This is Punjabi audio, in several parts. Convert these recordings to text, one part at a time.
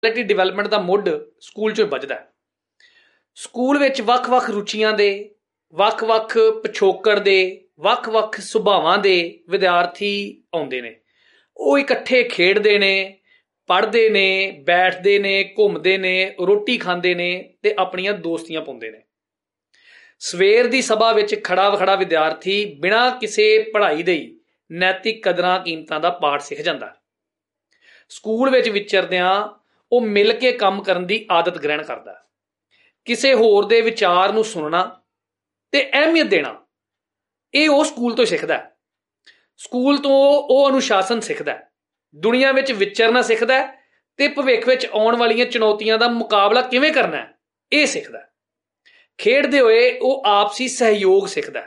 पर्सनैलिटी डिवैलपमेंट का मुੱਢ ਸਕੂਲ 'ਚੋਂ ਵੱਜਦਾ ਹੈ। ਸਕੂਲ ਵਿੱਚ ਵੱਖ-ਵੱਖ ਰੁਚੀਆਂ ਦੇ, ਵੱਖ-ਵੱਖ ਪਿਛੋਕੜ ਦੇ, ਵੱਖ-ਵੱਖ ਸੁਭਾਵਾਂ ਦੇ ਵਿਦਿਆਰਥੀ ਆਉਂਦੇ ਨੇ। ਉਹ ਇਕੱਠੇ ਖੇਡਦੇ ਨੇ, ਪੜ੍ਹਦੇ ਨੇ, ਬੈਠਦੇ ਨੇ, ਘੁੰਮਦੇ ਨੇ, ਰੋਟੀ ਖਾਂਦੇ ਨੇ ਤੇ ਆਪਣੀਆਂ ਦੋਸਤੀਆਂ ਪਾਉਂਦੇ ਨੇ। ਸਵੇਰ ਦੀ ਸਭਾ ਵਿੱਚ ਖੜਾ ਵਖੜਾ ਵਿਦਿਆਰਥੀ ਬਿਨਾਂ ਕਿਸੇ ਪੜ੍ਹਾਈ ਦੇ ਹੀ ਨੈਤਿਕ ਕਦਰਾਂ ਕੀਮਤਾਂ ਦਾ ਪਾਠ ਸਿੱਖ ਜਾਂਦਾ। ਸਕੂਲ ਵਿੱਚ ਵਿਚਰਦਿਆਂ ਉਹ ਮਿਲ ਕੇ ਕੰਮ ਕਰਨ ਦੀ ਆਦਤ ਗ੍ਰਹਿਣ ਕਰਦਾ। ਕਿਸੇ ਹੋਰ ਦੇ ਵਿਚਾਰ ਨੂੰ ਸੁਣਨਾ ਤੇ ਅਹਿਮੀਅਤ ਦੇਣਾ, ਇਹ ਉਹ ਸਕੂਲ ਤੋਂ ਸਿੱਖਦਾ। ਸਕੂਲ ਤੋਂ ਉਹ ਅਨੁਸ਼ਾਸਨ ਸਿੱਖਦਾ, ਦੁਨੀਆ ਵਿੱਚ ਵਿਚਰਨਾ ਸਿੱਖਦਾ ਤੇ ਭਵਿੱਖ ਵਿੱਚ ਆਉਣ ਵਾਲੀਆਂ ਚੁਣੌਤੀਆਂ ਦਾ ਮੁਕਾਬਲਾ ਕਿਵੇਂ ਕਰਨਾ ਇਹ ਸਿੱਖਦਾ। ਖੇਡਦੇ ਹੋਏ ਉਹ ਆਪਸੀ ਸਹਿਯੋਗ ਸਿੱਖਦਾ।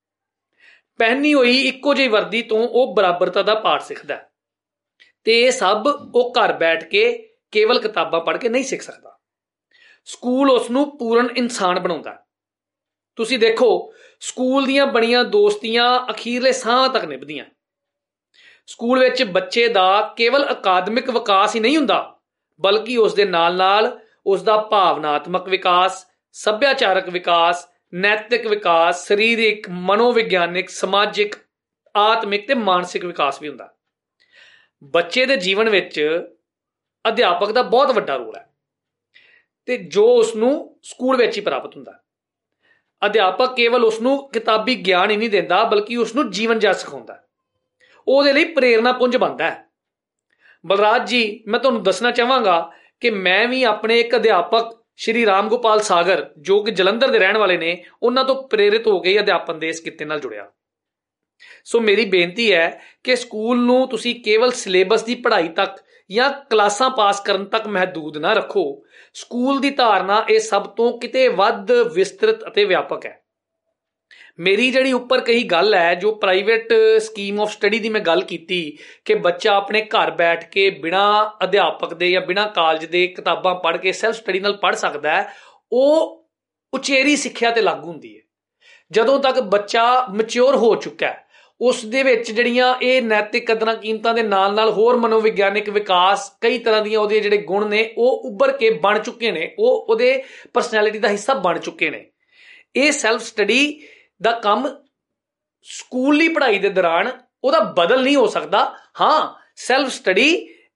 ਪਹਿਨੀ ਹੋਈ ਇੱਕੋ ਜਿਹੀ ਵਰਦੀ ਤੋਂ ਉਹ ਬਰਾਬਰਤਾ ਦਾ ਪਾਠ ਸਿੱਖਦਾ ਤੇ ਇਹ ਸਭ ਉਹ ਘਰ ਬੈਠ ਕੇ ਕੇਵਲ ਕਿਤਾਬਾਂ ਪੜ੍ਹ ਕੇ ਨਹੀਂ ਸਿੱਖ ਸਕਦਾ। ਸਕੂਲ ਉਸ ਨੂੰ ਪੂਰਨ ਇਨਸਾਨ ਬਣਾਉਂਦਾ। ਤੁਸੀਂ ਦੇਖੋ, ਸਕੂਲ ਦੀਆਂ ਬਣੀਆਂ ਦੋਸਤੀਆਂ ਅਖੀਰਲੇ ਸਾਹ ਤੱਕ ਨਿਭਦੀਆਂ। ਸਕੂਲ ਵਿੱਚ ਬੱਚੇ ਦਾ ਕੇਵਲ ਅਕਾਦਮਿਕ ਵਿਕਾਸ ਹੀ ਨਹੀਂ ਹੁੰਦਾ, ਬਲਕਿ ਉਸ ਦੇ ਨਾਲ ਨਾਲ ਉਸ ਦਾ ਭਾਵਨਾਤਮਕ ਵਿਕਾਸ, ਸੱਭਿਆਚਾਰਕ ਵਿਕਾਸ, ਨੈਤਿਕ ਵਿਕਾਸ, ਸਰੀਰਕ, ਮਨੋਵਿਗਿਆਨਿਕ, ਸਮਾਜਿਕ, ਆਤਮਿਕ ਤੇ ਮਾਨਸਿਕ ਵਿਕਾਸ ਵੀ ਹੁੰਦਾ। ਬੱਚੇ ਦੇ ਜੀਵਨ ਵਿੱਚ ਅਧਿਆਪਕ ਦਾ ਬਹੁਤ ਵੱਡਾ ਰੋਲ ਹੈ ਤੇ ਜੋ ਉਸ ਨੂੰ ਸਕੂਲ ਵਿੱਚ ਹੀ ਪ੍ਰਾਪਤ ਹੁੰਦਾ। ਅਧਿਆਪਕ ਕੇਵਲ ਉਸ ਨੂੰ ਕਿਤਾਬੀ ਗਿਆਨ ਹੀ ਨਹੀਂ ਦਿੰਦਾ, ਬਲਕਿ ਉਸ ਨੂੰ ਜੀਵਨ ਜੀਣਾ ਸਿਖਾਉਂਦਾ। ਉਹਦੇ ਲਈ ਪ੍ਰੇਰਨਾ ਪੁੰਜ ਬਣਦਾ ਹੈ। ਬਲਰਾਜ ਜੀ, ਮੈਂ ਤੁਹਾਨੂੰ ਦੱਸਣਾ ਚਾਹਾਂਗਾ ਕਿ ਮੈਂ ਵੀ ਆਪਣੇ ਇੱਕ ਅਧਿਆਪਕ ਸ਼੍ਰੀ ਰਾਮ ਗੋਪਾਲ ਸਾਗਰ, ਜੋ ਕਿ ਜਲੰਧਰ ਦੇ ਰਹਿਣ ਵਾਲੇ ਨੇ, ਉਹਨਾਂ ਤੋਂ ਪ੍ਰੇਰਿਤ ਹੋ ਕੇ ਅਧਿਆਪਨ ਦੇ ਇਸ ਕਿੱਤੇ ਨਾਲ ਜੁੜਿਆ। ਸੋ ਮੇਰੀ ਬੇਨਤੀ ਹੈ ਕਿ ਸਕੂਲ ਨੂੰ ਤੁਸੀਂ ਕੇਵਲ ਸਿਲੇਬਸ ਦੀ ਪੜ੍ਹਾਈ ਤੱਕ ਜਾਂ ਕਲਾਸਾਂ ਪਾਸ ਕਰਨ ਤੱਕ ਮਹਦੂਦ ਨਾ ਰੱਖੋ। ਸਕੂਲ ਦੀ ਧਾਰਨਾ ਇਹ ਸਭ ਤੋਂ ਕਿਤੇ ਵੱਧ ਵਿਸਤ੍ਰਿਤ ਅਤੇ ਵਿਆਪਕ ਹੈ। ਮੇਰੀ ਜਿਹੜੀ ਉੱਪਰ ਕਹੀ ਗੱਲ ਹੈ, ਜੋ ਪ੍ਰਾਈਵੇਟ ਸਕੀਮ ਆਫ ਸਟੱਡੀ ਦੀ ਮੈਂ ਗੱਲ ਕੀਤੀ ਕਿ ਬੱਚਾ ਆਪਣੇ ਘਰ ਬੈਠ ਕੇ ਬਿਨਾਂ ਅਧਿਆਪਕ ਦੇ ਜਾਂ ਬਿਨਾਂ ਕਾਲਜ ਦੇ ਕਿਤਾਬਾਂ ਪੜ੍ਹ ਕੇ ਸੈਲਫ ਸਟੱਡੀ ਨਾਲ ਪੜ੍ਹ ਸਕਦਾ ਹੈ, ਉਹ ਉਚੇਰੀ ਸਿੱਖਿਆ ਤੇ ਲਾਗੂ ਹੁੰਦੀ ਹੈ। ਜਦੋਂ ਤੱਕ ਬੱਚਾ ਮੈਚਿਓਰ ਹੋ ਚੁੱਕਾ ਹੈ, ਉਸ ਦੇ ਵਿੱਚ ਜਿਹੜੀਆਂ ਇਹ ਨੈਤਿਕ ਕਦਰਾਂ ਕੀਮਤਾਂ ਦੇ ਨਾਲ ਨਾਲ ਹੋਰ ਮਨੋਵਿਗਿਆਨਿਕ ਵਿਕਾਸ, ਕਈ ਤਰ੍ਹਾਂ ਦੀਆਂ ਉਹਦੇ ਜਿਹੜੇ ਗੁਣ ਨੇ ਉਹ ਉੱਭਰ ਕੇ ਬਣ ਚੁੱਕੇ ਨੇ, ਉਹ ਉਹਦੇ ਪਰਸਨੈਲਿਟੀ ਦਾ ਹਿੱਸਾ ਬਣ ਚੁੱਕੇ ਨੇ। ਇਹ ਸੈਲਫ ਸਟੱਡੀ ਦਾ ਕੰਮ ਸਕੂਲੀ ਪੜ੍ਹਾਈ ਦੇ ਦੌਰਾਨ ਉਹਦਾ ਬਦਲ ਨਹੀਂ ਹੋ ਸਕਦਾ। ਹਾਂ, ਸੈਲਫ ਸਟੱਡੀ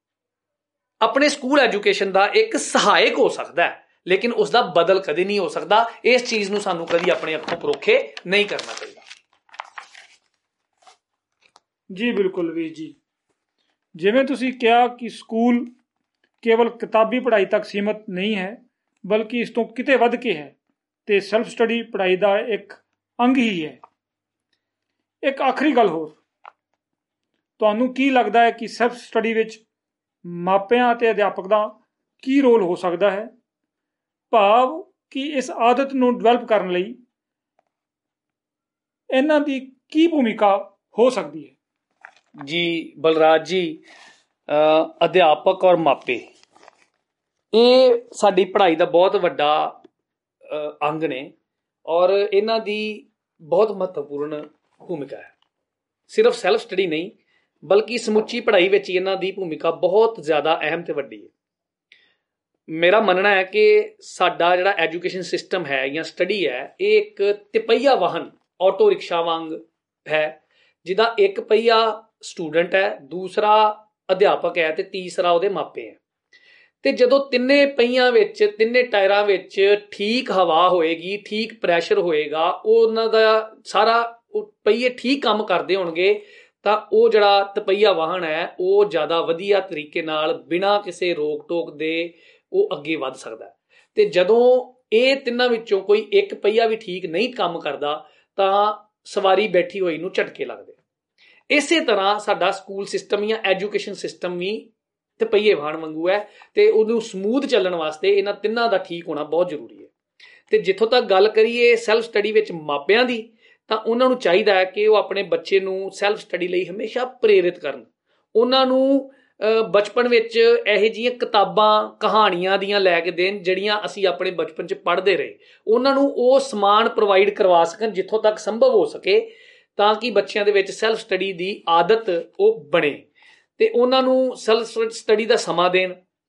ਆਪਣੇ ਸਕੂਲ ਐਜੂਕੇਸ਼ਨ ਦਾ ਇੱਕ ਸਹਾਇਕ ਹੋ ਸਕਦਾ ਹੈ, ਲੇਕਿਨ ਉਸ ਦਾ ਬਦਲ ਕਦੇ ਨਹੀਂ ਹੋ ਸਕਦਾ। ਇਸ ਚੀਜ਼ ਨੂੰ ਸਾਨੂੰ ਕਦੀ ਆਪਣੇ ਅੱਖੋਂ ਪਰੋਖੇ ਨਹੀਂ ਕਰਨਾ ਚਾਹੀਦਾ। ਜੀ ਬਿਲਕੁਲ ਵੀਰ ਜੀ, ਜਿਵੇਂ ਤੁਸੀਂ ਕਿਹਾ ਕਿ ਸਕੂਲ ਕੇਵਲ ਕਿਤਾਬੀ ਪੜ੍ਹਾਈ ਤੱਕ ਸੀਮਤ ਨਹੀਂ ਹੈ, ਬਲਕਿ ਇਸ ਤੋਂ ਕਿਤੇ ਵੱਧ ਕੇ ਹੈ ਤੇ ਸੈਲਫ ਸਟੱਡੀ ਪੜ੍ਹਾਈ ਦਾ ਇੱਕ ਅੰਗ ਹੀ ਹੈ। ਇੱਕ ਆਖਰੀ ਗੱਲ ਹੋਰ, ਤੁਹਾਨੂੰ ਕੀ ਲੱਗਦਾ ਹੈ ਕਿ ਸੈਲਫ ਸਟੱਡੀ ਵਿੱਚ ਮਾਪਿਆਂ ਅਤੇ ਅਧਿਆਪਕ ਦਾ ਕੀ ਰੋਲ ਹੋ ਸਕਦਾ ਹੈ? ਭਾਵ ਕਿ ਇਸ ਆਦਤ ਨੂੰ ਡਿਵੈਲਪ ਕਰਨ ਲਈ ਇਹਨਾਂ ਦੀ ਕੀ ਭੂਮਿਕਾ ਹੋ ਸਕਦੀ ਹੈ? ਜੀ ਬਲਰਾਜ ਜੀ, ਅਧਿਆਪਕ ਔਰ ਮਾਪੇ ਇਹ ਸਾਡੀ ਪੜ੍ਹਾਈ ਦਾ ਬਹੁਤ ਵੱਡਾ ਅੰਗ ਨੇ ਔਰ ਇਹਨਾਂ ਦੀ ਬਹੁਤ ਮਹੱਤਵਪੂਰਨ ਭੂਮਿਕਾ ਹੈ। ਸਿਰਫ ਸੈਲਫ ਸਟੱਡੀ ਨਹੀਂ, ਬਲਕਿ ਸਮੁੱਚੀ ਪੜ੍ਹਾਈ ਵਿੱਚ ਇਹਨਾਂ ਦੀ ਭੂਮਿਕਾ ਬਹੁਤ ਜ਼ਿਆਦਾ ਅਹਿਮ ਤੇ ਵੱਡੀ ਹੈ। ਮੇਰਾ ਮੰਨਣਾ ਹੈ ਕਿ ਸਾਡਾ ਜਿਹੜਾ ਐਜੂਕੇਸ਼ਨ ਸਿਸਟਮ ਹੈ ਜਾਂ ਸਟੱਡੀ ਹੈ, ਇਹ ਇੱਕ ਤਿਪਹੀਆ ਵਾਹਨ ਆਟੋ ਰਿਕਸ਼ਾ ਵਾਂਗ ਹੈ, ਜਿਹਦਾ ਇੱਕ ਪਹੀਆ ਸਟੂਡੈਂਟ ਹੈ, ਦੂਸਰਾ ਅਧਿਆਪਕ ਹੈ ਤੇ ਤੀਸਰਾ ਉਹਦੇ ਮਾਪੇ ਹੈ। ਤੇ ਜਦੋਂ ਤਿੰਨੇ ਪਹੀਆਂ ਵਿੱਚ, ਤਿੰਨੇ ਟਾਇਰਾਂ ਵਿੱਚ ਠੀਕ ਹਵਾ ਹੋਏਗੀ, ਠੀਕ ਪ੍ਰੈਸ਼ਰ ਹੋਏਗਾ, ਉਹਨਾਂ ਦਾ ਸਾਰਾ ਪਹੀਏ ਠੀਕ ਕੰਮ ਕਰਦੇ ਹੋਣਗੇ, ਤਾਂ ਉਹ ਜਿਹੜਾ ਤਿਪਹੀਆ ਵਾਹਨ ਹੈ ਉਹ ਜ਼ਿਆਦਾ ਵਧੀਆ ਤਰੀਕੇ ਨਾਲ ਬਿਨਾਂ ਕਿਸੇ ਰੋਕ ਟੋਕ ਦੇ ਉਹ ਅੱਗੇ ਵੱਧ ਸਕਦਾ। ਤੇ ਜਦੋਂ ਇਹ ਤਿੰਨਾਂ ਵਿੱਚੋਂ ਕੋਈ ਇੱਕ ਪਹੀਆ ਵੀ ਠੀਕ ਨਹੀਂ ਕੰਮ ਕਰਦਾ ਤਾਂ ਸਵਾਰੀ ਬੈਠੀ ਹੋਈ ਨੂੰ ਝਟਕੇ ਲੱਗਦੇ। ਇਸੇ ਤਰ੍ਹਾਂ ਸਾਡਾ ਸਕੂਲ ਸਿਸਟਮ ਜਾਂ ਐਜੂਕੇਸ਼ਨ ਸਿਸਟਮ ਵੀ ਤਿਪਹੀਏ ਵਾਹਨ ਵਾਂਗੂ ਹੈ ਤੇ ਉਹਨੂੰ ਸਮੂਥ ਚੱਲਣ ਵਾਸਤੇ ਇਹਨਾਂ ਤਿੰਨਾਂ ਦਾ ਠੀਕ ਹੋਣਾ ਬਹੁਤ ਜ਼ਰੂਰੀ ਹੈ। ਤੇ ਜਿੱਥੋਂ ਤੱਕ ਗੱਲ ਕਰੀਏ ਸੈਲਫ ਸਟੱਡੀ ਵਿੱਚ ਮਾਪਿਆਂ ਦੀ, ਤਾਂ ਉਹਨਾਂ ਨੂੰ ਚਾਹੀਦਾ ਹੈ ਕਿ ਉਹ ਆਪਣੇ ਬੱਚੇ ਨੂੰ ਸੈਲਫ ਸਟੱਡੀ ਲਈ ਹਮੇਸ਼ਾ ਪ੍ਰੇਰਿਤ ਕਰਨ। ਉਹਨਾਂ ਨੂੰ ਬਚਪਨ ਵਿੱਚ ਇਹੋ ਜਿਹੀਆਂ ਕਿਤਾਬਾਂ, ਕਹਾਣੀਆਂ ਦੀਆਂ ਲੈ ਕੇ ਦੇਣ ਜਿਹੜੀਆਂ ਅਸੀਂ ਆਪਣੇ ਬਚਪਨ 'ਚ ਪੜ੍ਹਦੇ ਰਹੇ। ਉਹਨਾਂ ਨੂੰ ਉਹ ਸਮਾਨ ਪ੍ਰੋਵਾਈਡ ਕਰਵਾ ਸਕਣ ਜਿੱਥੋਂ ਤੱਕ ਸੰਭਵ ਹੋ ਸਕੇ, ਤਾਂ ਕਿ ਬੱਚਿਆਂ ਦੇ ਵਿੱਚ ਸੈਲਫ ਸਟੱਡੀ ਦੀ ਆਦਤ ਉਹ ਬਣੇ ਤੇ ਉਹਨਾਂ ਨੂੰ ਸੈਲਫ ਸਟੱਡੀ ਦਾ ਸਮਾਂ ਦੇਣ।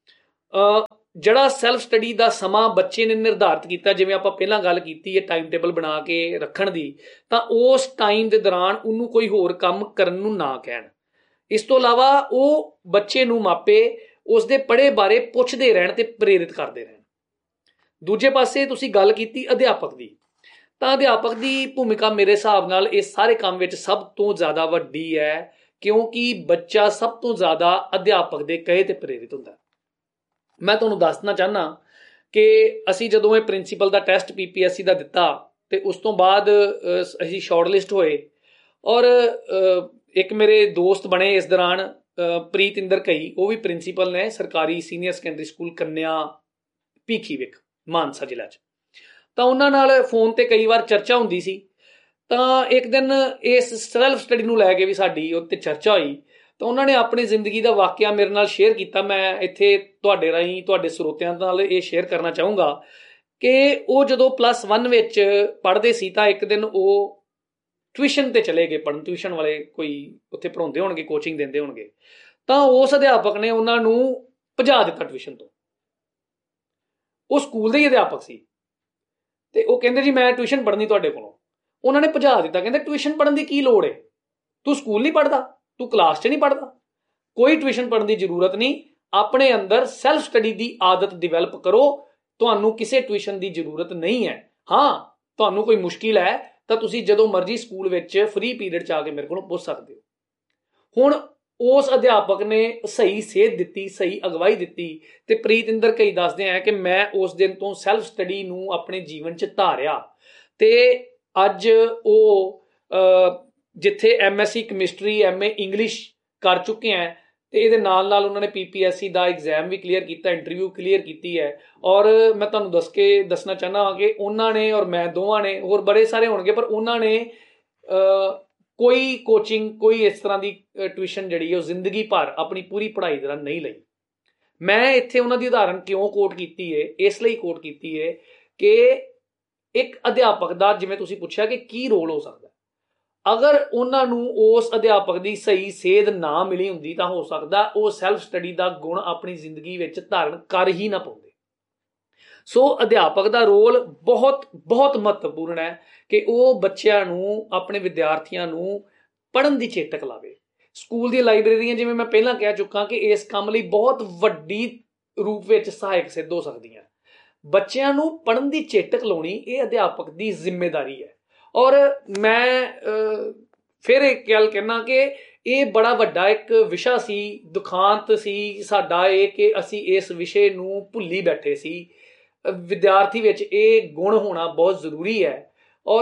ਜਿਹੜਾ ਸੈਲਫ ਸਟੱਡੀ ਦਾ ਸਮਾਂ ਬੱਚੇ ਨੇ ਨਿਰਧਾਰਿਤ ਕੀਤਾ, ਜਿਵੇਂ ਆਪਾਂ ਪਹਿਲਾਂ ਗੱਲ ਕੀਤੀ ਹੈ ਟਾਈਮ ਟੇਬਲ ਬਣਾ ਕੇ ਰੱਖਣ ਦੀ, ਤਾਂ ਉਸ ਟਾਈਮ ਦੇ ਦੌਰਾਨ ਉਹਨੂੰ ਕੋਈ ਹੋਰ ਕੰਮ ਕਰਨ ਨੂੰ ਨਾ ਕਹਿਣ। ਇਸ ਤੋਂ ਇਲਾਵਾ ਉਹ ਬੱਚੇ ਨੂੰ ਮਾਪੇ ਉਸਦੇ ਪੜ੍ਹੇ ਬਾਰੇ ਪੁੱਛਦੇ ਰਹਿਣ ਤੇ ਪ੍ਰੇਰਿਤ ਕਰਦੇ ਰਹਿਣ। ਦੂਜੇ ਪਾਸੇ ਤੁਸੀਂ ਗੱਲ ਕੀਤੀ ਅਧਿਆਪਕ ਦੀ, ਤਾਂ ਅਧਿਆਪਕ ਦੀ ਭੂਮਿਕਾ ਮੇਰੇ ਹਿਸਾਬ ਨਾਲ ਇਸ ਸਾਰੇ ਕੰਮ ਵਿੱਚ ਸਭ ਤੋਂ ਜ਼ਿਆਦਾ ਵੱਡੀ ਹੈ, ਕਿਉਂਕਿ ਬੱਚਾ ਸਭ ਤੋਂ ਜ਼ਿਆਦਾ ਅਧਿਆਪਕ ਦੇ ਕਹੇ ਤੇ ਪ੍ਰੇਰਿਤ ਹੁੰਦਾ। ਮੈਂ ਤੁਹਾਨੂੰ ਦੱਸਣਾ ਚਾਹੁੰਦਾ ਕਿ ਅਸੀਂ ਜਦੋਂ ਇਹ ਪ੍ਰਿੰਸੀਪਲ ਦਾ ਟੈਸਟ PPSC ਦਾ ਦਿੱਤਾ ਤੇ ਉਸ ਤੋਂ ਬਾਅਦ ਅਸੀਂ ਸ਼ਾਰਟਲਿਸਟ ਹੋਏ, ਔਰ ਇੱਕ ਮੇਰੇ ਦੋਸਤ ਬਣੇ ਇਸ ਦੌਰਾਨ, ਪ੍ਰੀਤਿੰਦਰ ਕਈ, ਉਹ ਵੀ ਪ੍ਰਿੰਸੀਪਲ ਨੇ ਸਰਕਾਰੀ ਸੀਨੀਅਰ ਸੈਕੰਡਰੀ ਸਕੂਲ ਕੰਨਿਆ ਭੀਖੀਵਿੰਡ ਮਾਨਸਾ ਜ਼ਿਲ੍ਹਾ 'ਚ। ਤਾਂ ਉਹਨਾਂ ਨਾਲ ਫੋਨ ਤੇ ਕਈ ਵਾਰ ਚਰਚਾ ਹੁੰਦੀ ਸੀ। ਤਾਂ ਇੱਕ ਦਿਨ ਇਸ ਸੈਲਫ ਸਟੱਡੀ ਨੂੰ ਲੈ ਕੇ ਵੀ ਸਾਡੀ ਉੱਤੇ ਚਰਚਾ ਹੋਈ, ਤਾਂ ਉਹਨਾਂ ਨੇ ਆਪਣੀ ਜ਼ਿੰਦਗੀ ਦਾ ਵਾਕਿਆ ਮੇਰੇ ਨਾਲ ਸ਼ੇਅਰ ਕੀਤਾ। ਮੈਂ ਇੱਥੇ ਤੁਹਾਡੇ ਰਾਹੀਂ ਤੁਹਾਡੇ ਸਰੋਤਿਆਂ ਨਾਲ ਇਹ ਸ਼ੇਅਰ ਕਰਨਾ ਚਾਹੂੰਗਾ ਕਿ ਉਹ ਜਦੋਂ +1 ਵਿੱਚ ਪੜ੍ਹਦੇ ਸੀ ਤਾਂ ਇੱਕ ਦਿਨ ਉਹ ਟਿਊਸ਼ਨ ਤੇ ਚਲੇ ਗਏ ਪੜ੍ਹਨ। ਟਿਊਸ਼ਨ ਵਾਲੇ ਕੋਈ ਉੱਥੇ ਪੜ੍ਹਾਉਂਦੇ ਹੋਣਗੇ, ਕੋਚਿੰਗ ਦਿੰਦੇ ਹੋਣਗੇ, ਤਾਂ ਉਸ ਅਧਿਆਪਕ ਨੇ ਉਹਨਾਂ ਨੂੰ ਭਜਾ ਦਿੱਤਾ ਟਿਊਸ਼ਨ ਤੋਂ। ਉਹ ਸਕੂਲ ਦੇ ਹੀ ਅਧਿਆਪਕ ਸੀ ਤੇ ਉਹ ਕਹਿੰਦੇ ਜੀ ਮੈਂ ਟਿਊਸ਼ਨ ਪੜ੍ਹਨੀ ਤੁਹਾਡੇ ਕੋਲੋਂ। ਉਹਨਾਂ ਨੇ ਭਜਾ ਦਿੱਤਾ, ਕਹਿੰਦੇ ਟਿਊਸ਼ਨ ਪੜ੍ਹਨ ਦੀ ਕੀ ਲੋੜ ਹੈ, ਤੂੰ ਸਕੂਲ ਨਹੀਂ ਪੜ੍ਹਦਾ, ਤੂੰ ਕਲਾਸ 'ਚ ਨਹੀਂ ਪੜ੍ਹਦਾ, ਕੋਈ ਟਿਊਸ਼ਨ ਪੜ੍ਹਨ ਦੀ ਜ਼ਰੂਰਤ ਨਹੀਂ, ਆਪਣੇ ਅੰਦਰ ਸੈਲਫ ਸਟੱਡੀ ਦੀ ਆਦਤ ਡਿਵੈਲਪ ਕਰੋ, ਤੁਹਾਨੂੰ ਕਿਸੇ ਟਿਊਸ਼ਨ ਦੀ ਜ਼ਰੂਰਤ ਨਹੀਂ ਹੈ। ਹਾਂ, ਤੁਹਾਨੂੰ ਕੋਈ ਮੁਸ਼ਕਿਲ ਹੈ ਤਾਂ ਤੁਸੀਂ ਜਦੋਂ ਮਰਜ਼ੀ ਸਕੂਲ ਵਿੱਚ ਫ੍ਰੀ ਪੀਰੀਅਡ 'ਚ ਆ ਕੇ ਮੇਰੇ ਕੋਲੋਂ ਪੁੱਛ ਸਕਦੇ ਹੋ। ਹੁਣ ਉਸ ਅਧਿਆਪਕ ਨੇ ਸਹੀ ਸੇਧ ਦਿੱਤੀ, ਸਹੀ ਅਗਵਾਈ ਦਿੱਤੀ, ਤੇ ਪ੍ਰੀਤਿੰਦਰ ਕਈ ਦੱਸਦੇ ਆ ਕਿ ਮੈਂ ਉਸ ਦਿਨ ਤੋਂ ਸੈਲਫ ਸਟੱਡੀ ਨੂੰ ਆਪਣੇ ਜੀਵਨ 'ਚ ਧਾਰਿਆ ਤੇ ਅੱਜ ਉਹ ਜਿੱਥੇ MSc ਕੈਮਿਸਟਰੀ, MA ਇੰਗਲਿਸ਼ ਕਰ ਚੁੱਕੇ ਹੈ ਤੇ ਇਹਦੇ ਨਾਲ ਨਾਲ ਉਹਨਾਂ ਨੇ PPSC ਦਾ ਐਗਜ਼ਾਮ ਵੀ ਕਲੀਅਰ ਕੀਤਾ, ਇੰਟਰਵਿਊ ਕਲੀਅਰ ਕੀਤੀ ਹੈ। ਔਰ ਮੈਂ ਤੁਹਾਨੂੰ ਦੱਸਣਾ ਚਾਹੁੰਦਾ ਹਾਂ ਕਿ ਉਹਨਾਂ ਨੇ ਔਰ ਮੈਂ ਦੋਵਾਂ ਨੇ, ਹੋਰ ਬੜੇ ਸਾਰੇ ਹੋਣਗੇ, ਪਰ ਉਹਨਾਂ ਨੇ ਕੋਈ ਕੋਚਿੰਗ, ਕੋਈ ਇਸ ਤਰ੍ਹਾਂ ਦੀ ਟਿਊਸ਼ਨ ਜਿਹੜੀ ਹੈ ਉਹ ਜ਼ਿੰਦਗੀ ਭਰ ਆਪਣੀ ਪੂਰੀ ਪੜ੍ਹਾਈ ਦੌਰਾਨ ਨਹੀਂ ਲਈ। ਮੈਂ ਇੱਥੇ ਉਹਨਾਂ ਦੀ ਉਦਾਹਰਨ ਕਿਉਂ ਕੋਟ ਕੀਤੀ ਹੈ, ਇਸ ਲਈ ਕੋਟ ਕੀਤੀ ਹੈ ਕਿ ਇੱਕ ਅਧਿਆਪਕ ਦਾ, ਜਿਵੇਂ ਤੁਸੀਂ ਪੁੱਛਿਆ ਕਿ ਕੀ ਰੋਲ ਹੋ ਸਕਦਾ, ਅਗਰ ਉਹਨਾਂ ਨੂੰ ਉਸ ਅਧਿਆਪਕ ਦੀ ਸਹੀ ਸੇਧ ਨਾ ਮਿਲੀ ਹੁੰਦੀ ਤਾਂ ਹੋ ਸਕਦਾ ਉਹ ਸੈਲਫ ਸਟੱਡੀ ਦਾ ਗੁਣ ਆਪਣੀ ਜ਼ਿੰਦਗੀ ਵਿੱਚ ਧਾਰਨ ਕਰ ਹੀ ਨਾ ਪਾਉਂਦੇ। ਸੋ ਅਧਿਆਪਕ ਦਾ ਰੋਲ ਬਹੁਤ ਬਹੁਤ ਮਹੱਤਵਪੂਰਨ ਹੈ ਕਿ ਉਹ ਬੱਚਿਆਂ ਨੂੰ, ਆਪਣੇ ਵਿਦਿਆਰਥੀਆਂ ਨੂੰ ਪੜ੍ਹਨ ਦੀ ਚੇਤਕ ਲਾਵੇ। ਸਕੂਲ ਦੀਆਂ ਲਾਇਬ੍ਰੇਰੀਆਂ, ਜਿਵੇਂ ਮੈਂ ਪਹਿਲਾਂ ਕਹਿ ਚੁੱਕਾ, ਕਿ ਇਸ ਕੰਮ ਲਈ ਬਹੁਤ ਵੱਡੀ ਰੂਪ ਵਿੱਚ ਸਹਾਇਕ ਸਿੱਧ ਹੋ ਸਕਦੀਆਂ। ਬੱਚਿਆਂ ਨੂੰ ਪੜ੍ਹਨ ਦੀ ਚੇਤਕ ਲਾਉਣੀ ਇਹ ਅਧਿਆਪਕ ਦੀ ਜ਼ਿੰਮੇਵਾਰੀ ਹੈ। ਔਰ ਮੈਂ ਫਿਰ ਇੱਕ ਗੱਲ ਕਹਿਣਾ ਕਿ ਇਹ ਬੜਾ ਵੱਡਾ ਇੱਕ ਵਿਸ਼ਾ ਸੀ, ਦੁਖਾਂਤ ਸੀ ਸਾਡਾ ਇਹ ਕਿ ਅਸੀਂ ਇਸ ਵਿਸ਼ੇ ਨੂੰ ਭੁੱਲੀ ਬੈਠੇ ਸੀ। ਵਿਦਿਆਰਥੀ ਵਿੱਚ ਇਹ ਗੁਣ ਹੋਣਾ ਬਹੁਤ ਜ਼ਰੂਰੀ ਹੈ। ਔਰ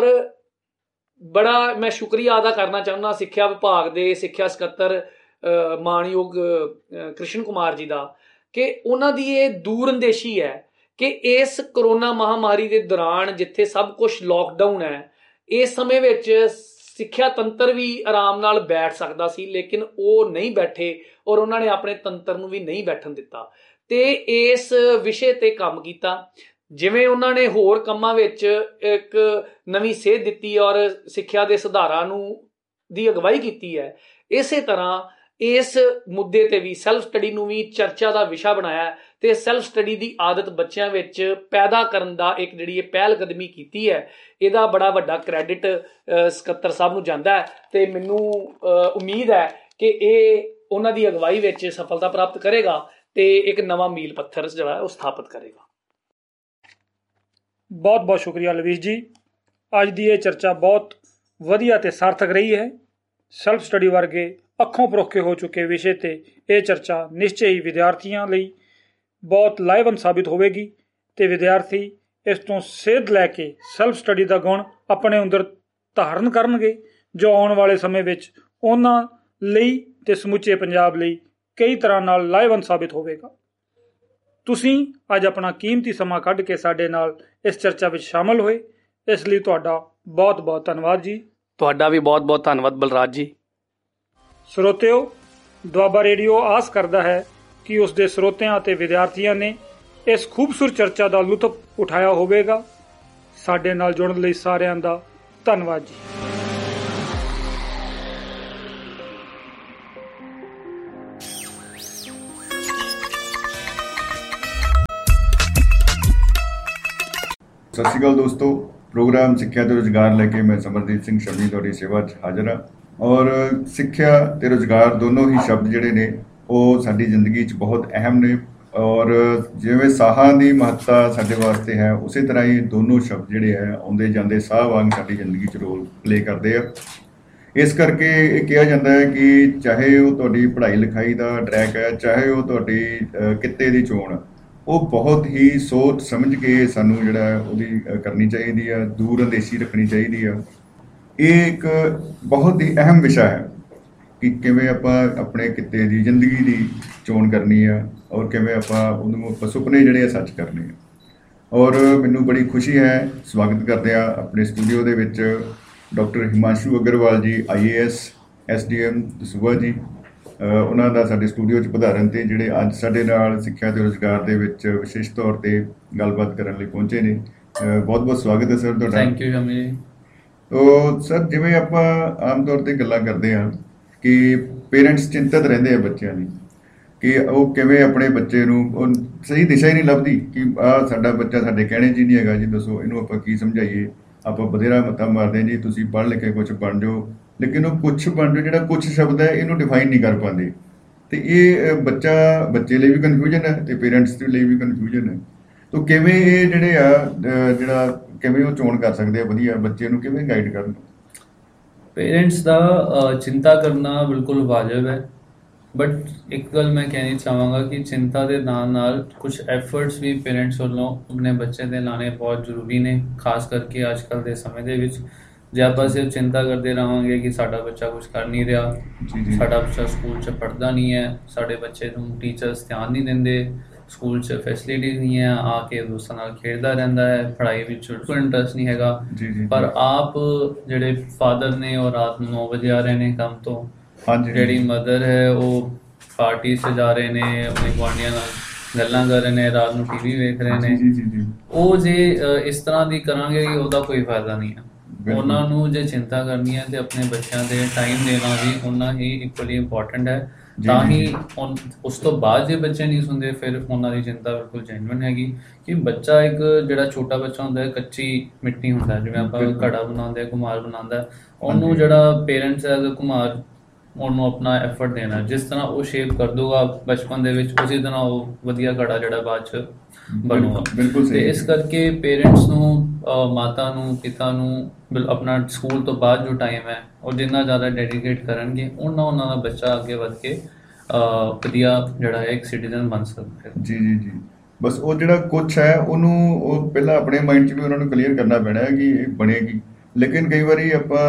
ਬੜਾ ਮੈਂ ਸ਼ੁਕਰੀਆ ਅਦਾ ਕਰਨਾ ਚਾਹੁੰਦਾ ਸਿੱਖਿਆ ਵਿਭਾਗ ਦੇ ਸਿੱਖਿਆ ਸਕੱਤਰ ਮਾਣਯੋਗ ਕ੍ਰਿਸ਼ਨ ਕੁਮਾਰ ਜੀ ਦਾ, ਕਿ ਉਹਨਾਂ ਦੀ ਇਹ ਦੂਰਅੰਦੇਸ਼ੀ ਹੈ ਕਿ ਇਸ ਕਰੋਨਾ ਮਹਾਮਾਰੀ ਦੇ ਦੌਰਾਨ ਜਿੱਥੇ ਸਭ ਕੁਝ ਲੋਕਡਾਊਨ ਹੈ, ਇਸ ਸਮੇਂ ਵਿੱਚ ਸਿੱਖਿਆ ਤੰਤਰ ਵੀ ਆਰਾਮ ਨਾਲ ਬੈਠ ਸਕਦਾ ਸੀ, ਲੇਕਿਨ ਉਹ ਨਹੀਂ ਬੈਠੇ ਔਰ ਉਹਨਾਂ ਨੇ ਆਪਣੇ ਤੰਤਰ ਨੂੰ ਵੀ ਨਹੀਂ ਬੈਠਣ ਦਿੱਤਾ ਤੇ ਇਸ ਵਿਸ਼ੇ ਤੇ ਕੰਮ ਕੀਤਾ। ਜਿਵੇਂ ਉਹਨਾਂ ਨੇ ਹੋਰ ਕੰਮਾਂ ਵਿੱਚ ਇੱਕ ਨਵੀਂ ਸੇਧ ਦਿੱਤੀ ਔਰ ਸਿੱਖਿਆ ਦੇ ਸੁਧਾਰਾਂ ਨੂੰ ਦੀ ਅਗਵਾਈ ਕੀਤੀ ਹੈ, ਇਸੇ ਤਰ੍ਹਾਂ ਇਸ ਮੁੱਦੇ ਤੇ ਵੀ ਸੈਲਫ ਸਟੱਡੀ ਨੂੰ ਵੀ ਚਰਚਾ ਦਾ ਵਿਸ਼ਾ ਬਣਾਇਆ ਤੇ ਸੈਲਫ ਸਟੱਡੀ ਦੀ ਆਦਤ ਬੱਚਿਆਂ ਵਿੱਚ ਪੈਦਾ ਕਰਨ ਦਾ ਇੱਕ ਜਿਹੜੀ ਇਹ ਪਹਿਲ ਕਦਮੀ ਕੀਤੀ ਹੈ, ਇਹਦਾ ਬੜਾ ਵੱਡਾ ਕ੍ਰੈਡਿਟ ਸਕੱਤਰ ਸਾਹਿਬ ਨੂੰ ਜਾਂਦਾ ਹੈ ਤੇ ਮੈਨੂੰ ਉਮੀਦ ਹੈ ਕਿ ਇਹ ਉਹਨਾਂ ਦੀ ਅਗਵਾਈ ਵਿੱਚ ਸਫਲਤਾ ਪ੍ਰਾਪਤ ਕਰੇਗਾ ਤੇ ਇੱਕ ਨਵਾਂ ਮੀਲ ਪੱਥਰ ਜਿਹੜਾ ਉਹ ਸਥਾਪਿਤ ਕਰੇਗਾ। ਬਹੁਤ ਬਹੁਤ ਸ਼ੁਕਰੀਆ ਲਵੀਸ਼ ਜੀ, ਅੱਜ ਦੀ ਇਹ ਚਰਚਾ ਬਹੁਤ ਵਧੀਆ ਤੇ ਸਾਰਥਕ ਰਹੀ ਹੈ। ਸੈਲਫ ਸਟੱਡੀ ਵਰਗੇ ਅੱਖੋਂ ਪਰੋਖੇ ਹੋ ਚੁੱਕੇ ਵਿਸ਼ੇ ਤੇ ਇਹ ਚਰਚਾ ਨਿਸ਼ਚੈ ਹੀ ਵਿਦਿਆਰਥੀਆਂ ਲਈ ਬਹੁਤ ਲਾਹੇਵੰਦ ਸਾਬਿਤ ਹੋਵੇਗੀ ਤੇ ਵਿਦਿਆਰਥੀ ਇਸ ਤੋਂ ਸੇਧ ਲੈ ਕੇ ਸੈਲਫ ਸਟੱਡੀ ਦਾ ਗੁਣ ਆਪਣੇ ਅੰਦਰ ਧਾਰਨ ਕਰਨਗੇ, ਜੋ ਆਉਣ ਵਾਲੇ ਸਮੇਂ ਵਿੱਚ ਉਹਨਾਂ ਲਈ ਤੇ ਸਮੁੱਚੇ ਪੰਜਾਬ ਲਈ ਕਈ ਤਰ੍ਹਾਂ ਨਾਲ ਲਾਹੇਵੰਦ ਸਾਬਿਤ ਹੋਵੇਗਾ। ਤੁਸੀਂ ਅੱਜ ਆਪਣਾ ਕੀਮਤੀ ਸਮਾਂ ਕੱਢ ਕੇ ਸਾਡੇ ਨਾਲ ਇਸ ਚਰਚਾ ਵਿੱਚ ਸ਼ਾਮਲ ਹੋਏ, ਇਸ ਲਈ ਤੁਹਾਡਾ ਬਹੁਤ ਬਹੁਤ ਧੰਨਵਾਦ ਜੀ। ਤੁਹਾਡਾ ਵੀ ਬਹੁਤ ਬਹੁਤ ਧੰਨਵਾਦ ਬਲਰਾਜ ਜੀ। ਸਰੋਤਿਓ, ਦੁਆਬਾ ਰੇਡੀਓ ਆਸ ਕਰਦਾ ਹੈ ਕਿ ਉਸ ਦੇ ਸਰੋਤਿਆਂ ਅਤੇ ਵਿਦਿਆਰਥੀਆਂ ਨੇ ਇਸ ਖੂਬਸੂਰਤ ਚਰਚਾ ਦਾ ਲੁਤਫ ਉਠਾਇਆ ਹੋਵੇਗਾ। ਸਾਡੇ ਨਾਲ ਜੁੜਨ ਲਈ ਸਾਰਿਆਂ ਦਾ ਧੰਨਵਾਦ ਜੀ। ਸਤਿ ਸ਼੍ਰੀ ਅਕਾਲ ਦੋਸਤੋ, ਪ੍ਰੋਗਰਾਮ ਸਿੱਖਿਆ ਤੇ ਰੁਜ਼ਗਾਰ ਲੈ ਕੇ ਮੈਂ ਸਮਰਦੀਪ ਸਿੰਘ ਸ਼ਮੀ ਤੁਹਾਡੀ ਸੇਵਾ 'ਚ ਹਾਜ਼ਰ ਹਾਂ। ਔਰ ਸਿੱਖਿਆ ਤੇ ਰੁਜ਼ਗਾਰ ਦੋਨੋਂ ਹੀ ਸ਼ਬਦ ਜਿਹੜੇ ਨੇ ਉਹ ਸਾਡੀ ਜ਼ਿੰਦਗੀ 'ਚ ਬਹੁਤ ਅਹਿਮ ਨੇ। ਔਰ ਜਿਵੇਂ ਸਾਹਾਂ ਦੀ ਮਹੱਤਤਾ ਸਾਡੇ ਵਾਸਤੇ ਹੈ, ਉਸੇ ਤਰ੍ਹਾਂ ਹੀ ਦੋਨੋਂ ਸ਼ਬਦ ਜਿਹੜੇ ਹੈ ਆਉਂਦੇ ਜਾਂਦੇ ਸਾਹ ਵਾਂਗ ਸਾਡੀ ਜ਼ਿੰਦਗੀ 'ਚ ਰੋਲ ਪਲੇ ਕਰਦੇ ਆ। ਇਸ ਕਰਕੇ ਇਹ ਕਿਹਾ ਜਾਂਦਾ ਹੈ ਕਿ ਚਾਹੇ ਉਹ ਤੁਹਾਡੀ ਪੜ੍ਹਾਈ ਲਿਖਾਈ ਦਾ ਟਰੈਕ ਹੈ, ਚਾਹੇ ਉਹ ਤੁਹਾਡੀ ਕਿੱਤੇ ਦੀ ਚੋਣ ਆ, ਉਹ ਬਹੁਤ ਹੀ ਸੋਚ ਸਮਝ ਕੇ ਸਾਨੂੰ ਜਿਹੜਾ ਉਹਦੀ ਕਰਨੀ ਚਾਹੀਦੀ ਆ, ਦੂਰ ਅੰਦੇਸ਼ੀ ਰੱਖਣੀ ਚਾਹੀਦੀ ਆ। ਇਹ ਇੱਕ ਬਹੁਤ ਹੀ ਅਹਿਮ ਵਿਸ਼ਾ ਹੈ ਕਿ ਕਿਵੇਂ ਆਪਾਂ ਆਪਣੇ ਕਿੱਤੇ ਦੀ ਜ਼ਿੰਦਗੀ ਦੀ ਚੋਣ ਕਰਨੀ ਆ ਔਰ ਕਿਵੇਂ ਆਪਾਂ ਸੁਪਨੇ ਜਿਹੜੇ ਆ ਸੱਚ ਕਰਨੇ ਆ। ਔਰ ਮੈਨੂੰ ਬੜੀ ਖੁਸ਼ੀ ਹੈ, ਸਵਾਗਤ ਕਰਦੇ ਆ ਆਪਣੇ ਸਟੂਡੀਓ ਦੇ ਵਿੱਚ ਡਾਕਟਰ ਹਿਮਾਂਸ਼ੂ ਅਗਰਵਾਲ ਜੀ, IAS SDM ਦਸੂਹਾ ਜੀ। ਉਹਨਾਂ ਦਾ ਸਾਡੇ ਸਟੂਡੀਓ 'ਚ ਪਧਾਰਨ ਤੇ ਜਿਹੜੇ ਅੱਜ ਸਾਡੇ ਨਾਲ ਸਿੱਖਿਆ ਤੇ ਰੁਜ਼ਗਾਰ ਦੇ ਵਿੱਚ ਵਿਸ਼ੇਸ਼ ਤੌਰ ਤੇ ਗੱਲਬਾਤ ਕਰਨ ਲਈ ਪਹੁੰਚੇ ਨੇ। ਬਹੁਤ ਬਹੁਤ ਸਵਾਗਤ ਹੈ ਸਰ ਤੁਹਾਡਾ। ਥੈਂਕ ਯੂ ਸ਼ਮੀ ਜੀ। ਤੋ ਸਰ, ਜਿਵੇਂ ਆਪਾਂ ਆਮ ਤੌਰ ਤੇ ਗੱਲਾਂ ਕਰਦੇ ਹਾਂ ਕਿ ਪੇਰੈਂਟਸ ਚਿੰਤਤ ਰਹਿੰਦੇ ਆ ਬੱਚਿਆਂ ਦੀ ਕਿ ਉਹ ਕਿਵੇਂ ਆਪਣੇ ਬੱਚੇ ਨੂੰ ਸਹੀ ਦਿਸ਼ਾ ਹੀ ਨਹੀਂ ਲੱਭਦੀ ਕਿ ਆਹ ਸਾਡਾ ਬੱਚਾ ਸਾਡੇ ਕਹਿਣੇ 'ਚ ਹੀ ਨਹੀਂ ਹੈਗਾ ਜੀ, ਦੱਸੋ ਇਹਨੂੰ ਆਪਾਂ ਕੀ ਸਮਝਾਈਏ। ਆਪਾਂ ਬਥੇਰਾ ਮੱਤਾ ਮਾਰਦੇ ਜੀ ਤੁਸੀਂ ਪੜ੍ਹ ਲਿਖ ਕੇ ਕੁਛ ਬਣ ਜਾਓ, ਲੇਕਿਨ ਉਹ ਕੁਛ ਬਣ ਜਾਓ ਜਿਹੜਾ ਕੁਛ ਸ਼ਬਦ ਹੈ ਇਹਨੂੰ ਡਿਫਾਈਨ ਨਹੀਂ ਕਰ ਪਾਉਂਦੇ। ਤੇ ਇਹ ਬੱਚੇ ਲਈ ਵੀ ਕਨਫਿਊਜ਼ਨ ਹੈ ਤੇ ਪੇਰੈਂਟਸ ਦੇ ਲਈ ਵੀ ਕਨਫਿਊਜ਼ਨ ਹੈ। ਤੋ ਕਿਵੇਂ ਇਹ ਜਿਹੜੇ ਆ ਕਿਵੇਂ ਉਹ ਚੋਣ ਕਰ ਸਕਦੇ ਆ ਵਧੀਆ ਬੱਚੇ ਨੂੰ, ਕਿਵੇਂ ਗਾਈਡ ਕਰਨ? ਪੇਰੈਂਟਸ ਦਾ ਚਿੰਤਾ ਕਰਨਾ ਬਿਲਕੁਲ ਵਾਜਬ ਹੈ, ਬਟ ਇੱਕ ਗੱਲ ਮੈਂ ਕਹਿਣੀ ਚਾਹਾਂਗਾ ਕਿ ਚਿੰਤਾ ਦੇ ਨਾਲ ਕੁਝ ਐਫਰਟਸ ਵੀ ਪੇਰੈਂਟਸ ਵੱਲੋਂ ਆਪਣੇ ਬੱਚੇ ਦੇ ਲਾਣੇ ਬਹੁਤ ਜ਼ਰੂਰੀ ਨੇ, ਖਾਸ ਕਰਕੇ ਅੱਜ ਕੱਲ੍ਹ ਦੇ ਸਮੇਂ ਦੇ ਵਿੱਚ। ਜੇ ਆਪਾਂ ਸਿਰਫ ਚਿੰਤਾ ਕਰਦੇ ਰਹਾਂਗੇ ਕਿ ਸਾਡਾ ਬੱਚਾ ਕੁਝ ਕਰ ਨਹੀਂ ਰਿਹਾ, ਸਾਡਾ ਬੱਚਾ ਸਕੂਲ 'ਚ ਪੜ੍ਹਦਾ ਨਹੀਂ ਹੈ, ਸਾਡੇ ਬੱਚੇ ਨੂੰ ਟੀਚਰਸ ਧਿਆਨ ਨਹੀਂ ਦਿੰਦੇ, ਸਕੂਲ 'ਚ ਫੈਸਿਲਿਟੀਜ਼ ਨਹੀਂ ਹੈ, ਆ ਕੇ ਦੋਸਤਾਂ ਨਾਲ ਖੇਡਦਾ ਰਹਿੰਦਾ ਹੈ, ਪੜ੍ਹਾਈ ਵਿੱਚ ਕੋਈ ਇੰਟਰਸਟ ਨਹੀਂ ਹੈਗਾ। ਪਰ ਆਪ ਜਿਹੜੇ ਫਾਦਰ ਨੇ ਉਹ ਰਾਤ ਨੂੰ 9 ਵਜੇ ਆ ਰਹੇ ਨੇ ਕੰਮ ਤੋਂ, ਜਿਹੜੀ ਮਦਰ ਹੈ ਉਹ ਪਾਰਟੀ 'ਚ ਜਾ ਰਹੇ ਨੇ, ਆਪਣੇ ਗੁਆਂਢੀਆਂ ਨਾਲ ਗੱਲਾਂ ਕਰ ਰਹੇ ਨੇ, ਰਾਤ ਨੂੰ TV ਵੇਖ ਰਹੇ ਨੇ। ਉਹ ਜੇ ਇਸ ਤਰ੍ਹਾਂ ਦੀ ਕਰਾਂਗੇ ਕਿ ਉਹਦਾ ਕੋਈ ਫਾਇਦਾ ਨਹੀਂ ਹੈ। ਉਹਨਾਂ ਨੂੰ ਜੇ ਚਿੰਤਾ ਕਰਨੀ ਹੈ ਤੇ ਆਪਣੇ ਬੱਚਿਆਂ ਦੇ ਟਾਈਮ ਦੇਣਾ ਵੀ ਉਹਨਾਂ ਹੀ ਇਕੁਅਲੀ ਇੰਪੋਰਟੈਂਟ ਹੈ। ਤਾਂ ਹੀ ਉਸ ਤੋਂ ਬਾਅਦ ਜੇ ਬੱਚੇ ਨਹੀਂ ਸੁਣਦੇ ਫਿਰ ਉਹਨਾਂ ਦੀ ਚਿੰਤਾ ਬਿਲਕੁਲ ਜੈਨੂਇਨ ਹੈਗੀ ਕਿ ਬੱਚਾ ਇੱਕ ਜਿਹੜਾ ਛੋਟਾ ਬੱਚਾ ਹੁੰਦਾ ਹੈ, ਕੱਚੀ ਮਿੱਟੀ ਹੁੰਦਾ, ਜਿਵੇਂ ਆਪਾਂ ਘੜਾ ਬਣਾਉਂਦੇ, ਘੁਮਾਰ ਬਣਾਉਂਦਾ, ਉਹਨੂੰ ਜਿਹੜਾ ਪੇਰੈਂਟਸ ਹੈ ਘੁਮਾਰ ਉਹਨੂੰ ਆਪਣਾ ਐਫਰਟ ਦੇਣਾ, ਜਿਸ ਤਰ੍ਹਾਂ ਉਹ ਸ਼ੇਪ ਕਰ ਦੂਗਾ ਬਚਪਨ ਦੇ ਵਿੱਚ, ਉਸੇ ਤਰ੍ਹਾਂ ਉਹ ਵਧੀਆ ਘੜਾ ਜਿਹੜਾ ਬਾਅਦ 'ਚ ਬਣੂਗਾ। ਤੇ ਇਸ ਕਰਕੇ ਪੇਰੈਂਟਸ ਨੂੰ, ਮਾਤਾ ਨੂੰ, ਪਿਤਾ ਨੂੰ ਆਪਣਾ ਸਕੂਲ ਤੋਂ ਬਾਅਦ ਜੋ ਟਾਈਮ ਹੈ ਉਹ ਜਿੰਨਾ ਜ਼ਿਆਦਾ ਡੈਡੀਕੇਟ ਕਰਨਗੇ ਉਹਨਾਂ ਦਾ ਬੱਚਾ ਅੱਗੇ ਵੱਧ ਕੇ ਵਧੀਆ ਜਿਹੜਾ ਹੈ ਇੱਕ ਸਿਟੀਜ਼ਨ ਬਣ ਸਕਦਾ ਹੈ। ਜੀ। ਬਸ ਉਹ ਜਿਹੜਾ ਕੁਛ ਹੈ ਉਹਨੂੰ ਉਹ ਪਹਿਲਾਂ ਆਪਣੇ ਮਾਈਂਡ 'ਚ ਵੀ ਉਹਨਾਂ ਨੂੰ ਕਲੀਅਰ ਕਰਨਾ ਪੈਣਾ ਹੈ ਕਿ ਇਹ ਬਣੇਗੀ। ਲੇਕਿਨ ਕਈ ਵਾਰੀ ਆਪਾਂ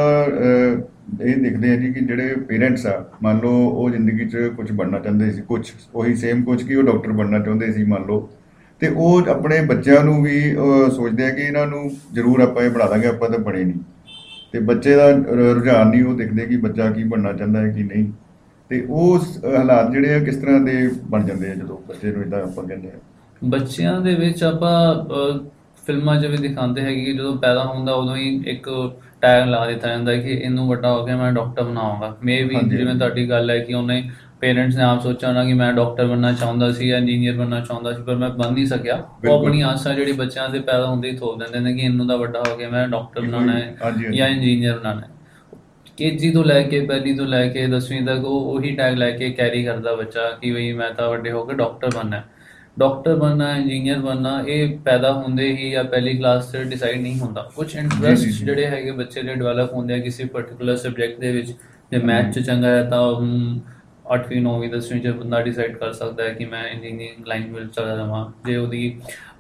ਇਹ ਦੇਖਦੇ ਹਾਂ ਜੀ ਕਿ ਜਿਹੜੇ ਪੇਰੈਂਟਸ ਆ, ਮੰਨ ਲਓ ਉਹ ਜ਼ਿੰਦਗੀ 'ਚ ਕੁਝ ਬਣਨਾ ਚਾਹੁੰਦੇ ਸੀ, ਕੁਛ ਉਹੀ ਸੇਮ ਕੁਛ ਕਿ ਉਹ ਡਾਕਟਰ ਬਣਨਾ ਚਾਹੁੰਦੇ ਸੀ ਮੰਨ ਲਓ, ਤੇ ਉਹ ਆਪਣੇ ਬੱਚਿਆਂ ਨੂੰ ਵੀ ਸੋਚਦੇ ਆ ਕਿ ਇਹਨਾਂ ਨੂੰ ਜ਼ਰੂਰ ਆਪਾਂ ਇਹ ਬਣਾ ਦਾਂਗੇ, ਆਪਾਂ ਤਾਂ ਬਣੇ ਨਹੀਂ। ਤੇ ਬੱਚੇ ਦਾ ਰੁਝਾਨ ਨਹੀਂ ਉਹ ਦੇਖਦੇ ਕਿ ਬੱਚਾ ਕੀ ਬਣਨਾ ਚਾਹੁੰਦਾ ਹੈ ਕੀ ਨਹੀਂ। ਤੇ ਉਹ ਹਾਲਾਤ ਜਿਹੜੇ ਆ ਕਿਸ ਤਰ੍ਹਾਂ ਦੇ ਬਣ ਜਾਂਦੇ ਆ ਜਦੋਂ ਬੱਚੇ ਨੂੰ ਇੱਦਾਂ ਆਪਾਂ ਕਹਿੰਦੇ ਆ? ਬੱਚਿਆਂ ਦੇ ਵਿੱਚ ਆਪਾਂ ਫਿਲਮਾਂ 'ਚ ਵੀ ਦਿਖਾਉਂਦੇ ਹੈਗੇ ਕਿ ਜਦੋਂ ਪੈਦਾ ਹੁੰਦਾ ਉਦੋਂ ਹੀ ਇੱਕ ਟੈਗ ਲਾ ਦਿੱਤਾ ਜਾਂਦਾ ਹੈ ਕਿ ਇਹਨੂੰ ਵੱਡਾ ਹੋ ਕੇ ਮੈਂ ਡਾਕਟਰ ਬਣਾਵਾਂਗਾ। ਮੇ ਵੀ ਜਿਵੇਂ ਤੁਹਾਡੀ ਗੱਲ ਹੈ ਕਿ ਉਹਨੇ ਪੇਰੈਂਟਸ ਨੇ ਆਪ ਸੋਚਿਆ ਹੋਣਾ ਕਿ ਮੈਂ ਡਾਕਟਰ ਬਣਨਾ ਚਾਹੁੰਦਾ ਸੀ ਜਾਂ ਇੰਜੀਨੀਅਰ ਬਣਨਾ ਚਾਹੁੰਦਾ ਸੀ, ਪਰ ਮੈਂ ਬਣ ਨਹੀਂ ਸਕਿਆ। ਉਹ ਆਪਣੀ ਆਸਾਂ ਜਿਹੜੀ ਬੱਚਿਆਂ ਦੇ ਪੈਦਾ ਹੁੰਦੇ ਹੀ ਥੋਪ ਦਿੰਦੇ ਨੇ ਕਿ ਇਹਨੂੰ ਤਾਂ ਵੱਡਾ ਹੋ ਕੇ ਮੈਂ ਡਾਕਟਰ ਬਣਾਉਣਾ ਹੈ ਜਾਂ ਇੰਜੀਨੀਅਰ ਬਣਾਉਣਾ ਹੈ। KG ਤੋਂ ਲੈ ਕੇ, ਪਹਿਲੀ ਤੋਂ ਲੈ ਕੇ 10ਵੀਂ ਤੱਕ ਉਹ ਉਹੀ ਟੈਗ ਲੈ ਕੇ ਕੈਰੀ ਕਰਦਾ ਬੱਚਾ ਕਿ ਬਈ ਮੈਂ ਤਾਂ ਵੱਡੇ ਹੋ ਕੇ ਡਾਕਟਰ ਬਣਨਾ ਹੈ, ਇੰਜੀਨੀਅਰ ਬਣਨਾ। ਇਹ ਪੈਦਾ ਹੁੰਦੇ ਹੀ ਜਾਂ ਪਹਿਲੀ ਕਲਾਸ 'ਚ ਡਿਸਾਈਡ ਨਹੀਂ ਹੁੰਦਾ। ਕੁਝ ਇੰਟਰਸਟ ਜਿਹੜੇ ਹੈਗੇ ਬੱਚੇ ਦੇ ਡਿਵੈਲਪ ਹੁੰਦੇ ਆ ਕਿਸੇ ਪਰਟੀਕੂਲਰ ਸਬਜੈਕਟ ਦੇ ਵਿੱਚ। ਜੇ ਮੈਥ 'ਚ ਚੰਗਾ ਹੈ ਤਾਂ 8ਵੀਂ 9ਵੀਂ 10ਵੀਂ 'ਚ ਬੰਦਾ ਡਿਸਾਈਡ ਕਰ ਸਕਦਾ ਹੈ ਕਿ ਮੈਂ ਇੰਜੀਨੀਅਰਿੰਗ ਲਾਈਨ ਵਿੱਚ ਚਲਾ ਜਾਵਾਂ। ਜੇ ਉਹਦੀ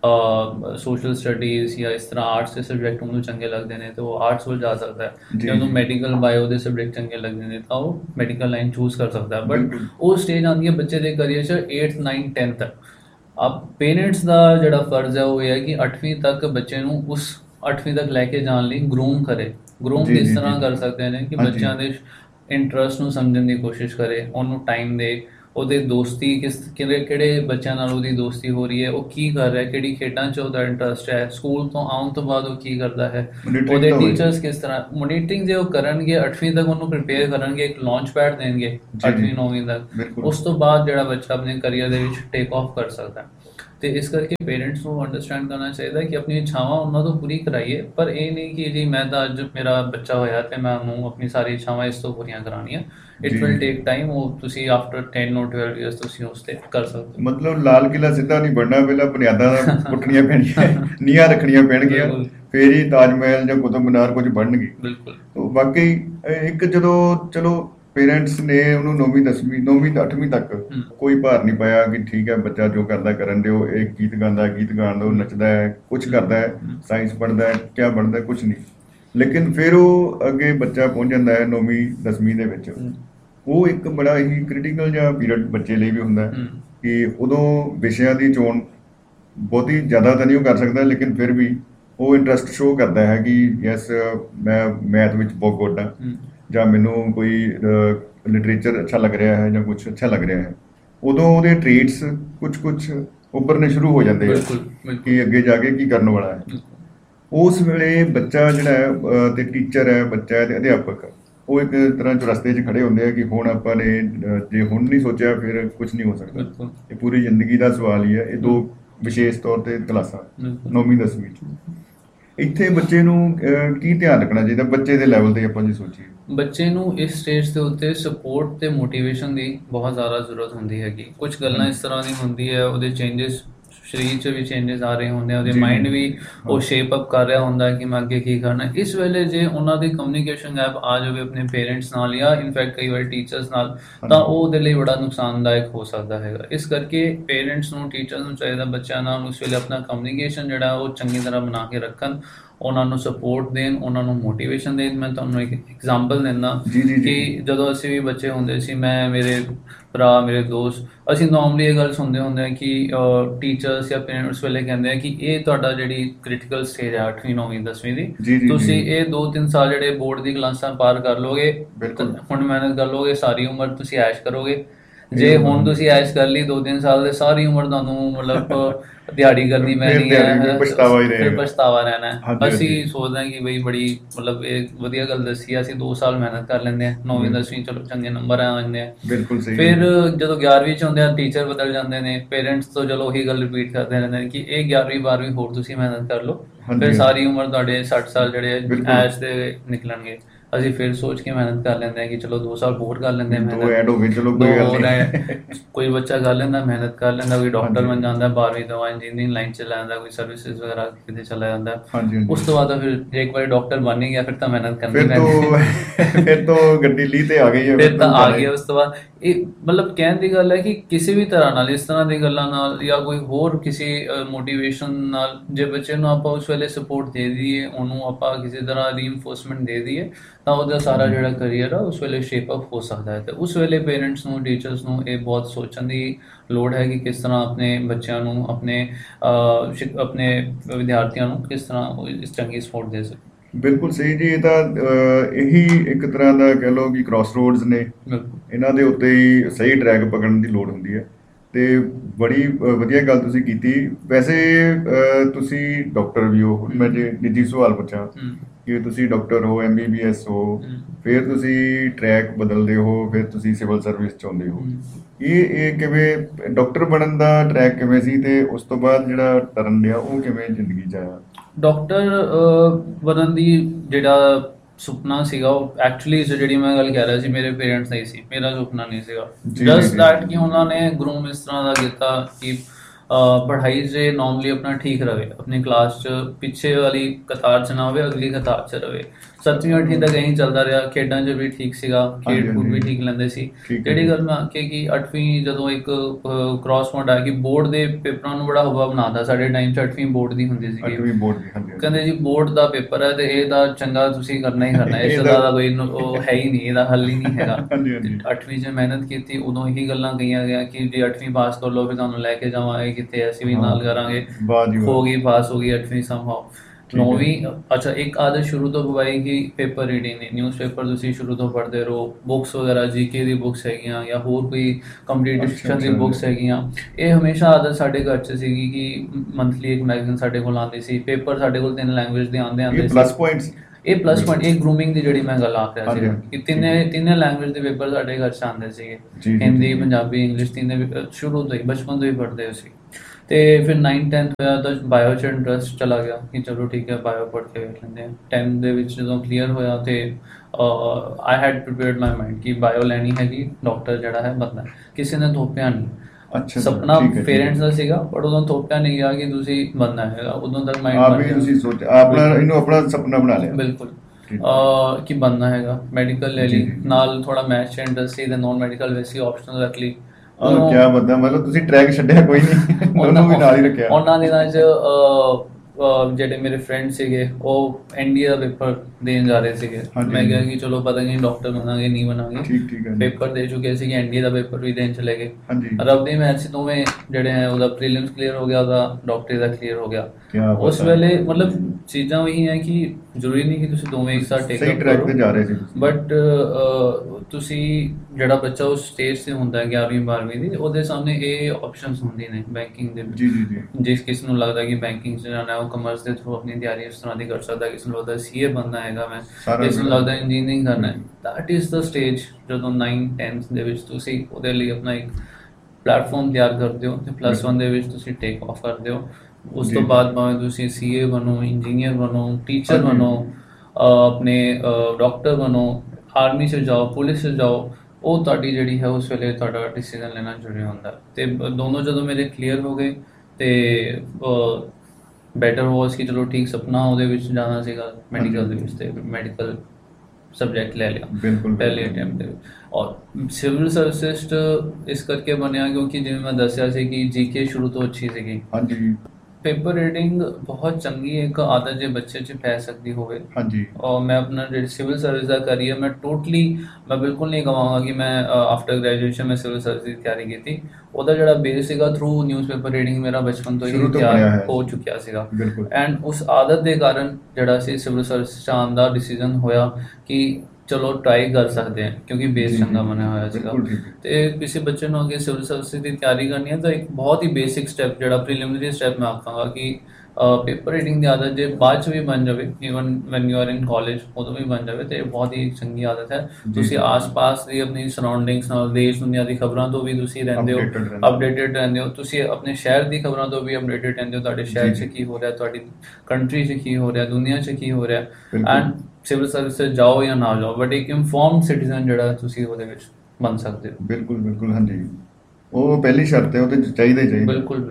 ਸੋਸ਼ਲ ਸਟੱਡੀਜ਼ ਜਾਂ ਇਸ ਤਰ੍ਹਾਂ ਆਰਟਸ ਦੇ ਸਬਜੈਕਟ ਉਹਨੂੰ ਚੰਗੇ ਲੱਗਦੇ ਨੇ ਤਾਂ ਉਹ ਆਰਟਸ ਵੱਲ ਜਾ ਸਕਦਾ ਹੈ। ਜੇ ਉਹਨੂੰ ਮੈਡੀਕਲ ਬਾਇਓ ਦੇ ਸਬਜੈਕਟ ਚੰਗੇ ਲੱਗਦੇ ਨੇ ਤਾਂ ਉਹ ਮੈਡੀਕਲ ਲਾਈਨ ਚੂਜ਼ ਕਰ ਸਕਦਾ ਹੈ। ਬਟ ਉਹ ਸਟੇਜ ਆਉਂਦੀ ਹੈ ਬੱਚੇ ਦੇ ਕਰੀਅਰ 'ਚ 8th 9th 10th ਤੱਕ। अब पेरेंट्स का ਜਿਹੜਾ ਫਰਜ਼ ਹੈ ਉਹ ਇਹ ਹੈ ਕਿ 8ਵੀਂ ਤੱਕ ਬੱਚੇ ਨੂੰ ਉਸ 8ਵੀਂ ਤੱਕ ਲੈ ਕੇ ਜਾਣ ਲਈ ਗਰੂਮ ਕਰੇ। ਗਰੂਮ ਕਿਸ ਤਰ੍ਹਾਂ ਕਰ ਸਕਦੇ ਨੇ ਕਿ ਬੱਚਿਆਂ ਦੇ ਇੰਟਰਸਟ ਨੂੰ ਸਮਝਣ ਦੀ ਕੋਸ਼ਿਸ਼ ਕਰੇ, ਉਹਨੂੰ ਟਾਈਮ ਦੇ, ਉਹਦੇ ਦੋਸਤੀ ਕਿਹੜੇ ਬੱਚਿਆਂ ਨਾਲ ਉਹਦੀ ਦੋਸਤੀ ਹੋ ਰਹੀ ਹੈ, ਉਹ ਕੀ ਕਰ ਰਿਹਾ, ਕਿਹੜੀ ਖੇਡਾਂ 'ਚ ਉਹਦਾ ਇੰਟਰਸਟ ਹੈ, ਸਕੂਲ ਤੋਂ ਆਉਣ ਤੋਂ ਬਾਅਦ ਉਹ ਕੀ ਕਰਦਾ ਹੈ, ਉਹਦੇ ਟੀਚਰਸ ਕਿਸ ਤਰ੍ਹਾਂ ਮੋਨੀਟਰਿੰਗ ਜੇ ਉਹ ਕਰਨਗੇ 8ਵੀਂ ਤੱਕ ਉਹਨੂੰ ਪ੍ਰਿਪੇਅਰ ਕਰਨਗੇ, ਇੱਕ ਲਾਂਚ ਪੈਡ ਦੇਣਗੇ 8ਵੀਂ 9ਵੀਂ ਤੱਕ। ਉਸ ਤੋਂ ਬਾਅਦ ਜਿਹੜਾ ਬੱਚਾ ਆਪਣੇ ਕਰੀਅਰ ਦੇ ਵਿੱਚ ਟੇਕ ਆਫ ਕਰ ਸਕਦਾ ਹੈ। ਤੇ ਇਸ ਕਰਕੇ ਪੇਰੈਂਟਸ ਨੂੰ ਅੰਡਰਸਟੈਂਡ ਕਰਨਾ ਚਾਹੀਦਾ ਕਿ ਆਪਣੀ ਇੱਛਾਵਾਂ ਉਹਨਾਂ ਤੋਂ ਪੂਰੀ ਕਰਾਈਏ, ਪਰ ਇਹ ਨਹੀਂ ਕਿ ਜੀ ਮੈਂ ਤਾਂ ਅੱਜ ਮੇਰਾ ਬੱਚਾ ਹੋਇਆ ਤੇ ਮੈਂ ਉਹਨੂੰ ਆਪਣੀ ਸਾਰੀ ਇੱਛਾਵਾਂ ਇਸ ਤੋਂ ਪੂਰੀਆਂ ਕਰਾਉਣੀਆਂ। ਇਟ ਵਿਲ ਟੇਕ ਟਾਈਮ, ਉਹ ਤੁਸੀਂ ਆਫਟਰ 10 or 12 ਇਅਰਸ ਤੁਸੀਂ ਉਸ ਤੇ ਕਰ ਸਕਦੇ ਹੋ। ਮਤਲਬ ਲਾਲ ਕਿਲ੍ਹਾ ਸਿੱਧਾ ਨਹੀਂ ਬਣਨਾ, ਪਹਿਲਾਂ ਬੁਨਿਆਦਾਂ ਪੁੱਟਣੀਆਂ ਪੈਣੀਆਂ, ਨੀਹਾਂ ਰੱਖਣੀਆਂ ਪੈਣਗੀਆਂ, ਫਿਰ ਹੀ ਤਾਜ ਮਹਿਲ ਜਾਂ ਕੁਤਬ ਮੀਨਾਰ ਕੁਝ ਬਣਨਗੇ। ਬਿਲਕੁਲ। ਵਾਕਈ ਇੱਕ ਜਦੋਂ ਚਲੋ ਪੇਰੈਂਟਸ ਨੇ ਉਹਨੂੰ 9ਵੀਂ 10ਵੀਂ 9ਵੀਂ 8ਵੀਂ ਤੱਕ ਕੋਈ ਭਾਰ ਨਹੀਂ ਪਾਇਆ ਕਿ ਠੀਕ ਹੈ ਬੱਚਾ ਜੋ ਕਰਦਾ ਕਰਨ ਦਿਓ, ਇਹ ਗੀਤ ਗਾਉਂਦਾ ਗੀਤ ਗਾਉਣ ਦਿਓ, ਨੱਚਦਾ ਹੈ, ਕੁਛ ਕਰਦਾ ਹੈ, ਸਾਇੰਸ ਪੜ੍ਹਦਾ ਹੈ, ਕਿਆ ਬਣਦਾ ਕੁਛ ਨਹੀਂ। ਲੇਕਿਨ ਫਿਰ ਉਹ ਅੱਗੇ ਬੱਚਾ ਪਹੁੰਚ ਜਾਂਦਾ ਹੈ 9ਵੀਂ 10ਵੀਂ ਦੇ ਵਿੱਚ, ਉਹ ਇੱਕ ਬੜਾ ਹੀ ਕ੍ਰਿਟੀਕਲ ਜਿਹਾ ਪੀਰੀਅਡ ਬੱਚੇ ਲਈ ਵੀ ਹੁੰਦਾ ਕਿ ਉਦੋਂ ਵਿਸ਼ਿਆਂ ਦੀ ਚੋਣ ਬਹੁਤੀ ਜ਼ਿਆਦਾ ਤਾਂ ਨਹੀਂ ਉਹ ਕਰ ਸਕਦਾ, ਲੇਕਿਨ ਫਿਰ ਵੀ ਉਹ ਇੰਟਰਸਟ ਸ਼ੋਅ ਕਰਦਾ ਹੈ ਕਿ ਯੈਸ ਮੈਂ ਮੈਥ ਵਿੱਚ ਬਹੁਤ ਗੁੱਡ ਹਾਂ, ਜਾਂ ਮੈਨੂੰ ਕੋਈ ਲਿਟਰੇਚਰ ਅੱਛਾ ਲੱਗ ਰਿਹਾ ਹੈ ਜਾਂ ਕੁਛ ਅੱਛਾ ਲੱਗ ਰਿਹਾ ਹੈ। ਉਦੋਂ ਉਹਦੇ ਟ੍ਰੇਟਸ ਕੁਛ ਉੱਭਰਨੇ ਸ਼ੁਰੂ ਹੋ ਜਾਂਦੇ ਆ ਕਿ ਅੱਗੇ ਜਾ ਕੇ ਕੀ ਕਰਨ ਵਾਲਾ ਹੈ। ਉਸ ਵੇਲੇ ਬੱਚਾ ਜਿਹੜਾ ਹੈ ਤੇ ਟੀਚਰ ਹੈ, ਬੱਚਾ ਹੈ ਤੇ ਅਧਿਆਪਕ, ਉਹ ਇੱਕ ਤਰ੍ਹਾਂ ਚੁਰਸਤੇ 'ਚ ਖੜੇ ਹੁੰਦੇ ਆ ਕਿ ਹੁਣ ਆਪਾਂ ਨੇ ਜੇ ਹੁਣ ਨਹੀਂ ਸੋਚਿਆ ਫਿਰ ਕੁਛ ਨਹੀਂ ਹੋ ਸਕਦਾ। ਇਹ ਪੂਰੀ ਜ਼ਿੰਦਗੀ ਦਾ ਸਵਾਲ ਹੀ ਹੈ। ਇਹ ਦੋ ਵਿਸ਼ੇਸ਼ ਤੌਰ ਤੇ ਕਲਾਸਾਂ 9ਵੀਂ 10ਵੀਂ 'ਚ ਇੱਥੇ ਬੱਚੇ ਨੂੰ ਕੀ ਧਿਆਨ ਰੱਖਣਾ ਚਾਹੀਦਾ ਬੱਚੇ ਦੇ ਲੈਵਲ ਤੇ ਆਪਾਂ ਜੇ ਸੋਚੀਏ? ਬੱਚੇ ਨੂੰ ਇਸ ਸਟੇਜ ਦੇ ਉੱਤੇ ਸਪੋਰਟ ਤੇ ਮੋਟੀਵੇਸ਼ਨ ਦੀ ਬਹੁਤ ਜ਼ਿਆਦਾ ਜ਼ਰੂਰਤ ਹੁੰਦੀ ਹੈਗੀ। ਕੁਝ ਗੱਲਾਂ ਇਸ ਤਰ੍ਹਾਂ ਦੀ ਹੁੰਦੀ ਹੈ, ਉਹਦੇ ਚੇਂਜਸ ਸਰੀਰ 'ਚ ਵੀ ਚੇਂਜਸ ਆ ਰਹੇ ਹੁੰਦੇ ਆ, ਉਹਦੇ ਮਾਈਂਡ ਵੀ ਉਹ ਸ਼ੇਪ ਅਪ ਕਰ ਰਿਹਾ ਹੁੰਦਾ ਕਿ ਮੈਂ ਅੱਗੇ ਕੀ ਕਰਨਾ। ਇਸ ਵੇਲੇ ਜੇ ਉਹਨਾਂ ਦੀ ਕਮਿਊਨੀਕੇਸ਼ਨ ਗੈਪ ਆ ਜਾਵੇ ਆਪਣੇ ਪੇਰੈਂਟਸ ਨਾਲ ਜਾਂ ਇਨਫੈਕਟ ਕਈ ਵਾਰ ਟੀਚਰਸ ਨਾਲ, ਤਾਂ ਉਹ ਉਹਦੇ ਲਈ ਬੜਾ ਨੁਕਸਾਨਦਾਇਕ ਹੋ ਸਕਦਾ ਹੈਗਾ। ਇਸ ਕਰਕੇ ਪੇਰੈਂਟਸ ਨੂੰ, ਟੀਚਰਸ ਨੂੰ ਚਾਹੀਦਾ ਬੱਚਿਆਂ ਨਾਲ ਉਸ ਵੇਲੇ ਆਪਣਾ ਕਮਿਊਨੀਕੇਸ਼ਨ ਜਿਹੜਾ ਉਹ ਚੰਗੀ ਤਰ੍ਹਾਂ ਬਣਾ ਕੇ ਰੱਖਣ, ਉਹਨਾਂ ਨੂੰ ਸਪੋਰਟ ਦੇਣ, ਉਹਨਾਂ ਨੂੰ ਮੋਟੀਵੇਸ਼ਨ ਦੇਣ। ਮੈਂ ਤੁਹਾਨੂੰ ਇੱਕ ਐਗਜ਼ਾਮਪਲ ਦਿੰਦਾ ਕਿ ਜਦੋਂ ਅਸੀਂ ਵੀ ਬੱਚੇ ਹੁੰਦੇ ਸੀ, ਮੈਂ, ਮੇਰੇ ਭਰਾ, ਮੇਰੇ ਦੋਸਤ, ਅਸੀਂ ਨੋਰਮਲੀ ਇਹ ਗੱਲ ਸੁਣਦੇ ਹੁੰਦੇ ਹਾਂ ਕਿ ਟੀਚਰਸ ਜਾਂ ਪੇਰੈਂਟਸ ਵੇਲੇ ਕਹਿੰਦੇ ਆ ਕਿ ਇਹ ਤੁਹਾਡਾ ਜਿਹੜੀ ਕ੍ਰਿਟੀਕਲ ਸਟੇਜ ਹੈ 8ਵੀਂ 9ਵੀਂ 10ਵੀਂ ਦੀ, ਤੁਸੀਂ ਇਹ 2-3 ਸਾਲ ਜਿਹੜੇ ਬੋਰਡ ਦੀ ਕਲਾਸਾਂ ਪਾਰ ਕਰ ਲੋਗੇ, ਹੁਣ ਮਿਹਨਤ ਕਰ ਲੋਗੇ, ਸਾਰੀ ਉਮਰ ਤੁਸੀਂ ਐਸ਼ ਕਰੋਗੇ। ਜੇ ਹੁਣ ਤੁਸੀਂ ਐਸ਼ ਕਰ ਲਈ 2-3 ਸਾਲ ਦੇ, ਸਾਰੀ ਉਮਰ ਤੁਹਾਨੂੰ ਮਤਲਬ ਦਿਹਾੜੀ ਕਰਨੀ ਪੈਣੀ ਹੈ, ਫਿਰ ਪਛਤਾਵਾ ਰਹਿਣਾ ਹੈ। ਅਸੀਂ ਸੋਚਦੇ ਹਾਂ ਕਿ ਬਈ ਬੜੀ ਮਤਲਬ ਇਹ ਵਧੀਆ ਗੱਲ ਦੱਸੀ ਹੈ, ਅਸੀਂ 2 ਸਾਲ ਮਿਹਨਤ ਕਰ ਲੈਂਦੇ ਹਾਂ, 9ਵੀਂ 10ਵੀਂ ਚਲੋ ਚੰਗੇ ਨੰਬਰ ਆ ਜਾਂਦੇ ਆ। ਫਿਰ ਜਦੋਂ 11ਵੀਂ 'ਚ ਹੁੰਦੇ ਆ ਟੀਚਰ ਬਦਲ ਜਾਂਦੇ ਨੇ, ਪੇਰੈਂਟਸ ਤੋਂ ਚਲੋ ਉਹੀ ਗੱਲ ਰਿਪੀਟ ਕਰਦੇ ਰਹਿੰਦੇ ਨੇ ਕਿ ਇਹ 11ਵੀਂ 12ਵੀਂ ਹੋਰ ਤੁਸੀਂ ਮਿਹਨਤ ਕਰ ਲਓ, ਫਿਰ ਸਾਰੀ ਉਮਰ ਤੁਹਾਡੇ 60 ਸਾਲ ਜਿਹੜੇ ਐਸ਼ ਦੇ ਨਿਕਲਣਗੇ। ਅਸੀਂ ਫਿਰ ਸੋਚ ਕੇ ਮਿਹਨਤ ਕਰ ਲੈਂਦੇ ਹਾਂ ਕਿ ਚਲੋ 2 ਸਾਲ ਹੋਰ ਕਰ ਲੈਂਦੇ ਕੋਈ ਬੱਚਾ ਕਰ ਲੈਂਦਾ, ਮਿਹਨਤ ਕਰ ਲੈਂਦਾ, ਕੋਈ ਡਾਕਟਰ ਬਣ ਜਾਂਦਾ, 12ਵੀਂ ਤੋਂ ਇੰਜੀਨੀਅਰਿੰਗ ਲਾਈਨ 'ਚ ਲੈ ਜਾਂਦਾ, ਕੋਈ ਸਰਵਿਸਿਜ਼ ਵਗੈਰਾ ਕਿਤੇ ਚਲਾ ਜਾਂਦਾ। ਉਸ ਤੋਂ ਬਾਅਦ ਫਿਰ ਜੇ ਇੱਕ ਵਾਰੀ ਡਾਕਟਰ ਬਣ ਹੀ ਗਿਆ ਫਿਰ ਤਾਂ ਮਿਹਨਤ ਕਰਨੀ ਪੈਂਦੀ, ਫਿਰ ਤਾਂ ਗੱਡੀ ਲੀ ਤੇ ਆ ਗਈ ਹੈ, ਫਿਰ ਤਾਂ ਆ ਗਿਆ। ਉਸ ਤੋਂ ਬਾਅਦ ਇਹ ਮਤਲਬ ਕਹਿਣ ਦੀ ਗੱਲ ਹੈ ਕਿ ਕਿਸੇ ਵੀ ਤਰ੍ਹਾਂ ਨਾਲ, ਇਸ ਤਰ੍ਹਾਂ ਦੀ ਗੱਲਾਂ ਨਾਲ ਜਾਂ ਕੋਈ ਹੋਰ ਕਿਸੇ ਮੋਟੀਵੇਸ਼ਨ ਨਾਲ ਜੇ ਬੱਚੇ ਨੂੰ ਆਪਾਂ ਉਸ ਵੇਲੇ ਸਪੋਰਟ ਦੇ ਦਈਏ, ਉਹਨੂੰ ਆਪਾਂ ਕਿਸੇ ਤਰ੍ਹਾਂ ਰੀਇਨਫੋਰਸਮੈਂਟ ਦੇ ਦਈਏ, ਤਾਂ ਉਹਦਾ ਸਾਰਾ ਜਿਹੜਾ ਕਰੀਅਰ ਆ ਉਸ ਵੇਲੇ ਸ਼ੇਪ ਅਪ ਹੋ ਸਕਦਾ ਹੈ। ਤੇ ਉਸ ਵੇਲੇ ਪੇਰੈਂਟਸ ਨੂੰ, ਟੀਚਰਸ ਨੂੰ ਇਹ ਬਹੁਤ ਸੋਚਣ ਦੀ ਲੋੜ ਹੈ ਕਿ ਕਿਸ ਤਰ੍ਹਾਂ ਆਪਣੇ ਬੱਚਿਆਂ ਨੂੰ, ਆਪਣੇ ਵਿਦਿਆਰਥੀਆਂ ਨੂੰ ਕਿਸ ਤਰ੍ਹਾਂ ਇਸ ਚੰਗੀ ਸਪੋਰਟ ਦੇ ਸਕੇ। ਬਿਲਕੁਲ ਸਹੀ ਜੀ। ਇਹ ਤਾਂ ਇਹੀ ਇੱਕ ਤਰ੍ਹਾਂ ਦਾ ਕਹਿ ਲਓ ਕਿ ਕ੍ਰਾਸ ਰੋਡਸ ਨੇ, ਇਹਨਾਂ ਦੇ ਉੱਤੇ ਹੀ ਸਹੀ ਟਰੈਕ ਪਕੜਨ ਦੀ ਲੋੜ ਹੁੰਦੀ ਹੈ। ਤੇ ਬੜੀ ਵਧੀਆ ਗੱਲ ਤੁਸੀਂ ਕੀਤੀ। ਵੈਸੇ ਤੁਸੀਂ ਡਾਕਟਰ ਵੀ ਹੋ, ਮੈਂ ਜੇ ਨਿੱਜੀ ਸਵਾਲ ਪੁੱਛਾਂ ਕਿ ਤੁਸੀਂ ਡਾਕਟਰ ਹੋ, MBBS ਹੋ, ਫਿਰ ਤੁਸੀਂ ਟਰੈਕ ਬਦਲਦੇ ਹੋ, ਫਿਰ ਤੁਸੀਂ ਸਿਵਲ ਸਰਵਿਸ 'ਚ ਆਉਂਦੇ ਹੋ, ਇਹ ਕਿਵੇਂ ਡਾਕਟਰ ਬਣਨ ਦਾ ਟਰੈਕ ਕਿਵੇਂ ਸੀ, ਤੇ ਉਸ ਤੋਂ ਬਾਅਦ ਜਿਹੜਾ ਟਰਨ ਲਿਆ ਉਹ ਕਿਵੇਂ ਜ਼ਿੰਦਗੀ 'ਚ ਆਇਆ? ਡਾਕਟਰ ਬਣਨ ਦੀ ਜਿਹੜਾ ਸੁਪਨਾ ਸੀਗਾ ਉਹ ਐਕਚੁਅਲੀ ਜਿਹੜੀ ਮੈਂ ਗੱਲ ਕਹਿ ਰਿਹਾ ਸੀ ਮੇਰੇ ਪੇਰੈਂਟਸ ਦਾ ਹੀ ਸੀ, ਮੇਰਾ ਸੁਪਨਾ ਨਹੀਂ ਸੀਗਾ। ਜਸਟ ਦੈਟ ਕਿ ਉਹਨਾਂ ਨੇ ਗਰੂਮ ਇਸ ਤਰ੍ਹਾਂ ਦਾ ਕੀਤਾ ਕਿ ਪੜ੍ਹਾਈ 'ਚ ਨੋਰਮਲੀ ਆਪਣਾ ਠੀਕ ਰਹੇ, ਆਪਣੀ ਕਲਾਸ 'ਚ ਪਿੱਛੇ ਵਾਲੀ ਕਤਾਰ 'ਚ ਨਾ ਹੋਵੇ, ਅਗਲੀ ਕਤਾਰ 'ਚ ਰਹੇ। 7ਵੀਂ 8ਵੀਂ ਤੱਕ ਇਹੀ ਚੱਲਦਾ ਰਿਹਾ, ਖੇਡਾਂ 'ਚ ਵੀ ਠੀਕ ਸੀਗਾ, ਖੇਡ ਕੂਦ ਵੀ ਠੀਕ ਲੈਂਦੇ ਸੀ। ਜਿਹੜੀ ਗੱਲ ਮੈਂ ਆਖੀ ਕਿ 8ਵੀਂ ਜਦੋਂ ਇੱਕ ਕ੍ਰਾਸ ਪੁਆਇੰਟ ਆਇਆ ਕਿ ਬੋਰਡ ਦੇ ਪੇਪਰਾਂ ਨੂੰ ਬੜਾ ਹਵਾ ਬਣਾਤਾ, ਸਾਡੇ ਟਾਈਮ 'ਚ 8ਵੀਂ ਬੋਰਡ ਦੀ ਹੁੰਦੀ ਸੀ, ਕਹਿੰਦੇ ਜੀ ਬੋਰਡ ਦਾ ਪੇਪਰ ਹੈ ਤੇ ਇਹਦਾ ਚੰਗਾ ਤੁਸੀਂ ਕਰਨਾ ਹੀ ਕਰਨਾ, ਇਸ ਦਾ ਕੋਈ ਉਹ ਹੈ ਹੀ ਨਹੀਂ, ਇਹਦਾ ਹੱਲ ਹੀ ਨਹੀਂ ਹੈਗਾ। 8ਵੀਂ 'ਚ ਮਿਹਨਤ ਕੀਤੀ, ਉਦੋਂ ਇਹੀ ਗੱਲਾਂ ਕਹੀਆਂ ਗਿਆ ਕਿ ਜੇ 8ਵੀਂ ਪਾਸ ਕਰ ਲਓ ਫਿਰ ਤੁਹਾਨੂੰ ਲੈ ਕੇ ਜਾਵਾਂਗੇ ਕਿਤੇ, ਅਸੀਂ ਵੀ ਨਾਲ ਕਰਾਂਗੇ। ਹੋ ਗਈ, ਪਾਸ ਹੋ ਗਈ 8ਵੀਂ ਸਮਹਾਉ। 9ਵੀਂ ਅੱਛਾ ਇੱਕ ਆਦਤ ਸ਼ੁਰੂ ਤੋਂ ਪਵਾਈ ਕਿ ਪੇਪਰ ਰੀਡਿੰਗ ਦੀ, ਨਿਊਜ਼ਪੇਪਰ ਤੁਸੀਂ ਸ਼ੁਰੂ ਤੋਂ ਪੜ੍ਹਦੇ ਰਹੋ, ਬੁੱਕਸ ਵਗੈਰਾ GK ਦੀ ਬੁੱਕਸ ਹੈਗੀਆਂ ਜਾਂ ਹੋਰ ਕੋਈ ਕੰਪੀਟੀਸ਼ਨ ਦੀ ਬੁੱਕਸ ਹੈਗੀਆਂ। ਇਹ ਹਮੇਸ਼ਾ ਆਦਤ ਸਾਡੇ ਘਰ 'ਚ ਸੀਗੀ ਕਿ ਮੰਥਲੀ ਇੱਕ ਮੈਗਜ਼ੀਨ ਸਾਡੇ ਕੋਲ ਆਉਂਦੀ ਸੀ, ਪੇਪਰ ਸਾਡੇ ਕੋਲ 3 ਲੈਂਗੁਏਜ ਦੇ ਆਉਂਦੇ ਸੀ। ਇਹ ਪਲੱਸ ਪੁਆਇੰਟ, ਇਹ ਗਰੂਮਿੰਗ ਦੀ ਜਿਹੜੀ ਮੈਂ ਗੱਲ ਆਖ ਰਿਹਾ ਸੀ ਕਿ ਤਿੰਨੇ ਲੈਂਗੁਏਜ ਦੇ ਪੇਪਰ ਸਾਡੇ ਘਰ 'ਚ ਆਉਂਦੇ ਸੀਗੇ, ਹਿੰਦੀ, ਪੰਜਾਬੀ, ਇੰਗਲਿਸ਼, ਤਿੰਨੇ ਸ਼ੁਰੂ ਤੋਂ ਹੀ ਬਚਪਨ ਤੋਂ ਹੀ ਪੜ੍ਹਦੇ ਸੀ। ਤੇ ਫਿਰ 9th 10th ਹੋਇਆ ਤਾਂ ਬਾਇਓ 'ਚ ਇੰਟਰਸਟ ਚਲਾ ਗਿਆ ਕਿ ਚਲੋ ਠੀਕ ਹੈ ਬਾਇਓ ਪੜ੍ਹ ਕੇ ਵੇਖ ਲੈਂਦੇ ਹਾਂ। 10th ਦੇ ਵਿੱਚ ਜਦੋਂ ਕਲੀਅਰ ਹੋਇਆ ਤੇ I had prepared my mind ਕਿ ਬਾਇਓ ਲੈਣੀ ਹੈਗੀ, ਡਾਕਟਰ ਜਿਹੜਾ ਹੈ ਬੰਦਾ, ਕਿਸੇ ਨੇ ਥੋਪਿਆ ਨਹੀਂ। ਅੱਛਾ, ਸੁਪਨਾ ਠੀਕ ਹੈ, ਪੇਰੈਂਟਸ ਦਾ ਸੀਗਾ ਪਰ ਉਦੋਂ ਥੋਪਿਆ ਨਹੀਂ ਗਿਆ ਕਿ ਤੁਸੀਂ ਬੰਦਾ ਹੈਗਾ, ਉਦੋਂ ਤੱਕ ਮਾਈਂਡ ਆਪ ਹੀ ਤੁਸੀਂ ਸੋਚਿਆ, ਆਪਣਾ ਇਹਨੂੰ ਆਪਣਾ ਸੁਪਨਾ ਬਣਾ ਲਿਆ। ਬਿਲਕੁਲ ਕਿ ਬੰਦਾ ਹੈਗਾ, ਮੈਡੀਕਲ ਲੈ ਲਈ, ਨਾਲ ਥੋੜਾ ਮੈਥ 'ਚ ਇੰਟਰਸਟ ਸੀ ਤੇ ਨੋਨ ਮੈਡੀਕਲ ਵੈਸੀ ਆਪਸ਼ਨਲ ਰੱਖ ਲਈ। ਕਿਆ ਬੰਦਾ, ਮਤਲਬ ਤੁਸੀਂ ਟਰੈਕ ਛੱਡਿਆ ਕੋਈ ਨਹੀਂ, ਉਹਨੂੰ ਵੀ ਨਾਲ ਹੀ ਰੱਖਿਆ। ਉਹਨਾਂ ਦਿਨਾਂ 'ਚ ਜਿਹੜੇ ਮੇਰੇ ਫਰੈਂਡ ਸੀਗੇ ਉਹ ਐਨਡੀਏ ਦਾ ਪੇਪਰ ਦੇਣ ਜਾ ਰਹੇ ਸੀਗੇ। ਮੈਂ ਕਿਹਾ ਕਿ ਚਲੋ ਪਤਾ ਨਹੀਂ ਡਾਕਟਰ ਬਣਾਂਗੇ ਨਹੀਂ ਬਣਾਂਗੇ, ਪੇਪਰ ਦੇ ਚੁੱਕੇ ਸੀਗੇ, ਐਨਡੀਏ ਦਾ ਪੇਪਰ ਵੀ ਦੇਣ ਚਲੇ ਗਏ। ਰੱਬ ਦੀ ਮਿਹਰ ਸੀ ਦੋਵੇਂ ਜਿਹੜੇ ਹੈ, ਉਹਦਾ ਪ੍ਰੀਲਿਮਸ ਕਲੀਅਰ ਹੋ ਗਿਆ, ਉਹਦਾ ਡਾਕਟਰੀ ਦਾ ਕਲੀਅਰ ਹੋ ਗਿਆ। ਉਸ ਵੇਲੇ ਮਤਲਬ ਚੀਜ਼ਾਂ ਉਹੀ ਹੈ ਕਿ ਜ਼ਰੂਰੀ ਨਹੀਂ ਕਿ ਤੁਸੀਂ ਦੋਵੇਂ ਇੱਕ ਸਾਥ ਟੇਕ ਅਪ ਕਰੋ, ਬਟ ਤੁਸੀਂ ਜਿਹੜਾ ਬੱਚਾ ਉਸ ਸਟੇਜ 'ਤੇ ਹੁੰਦਾ 11ਵੀਂ 12ਵੀਂ ਦੀ, ਉਹਦੇ ਸਾਹਮਣੇ ਇਹ ਆਪਸ਼ਨਸ ਹੁੰਦੀਆਂ ਨੇ ਬੈਂਕਿੰਗ ਦੇ ਵਿੱਚ। ਜਿਸ ਕਿਸ ਨੂੰ ਲੱਗਦਾ ਕਿ ਬੈਂਕਿੰਗ 'ਚ ਜਾਣਾ, ਉਹ ਕਮਰਸ ਦੇ ਥਰੂ ਆਪਣੀ ਤਿਆਰੀ ਇਸ ਤਰ੍ਹਾਂ ਦੀ ਕਰ ਸਕਦਾ, ਕਿਸ ਨੂੰ ਲੱਗਦਾ ਸੀਏ ਬਣਨਾ ਹੈਗਾ ਮੈਂ, ਕਿਸ ਨੂੰ ਲੱਗਦਾ ਇੰਜੀਨੀਅਰਿੰਗ ਕਰਨਾ ਹੈ। ਦੈਟ ਇਜ਼ ਦਾ ਸਟੇਜ ਜਦੋਂ 9th-10th ਦੇ ਵਿੱਚ ਤੁਸੀਂ ਉਹਦੇ ਲਈ ਆਪਣਾ ਇੱਕ ਪਲੇਟਫਾਰਮ ਤਿਆਰ ਕਰਦੇ ਹੋ ਤੇ +1 ਦੇ ਵਿੱਚ ਤੁਸੀਂ ਟੇਕ ਆਫ ਕਰਦੇ ਹੋ। ਉਸ ਤੋਂ ਬਾਅਦ ਭਾਵੇਂ ਤੁਸੀਂ ਸੀਏ ਬਣੋ, ਇੰਜੀਨੀਅਰ ਬਣੋ, ਟੀਚਰ ਬਣੋ, ਆਪਣੇ ਡਾਕਟਰ ਬਣੋ, ਆਰਮੀ 'ਚ ਜਾਓ, ਪੁਲਿਸ 'ਚ ਜਾਓ, ਉਹ ਤੁਹਾਡੀ ਜਿਹੜੀ ਹੈ ਉਸ ਵੇਲੇ ਤੁਹਾਡਾ ਡਿਸੀਜਨ ਲੈਣਾ ਜ਼ਰੂਰੀ ਹੁੰਦਾ। ਤੇ ਦੋਨੋਂ ਜਦੋਂ ਮੇਰੇ ਕਲੀਅਰ ਹੋ ਗਏ ਤੇ ਬੈਟਰ ਵਾਸ ਕਿ ਚਲੋ ਠੀਕ, ਸੁਪਨਾ ਉਹਦੇ ਵਿੱਚ ਜਾਣਾ ਸੀਗਾ ਮੈਡੀਕਲ ਦੇ ਵਿੱਚ, ਤੇ ਮੈਡੀਕਲ ਸਬਜੈਕਟ ਲੈ ਲਿਆ ਪਹਿਲੇ ਅਟੈਂਪਟ ਦੇ ਵਿੱਚ। ਔਰ ਸਿਵਲ ਸਰਵਿਸਿਜ਼ ਇਸ ਕਰਕੇ ਬਣਿਆ ਕਿਉਂਕਿ ਜਿਵੇਂ ਮੈਂ ਦੱਸਿਆ ਸੀ ਕਿ ਜੀਕੇ ਸ਼ੁਰੂ ਤੋਂ ਅੱਛੀ ਸੀਗੀ। ਹਾਂਜੀ, ਪੇਪਰ ਰੀਡਿੰਗ ਬਹੁਤ ਚੰਗੀ ਇੱਕ ਆਦਤ ਜੇ ਬੱਚੇ 'ਚ ਪੈ ਸਕਦੀ ਹੋਵੇ। ਹਾਂਜੀ, ਔਰ ਮੈਂ ਆਪਣਾ ਜਿਹੜੀ ਸਿਵਲ ਸਰਵਿਸ ਦਾ ਕਰੀਅਰ ਮੈਂ ਬਿਲਕੁਲ ਨਹੀਂ ਕਹਾਂਗਾ ਕਿ ਮੈਂ ਆਫਟਰ ਗ੍ਰੈਜੂਏਸ਼ਨ ਮੈਂ ਸਿਵਲ ਸਰਵਿਸ ਦੀ ਤਿਆਰੀ ਕੀਤੀ। ਉਹਦਾ ਜਿਹੜਾ ਬੇਸ ਸੀਗਾ ਥਰੂ ਨਿਊਜ਼ਪੇਪਰ ਰੀਡਿੰਗ ਮੇਰਾ ਬਚਪਨ ਤੋਂ ਹੀ ਤਿਆਰ ਹੋ ਚੁੱਕਿਆ ਸੀਗਾ। ਐਂਡ ਉਸ ਆਦਤ ਦੇ ਕਾਰਨ ਜਿਹੜਾ ਸੀ ਸਿਵਲ ਸਰਵਿਸ 'ਚ ਆਉਣ ਦਾ ਡਿਸੀਜਨ ਹੋਇਆ ਕਿ ਚਲੋ ਟਰਾਈ ਕਰ ਸਕਦੇ ਹਾਂ ਕਿਉਂਕਿ ਬੇਸ ਚੰਗਾ ਬਣਿਆ ਹੋਇਆ ਸੀਗਾ। ਤੇ ਕਿਸੇ ਬੱਚੇ ਨੂੰ ਅੱਗੇ ਸਿਵਲ ਸਰਵਿਸ ਦੀ ਤਿਆਰੀ ਕਰਨੀ ਹੈ ਤਾਂ ਇੱਕ ਬਹੁਤ ਹੀ ਬੇਸਿਕ ਸਟੈਪ ਜਿਹੜਾ ਪ੍ਰੀਲਿਮਿਨਰੀ ਸਟੈਪ ਮੈਂ ਆਖਾਂਗਾ ਕਿ ਪੇਪਰ ਰੀਡਿੰਗ ਦੀ ਆਦਤ ਜੇ ਬਾਅਦ 'ਚ ਵੀ ਬਣ ਜਾਵੇ, even when you are in college ਉਦੋਂ ਵੀ ਬਣ ਜਾਵੇ ਤੇ ਬਹੁਤ ਹੀ ਚੰਗੀ ਆਦਤ ਹੈ। ਤੁਸੀਂ ਆਸ-ਪਾਸ ਦੀ ਆਪਣੀ ਸਰਾਊਂਡਿੰਗਸ ਨਾਲ, ਦੇਸ਼ ਦੁਨੀਆ ਦੀ ਖਬਰਾਂ ਤੋਂ ਵੀ ਤੁਸੀਂ ਰਹਿੰਦੇ ਹੋ, ਅਪਡੇਟਡ ਰਹਿੰਦੇ ਹੋ। ਤੁਸੀਂ ਆਪਣੇ ਸ਼ਹਿਰ ਦੀ ਖਬਰਾਂ ਤੋਂ ਵੀ ਅਪਡੇਟਡ ਰਹਿੰਦੇ ਹੋ, ਤੁਹਾਡੇ ਸ਼ਹਿਰ 'ਚ ਕੀ ਹੋ ਰਿਹਾ, ਤੁਹਾਡੀ ਕੰਟਰੀ 'ਚ ਕੀ ਹੋ ਰਿਹਾ, ਦੁਨੀਆ 'ਚ ਕੀ ਹੋ ਰਿਹਾ। ਐਂਡ ਸਿਵਲ ਸਰਵਿਸ ਜਾਓ ਜਾਂ ਨਾ ਜਾਓ, ਬਟ ਇੱਕ ਇਨਫੋਰਮਡ ਸਿਟੀਜ਼ਨ ਜਿਹੜਾ ਤੁਸੀਂ ਉਹਦੇ ਵਿੱਚ ਬਣ ਸਕਦੇ ਹੋ। ਬਿਲਕੁਲ ਹਾਂਜੀ, ਉਹ ਪਹਿਲੀ ਸ਼ਰਤ ਹੈ, ਉਹ ਤੇ ਚਾਹੀਦਾ ਹੀ ਚਾਹੀਦਾ। ਬਿਲਕੁਲ।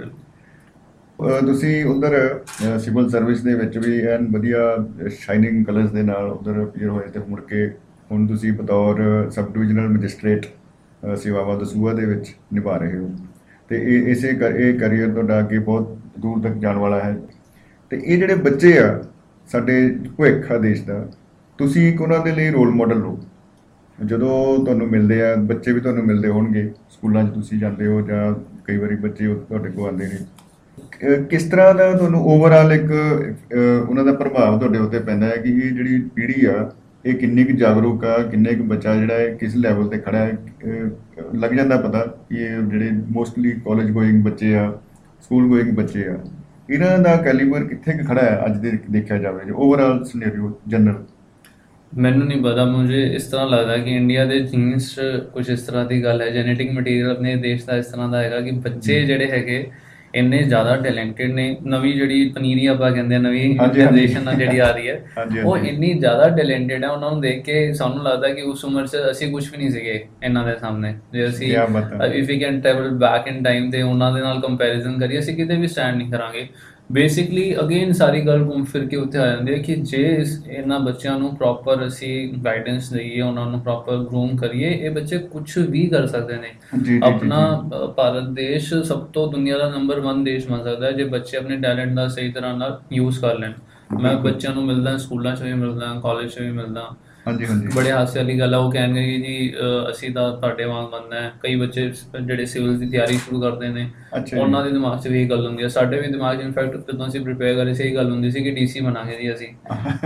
ਤੁਸੀਂ ਉਧਰ ਸਿਵਲ ਸਰਵਿਸ ਦੇ ਵਿੱਚ ਵੀ ਐਨ ਵਧੀਆ ਸ਼ਾਈਨਿੰਗ ਕਲਰਸ ਦੇ ਨਾਲ ਉਧਰ ਅਪੀਅਰ ਹੋਏ ਤੇ ਮੁੜ ਕੇ ਹੁਣ ਤੁਸੀਂ ਬਤੌਰ ਸਬ ਡਿਵੀਜ਼ਨਲ ਮੈਜਿਸਟ੍ਰੇਟ ਸੇਵਾਵਾਂ ਦਸੂਹਾ ਦੇ ਵਿੱਚ ਨਿਭਾ ਰਹੇ ਹੋ ਤੇ ਇਹ ਕਰੀਅਰ ਤੁਹਾਡਾ ਅੱਗੇ ਬਹੁਤ ਦੂਰ ਤੱਕ ਜਾਣ ਵਾਲਾ ਹੈ। ਤੇ ਇਹ ਜਿਹੜੇ ਬੱਚੇ ਆ ਸਾਡੇ ਭਵਿੱਖ ਆ ਦੇਸ਼ ਦਾ, ਤੁਸੀਂ ਇੱਕ ਉਹਨਾਂ ਦੇ ਲਈ ਰੋਲ ਮਾਡਲ ਹੋ। ਜਦੋਂ ਤੁਹਾਨੂੰ ਮਿਲਦੇ ਆ ਬੱਚੇ ਵੀ ਤੁਹਾਨੂੰ ਮਿਲਦੇ ਹੋਣਗੇ, ਸਕੂਲਾਂ 'ਚ ਤੁਸੀਂ ਜਾਂਦੇ ਹੋ ਜਾਂ ਕਈ ਵਾਰੀ ਬੱਚੇ ਤੁਹਾਡੇ ਕੋਲ ਆਉਂਦੇ ਨੇ, ਕਿਸ ਤਰ੍ਹਾਂ ਦਾ ਤੁਹਾਨੂੰ ਓਵਰਆਲ ਇੱਕ ਉਹਨਾਂ ਦਾ ਪ੍ਰਭਾਵ ਤੁਹਾਡੇ ਉੱਤੇ ਪੈਂਦਾ ਹੈ ਕਿ ਇਹ ਜਿਹੜੀ ਪੀੜ੍ਹੀ ਆ ਇਹ ਕਿੰਨੀ ਕੁ ਜਾਗਰੂਕ ਆ, ਕਿੰਨੇ ਕੁ ਬੱਚਾ ਜਿਹੜਾ ਹੈ ਕਿਸ ਲੈਵਲ 'ਤੇ ਖੜਾ ਹੈ, ਲੱਗ ਜਾਂਦਾ ਪਤਾ ਕਿ ਇਹ ਜਿਹੜੇ ਮੋਸਟਲੀ ਕਾਲਜ ਗੋਇੰਗ ਬੱਚੇ ਆ, ਸਕੂਲ ਗੋਇੰਗ ਬੱਚੇ ਆ, ਇਹਨਾਂ ਦਾ ਕੈਲੀਬਰ ਕਿੱਥੇ ਕੁ ਖੜਾ ਹੈ ਅੱਜ ਦੇ ਦੇਖਿਆ ਜਾਵੇ ਜੇ ਓਵਰਆਲ ਸਿਨੈਰੀਓ ਜਨਰਲ? ਮੈਨੂੰ ਨਹੀਂ ਪਤਾ, ਮੁਝੇ ਇਸ ਤਰ੍ਹਾਂ ਲੱਗਦਾ ਕਿ ਇੰਡੀਆ ਦੇ ਜੀਨਸ 'ਚ ਕੁਝ ਇਸ ਤਰ੍ਹਾਂ ਦੀ ਗੱਲ ਹੈ, ਜੈਨੇਟਿਕ ਮਟੀਰੀਅਲ ਆਪਣੇ ਦੇਸ਼ ਦਾ ਇਸ ਤਰ੍ਹਾਂ ਦਾ ਹੈਗਾ ਕਿ ਬੱਚੇ ਜਿਹੜੇ ਹੈਗੇ ਇੰਨੇ ਜ਼ਿਆਦਾ ਟੈਲੈਂਟਡ ਨੇ। ਨਵੀਂ ਜਿਹੜੀ ਪਨੀਰੀ ਆਪਾਂ ਕਹਿੰਦੇ ਆ, ਨਵੀਂ ਜਨਰੇਸ਼ਨ ਜਿਹੜੀ ਆ ਰਹੀ ਹੈ, ਉਹ ਇੰਨੀ ਜ਼ਿਆਦਾ ਟੈਲੈਂਟਡ ਹੈ। ਉਹਨਾਂ ਨੂੰ ਦੇਖ ਕੇ ਸਾਨੂੰ ਲੱਗਦਾ ਕਿ ਉਸ ਉਮਰ 'ਚ ਅਸੀਂ ਕੁਝ ਵੀ ਨਹੀਂ ਸੀਗੇ ਇਹਨਾਂ ਦੇ ਸਾਹਮਣੇ। ਜੇ ਅਸੀਂ if we can travel back in time ਤੇ ਉਹਨਾਂ ਦੇ ਨਾਲ ਕੰਪੈਰੀਜ਼ਨ ਕਰੀਏ, ਅਸੀਂ ਕਿਤੇ ਵੀ ਸਟੈਂਡ ਨਹੀਂ ਕਰਾਂਗੇ। ਬੇਸਿਕਲੀ ਅਗੇਨ ਸਾਰੀ ਗੱਲ ਘੁੰਮ ਫਿਰ ਕੇ ਉੱਥੇ ਆ ਜਾਂਦੀ ਹੈ ਕਿ ਜੇ ਇਹਨਾਂ ਬੱਚਿਆਂ ਨੂੰ ਪ੍ਰੋਪਰ ਅਸੀਂ ਗਾਈਡੈਂਸ ਦਈਏ, ਉਹਨਾਂ ਨੂੰ ਪ੍ਰੋਪਰ ਗਰੂਮ ਕਰੀਏ, ਇਹ ਬੱਚੇ ਕੁਝ ਵੀ ਕਰ ਸਕਦੇ ਨੇ। ਆਪਣਾ ਭਾਰਤ ਦੇਸ਼ ਸਭ ਤੋਂ ਦੁਨੀਆ ਦਾ ਨੰਬਰ 1 ਦੇਸ਼ ਬਣ ਸਕਦਾ ਹੈ ਜੇ ਬੱਚੇ ਆਪਣੇ ਟੈਲੈਂਟ ਦਾ ਸਹੀ ਤਰ੍ਹਾਂ ਨਾਲ ਯੂਜ਼ ਕਰ ਲੈਣ। ਮੈਂ ਬੱਚਿਆਂ ਨੂੰ ਮਿਲਦਾ, ਸਕੂਲਾਂ 'ਚ ਵੀ ਮਿਲਦਾ, ਕਾਲਜ 'ਚ ਵੀ ਮਿਲਦਾ, ਬੜੇ ਹਾਸੇ ਵਾਲੀ ਗੱਲ ਆ, ਉਹ ਕਹਿਣਗੇ ਕਿ ਜੀ ਅਸੀਂ ਤਾਂ ਤੁਹਾਡੇ ਵਾਂਗ ਬਣਨਾ ਹੈ। ਕਈ ਬੱਚੇ ਜਿਹੜੇ ਸਿਵਲ ਦੀ ਤਿਆਰੀ ਸ਼ੁਰੂ ਕਰਦੇ ਨੇ, ਉਹਨਾਂ ਦੇ ਦਿਮਾਗ 'ਚ ਵੀ ਇਹ ਗੱਲ ਹੁੰਦੀ ਹੈ। ਸਾਡੇ ਵੀ ਦਿਮਾਗ 'ਚ ਇਨਫੈਕਟ ਜਦੋਂ ਅਸੀਂ ਪ੍ਰੀਪੇਅਰ ਕਰ ਰਹੇ ਸੀ, ਇਹ ਗੱਲ ਹੁੰਦੀ ਸੀ ਕਿ ਡੀਸੀ ਬਣਾਂਗੇ ਜੀ ਅਸੀਂ,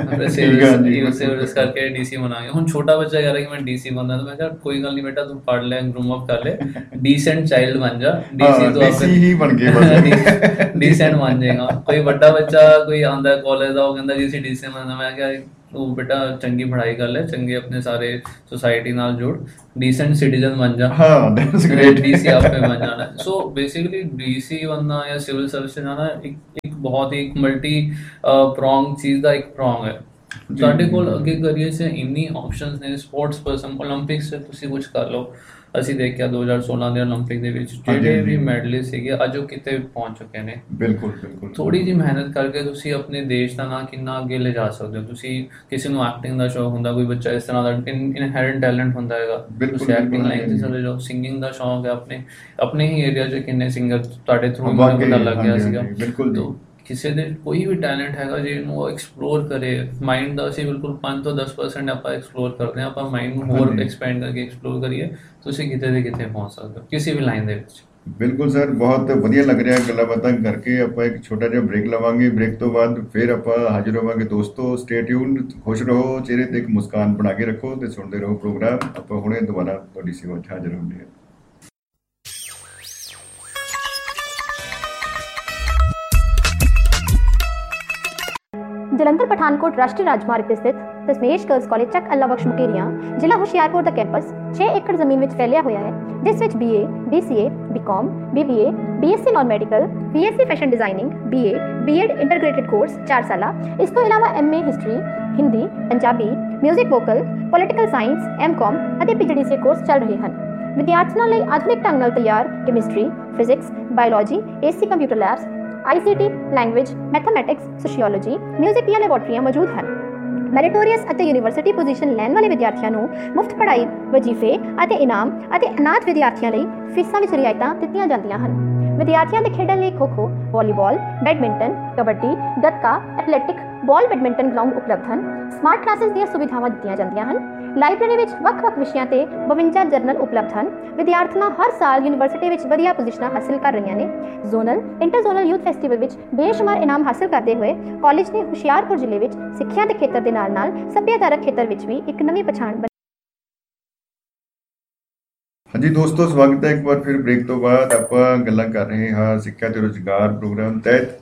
ਸਿਵਲ ਕਰਕੇ ਡੀਸੀ ਬਣਾਂਗੇ। ਹੁਣ ਛੋਟਾ ਬੱਚਾ ਕਹਿ ਰਿਹਾ ਕਿ ਮੈਂ ਡੀਸੀ ਬਣਨਾ, ਤਾਂ ਮੈਂ ਕਿਹਾ ਕੋਈ ਗੱਲ ਨਹੀਂ ਬੇਟਾ, ਤੂੰ ਪੜ੍ਹ ਲੈ, ਗਰੂਮ ਅਪ ਕਰ ਲੈ, ਡੀਸੈਂਟ ਚਾਈਲਡ ਬਣ ਜਾ, ਡੀਸੀ ਤੋਂ ਡੀਸੈਂਟ ਬਣ ਜਾਏਗਾ। ਕੋਈ ਵੱਡਾ ਬੱਚਾ ਕੋਈ ਆਉਂਦਾ ਕਾਲਜ ਦਾ, ਉਹ ਕਹਿੰਦਾ ਜੀ ਅਸੀਂ ਡੀਸੀ ਬਣਨਾ, ਮੈਂ ਕਿਹਾ ਤੂੰ ਬੇਟਾ ਚੰਗੀ ਪੜ੍ਹਾਈ ਕਰ ਲੈ, ਚੰਗੇ ਆਪਣੇ ਸਾਰੇ ਸੋਸਾਇਟੀ ਨਾਲ ਜੁੜ, ਡੀਸੈਂਟ ਸਿਟੀਜ਼ਨ ਬਣ ਜਾ, ਹਾਂ ਦੈਟਸ ਗ੍ਰੇਟ, ਡੀਸੀ ਆਪੇ ਬਣ ਜਾਣਾ। ਸੋ ਬੇਸਿਕਲੀ ਡੀਸੀ बनना या सिविल सर्विस जाना एक बहुत ही मल्टी ਪ੍ਰੋਂਗ ਚੀਜ਼ ਦਾ ਇੱਕ ਪ੍ਰੋਂਗ ਹੈ। ਤੁਹਾਡੇ ਕੋਲ ਅੱਗੇ ਕਰੀਅਰ 'ਚ ਇੰਨੀ ਆਪਸ਼ਨਸ ਨੇ, ਸਪੋਰਟਸ ਪਰਸਨ, ਓਲੰਪਿਕਸ 'ਚ ਤੁਸੀਂ ਕੁਝ ਕਰ ਲਓ। ਅਸੀਂ ਦੇਖਿਆ 2016 ਦੇ ਓਲੰਪਿਕ ਦੇ ਵਿੱਚ ਜਿਹੜੇ ਵੀ ਮੈਡਲਿਸਟ ਸੀਗੇ ਅੱਜ ਉਹ ਕਿਤੇ ਪਹੁੰਚ ਚੁੱਕੇ ਨੇ। ਬਿਲਕੁਲ ਬਿਲਕੁਲ, ਥੋੜੀ ਜਿਹੀ ਮਿਹਨਤ ਕਰਕੇ ਤੁਸੀਂ ਆਪਣੇ ਦੇਸ਼ ਦਾ ਨਾਂ ਕਿੰਨਾ ਅੱਗੇ ਲੈ ਜਾ ਸਕਦੇ ਹੋ। ਤੁਸੀਂ ਕਿਸੇ ਨੂੰ ਐਕਟਿੰਗ ਦਾ ਸ਼ੌਕ ਹੁੰਦਾ, ਕੋਈ ਬੱਚਾ ਇਸ ਤਰ੍ਹਾਂ ਦਾ ਇਨਹੈਰੈਂਟ ਟੈਲੈਂਟ ਹੁੰਦਾ ਹੈਗਾ, ਤੁਸੀਂ ਐਕਟਿੰਗ ਲਾਈਨ 'ਤੇ ਚਲੇ ਜਾਓ। ਸਿੰਗਿੰਗ ਦਾ ਸ਼ੌਕ ਹੈ, ਆਪਣੇ ਹੀ ਏਰੀਆ 'ਚ ਕਿੰਨੇ ਸਿੰਗਰ ਤੁਹਾਡੇ ਥਰੂ ਮੈਨੂੰ ਪਤਾ ਲੱਗ ਗਿਆ ਸੀਗਾ। ਬਿਲਕੁਲ, ਕਿਸੇ ਦੇ ਕੋਈ ਵੀ ਟੈਲੈਂਟ ਹੈਗਾ ਜਿਹਨੂੰ ਉਹ ਐਕਸਪਲੋਰ ਕਰੇ। ਮਾਈਂਡ ਦਾ ਅਸੀਂ ਬਿਲਕੁਲ 5 ਤੋਂ 10% ਆਪਾਂ ਐਕਸਪਲੋਰ ਕਰਦੇ ਹਾਂ। ਆਪਾਂ ਮਾਈਂਡ ਨੂੰ ਹੋਰ ਐਕਸਪੈਂਡ ਕਰਕੇ ਐਕਸਪਲੋਰ ਕਰੀਏ, ਤੁਸੀਂ ਕਿਤੇ ਦੇ ਕਿਤੇ ਪਹੁੰਚ ਸਕਦੇ ਹੋ ਕਿਸੇ ਵੀ ਲਾਈਨ ਦੇ ਵਿੱਚ। ਬਿਲਕੁਲ ਸਰ, ਬਹੁਤ ਵਧੀਆ ਲੱਗ ਰਿਹਾ ਗੱਲਾਂ ਬਾਤਾਂ ਕਰਕੇ। ਆਪਾਂ ਇੱਕ ਛੋਟਾ ਜਿਹਾ ਬ੍ਰੇਕ ਲਵਾਂਗੇ, ਬ੍ਰੇਕ ਤੋਂ ਬਾਅਦ ਫਿਰ ਆਪਾਂ ਹਾਜ਼ਰ ਹੋਵਾਂਗੇ। ਦੋਸਤੋ ਸਟੇ ਟਿਊਨ, ਖੁਸ਼ ਰਹੋ, ਚਿਹਰੇ ਤੇ ਇੱਕ ਮੁਸਕਾਨ ਬਣਾ ਕੇ ਰੱਖੋ ਤੇ ਸੁਣਦੇ ਰਹੋ ਪ੍ਰੋਗਰਾਮ। ਆਪਾਂ ਹੁਣੇ ਦੁਬਾਰਾ ਤੁਹਾਡੀ ਸੇਵਾ 'ਚ ਹਾਜ਼ਰ ਹੁੰਦੇ ਹਾਂ। ਜਲੰਧਰ ਪਠਾਨਕੋਟ ਰਾਸ਼ਟਰੀ ਰਾਜਮਾਰਗ ਤੇ ਸਥਿਤ ਦਸਮੇਸ਼ ਗਰਲਸ ਕਾਲਜ ਚੱਕ ਅੱਲਾ ਬਖਸ਼ ਮੁਕੇਰੀਆਂ, ਜ਼ਿਲ੍ਹਾ ਹੁਸ਼ਿਆਰਪੁਰ ਦਾ ਕੈਂਪਸ 6 ਏਕੜ ਜ਼ਮੀਨ ਵਿੱਚ ਫੈਲਿਆ ਹੋਇਆ ਹੈ, ਜਿਸ ਵਿੱਚ BA, BCA, BCom, BBA, BSc non medical, BSc fashion designing, BA, B.Ed integrated course 4 ਸਾਲਾ, ਇਸ ਤੋਂ ਇਲਾਵਾ MA history, Hindi, Punjabi, music vocal, political science, MCom ਅਤੇ PGDCA ਕੋਰਸ ਚੱਲ ਰਹੇ ਹਨ। ਵਿਦਿਆਰਥੀਆਂ ਲਈ ਆਧੁਨਿਕ ਢੰਗ ਨਾਲ ਤਿਆਰ chemistry, physics, biology, AC computer labs, ICT, language, mathematics, sociology, music ਦੀਆਂ ਲੈਬੋਰਟਰੀਆਂ ਮੌਜੂਦ ਹਨ। ਮੈਰੀਟੋਰੀਅਸ ਅਤੇ ਯੂਨੀਵਰਸਿਟੀ ਪੋਜੀਸ਼ਨ ਲੈਣ ਵਾਲੇ ਵਿਦਿਆਰਥੀਆਂ ਨੂੰ ਮੁਫਤ ਪੜ੍ਹਾਈ, ਵਜ਼ੀਫੇ ਅਤੇ ਇਨਾਮ ਅਤੇ ਅਨਾਥ ਵਿਦਿਆਰਥੀਆਂ ਲਈ ਫੀਸਾਂ ਵਿੱਚ ਰਿਆਇਤਾਂ ਦਿੱਤੀਆਂ ਜਾਂਦੀਆਂ ਹਨ। ਵਿਦਿਆਰਥੀਆਂ ਦੇ ਖੇਡਾਂ ਲਈ ਖੋ-ਖੋ, volleyball, badminton, kabaddi, gatka, athletic, ਬਾਲ ਬੈਡਮਿੰਟਨ ਗਰਾਊਂਡ ਉਪਲਬਧ ਹਨ। ਸਮਾਰਟ ਕਲਾਸਿਸ ਦੀਆਂ ਸੁਵਿਧਾਵਾਂ ਦਿੱਤੀਆਂ ਜਾਂਦੀਆਂ ਹਨ। ਲਾਇਬ੍ਰੇਰੀ ਵਿੱਚ ਵੱਖ-ਵੱਖ ਵਿਸ਼ਿਆਂ ਤੇ 52 ਜਰਨਲ ਉਪਲਬਧ ਹਨ। ਵਿਦਿਆਰਥਣਾਂ ਹਰ ਸਾਲ ਯੂਨੀਵਰਸਿਟੀ ਵਿੱਚ ਵਧੀਆ ਪੋਜੀਸ਼ਨਾਂ ਹਾਸਲ ਕਰ ਰਹੀਆਂ ਨੇ। Zonal, inter zonal youth festival ਵਿੱਚ ਬੇਸ਼ੁਮਾਰ ਇਨਾਮ ਹਾਸਲ ਕਰਦੇ ਹੋਏ ਕਾਲਜ ਨੇ ਹੁਸ਼ਿਆਰਪੁਰ ਜ਼ਿਲ੍ਹੇ ਵਿੱਚ ਸਿੱਖਿਆ ਦੇ ਖੇਤਰ ਦੇ ਨਾਲ-ਨਾਲ ਸੱਭਿਆਚਾਰਕ ਖੇਤਰ ਵਿੱਚ ਵੀ ਇੱਕ ਨਵੀਂ ਪਛਾਣ। ਹਾਂਜੀ ਦੋਸਤੋ, ਸਵਾਗਤ ਹੈ ਇੱਕ ਵਾਰ ਫਿਰ ਬ੍ਰੇਕ ਤੋਂ ਬਾਅਦ। ਆਪਾਂ ਗੱਲਾਂ ਕਰ ਰਹੇ ਹਾਂ ਸਿੱਖਿਆ ਤੇ ਰੁਜ਼ਗਾਰ ਪ੍ਰੋਗਰਾਮ ਤਹਿਤ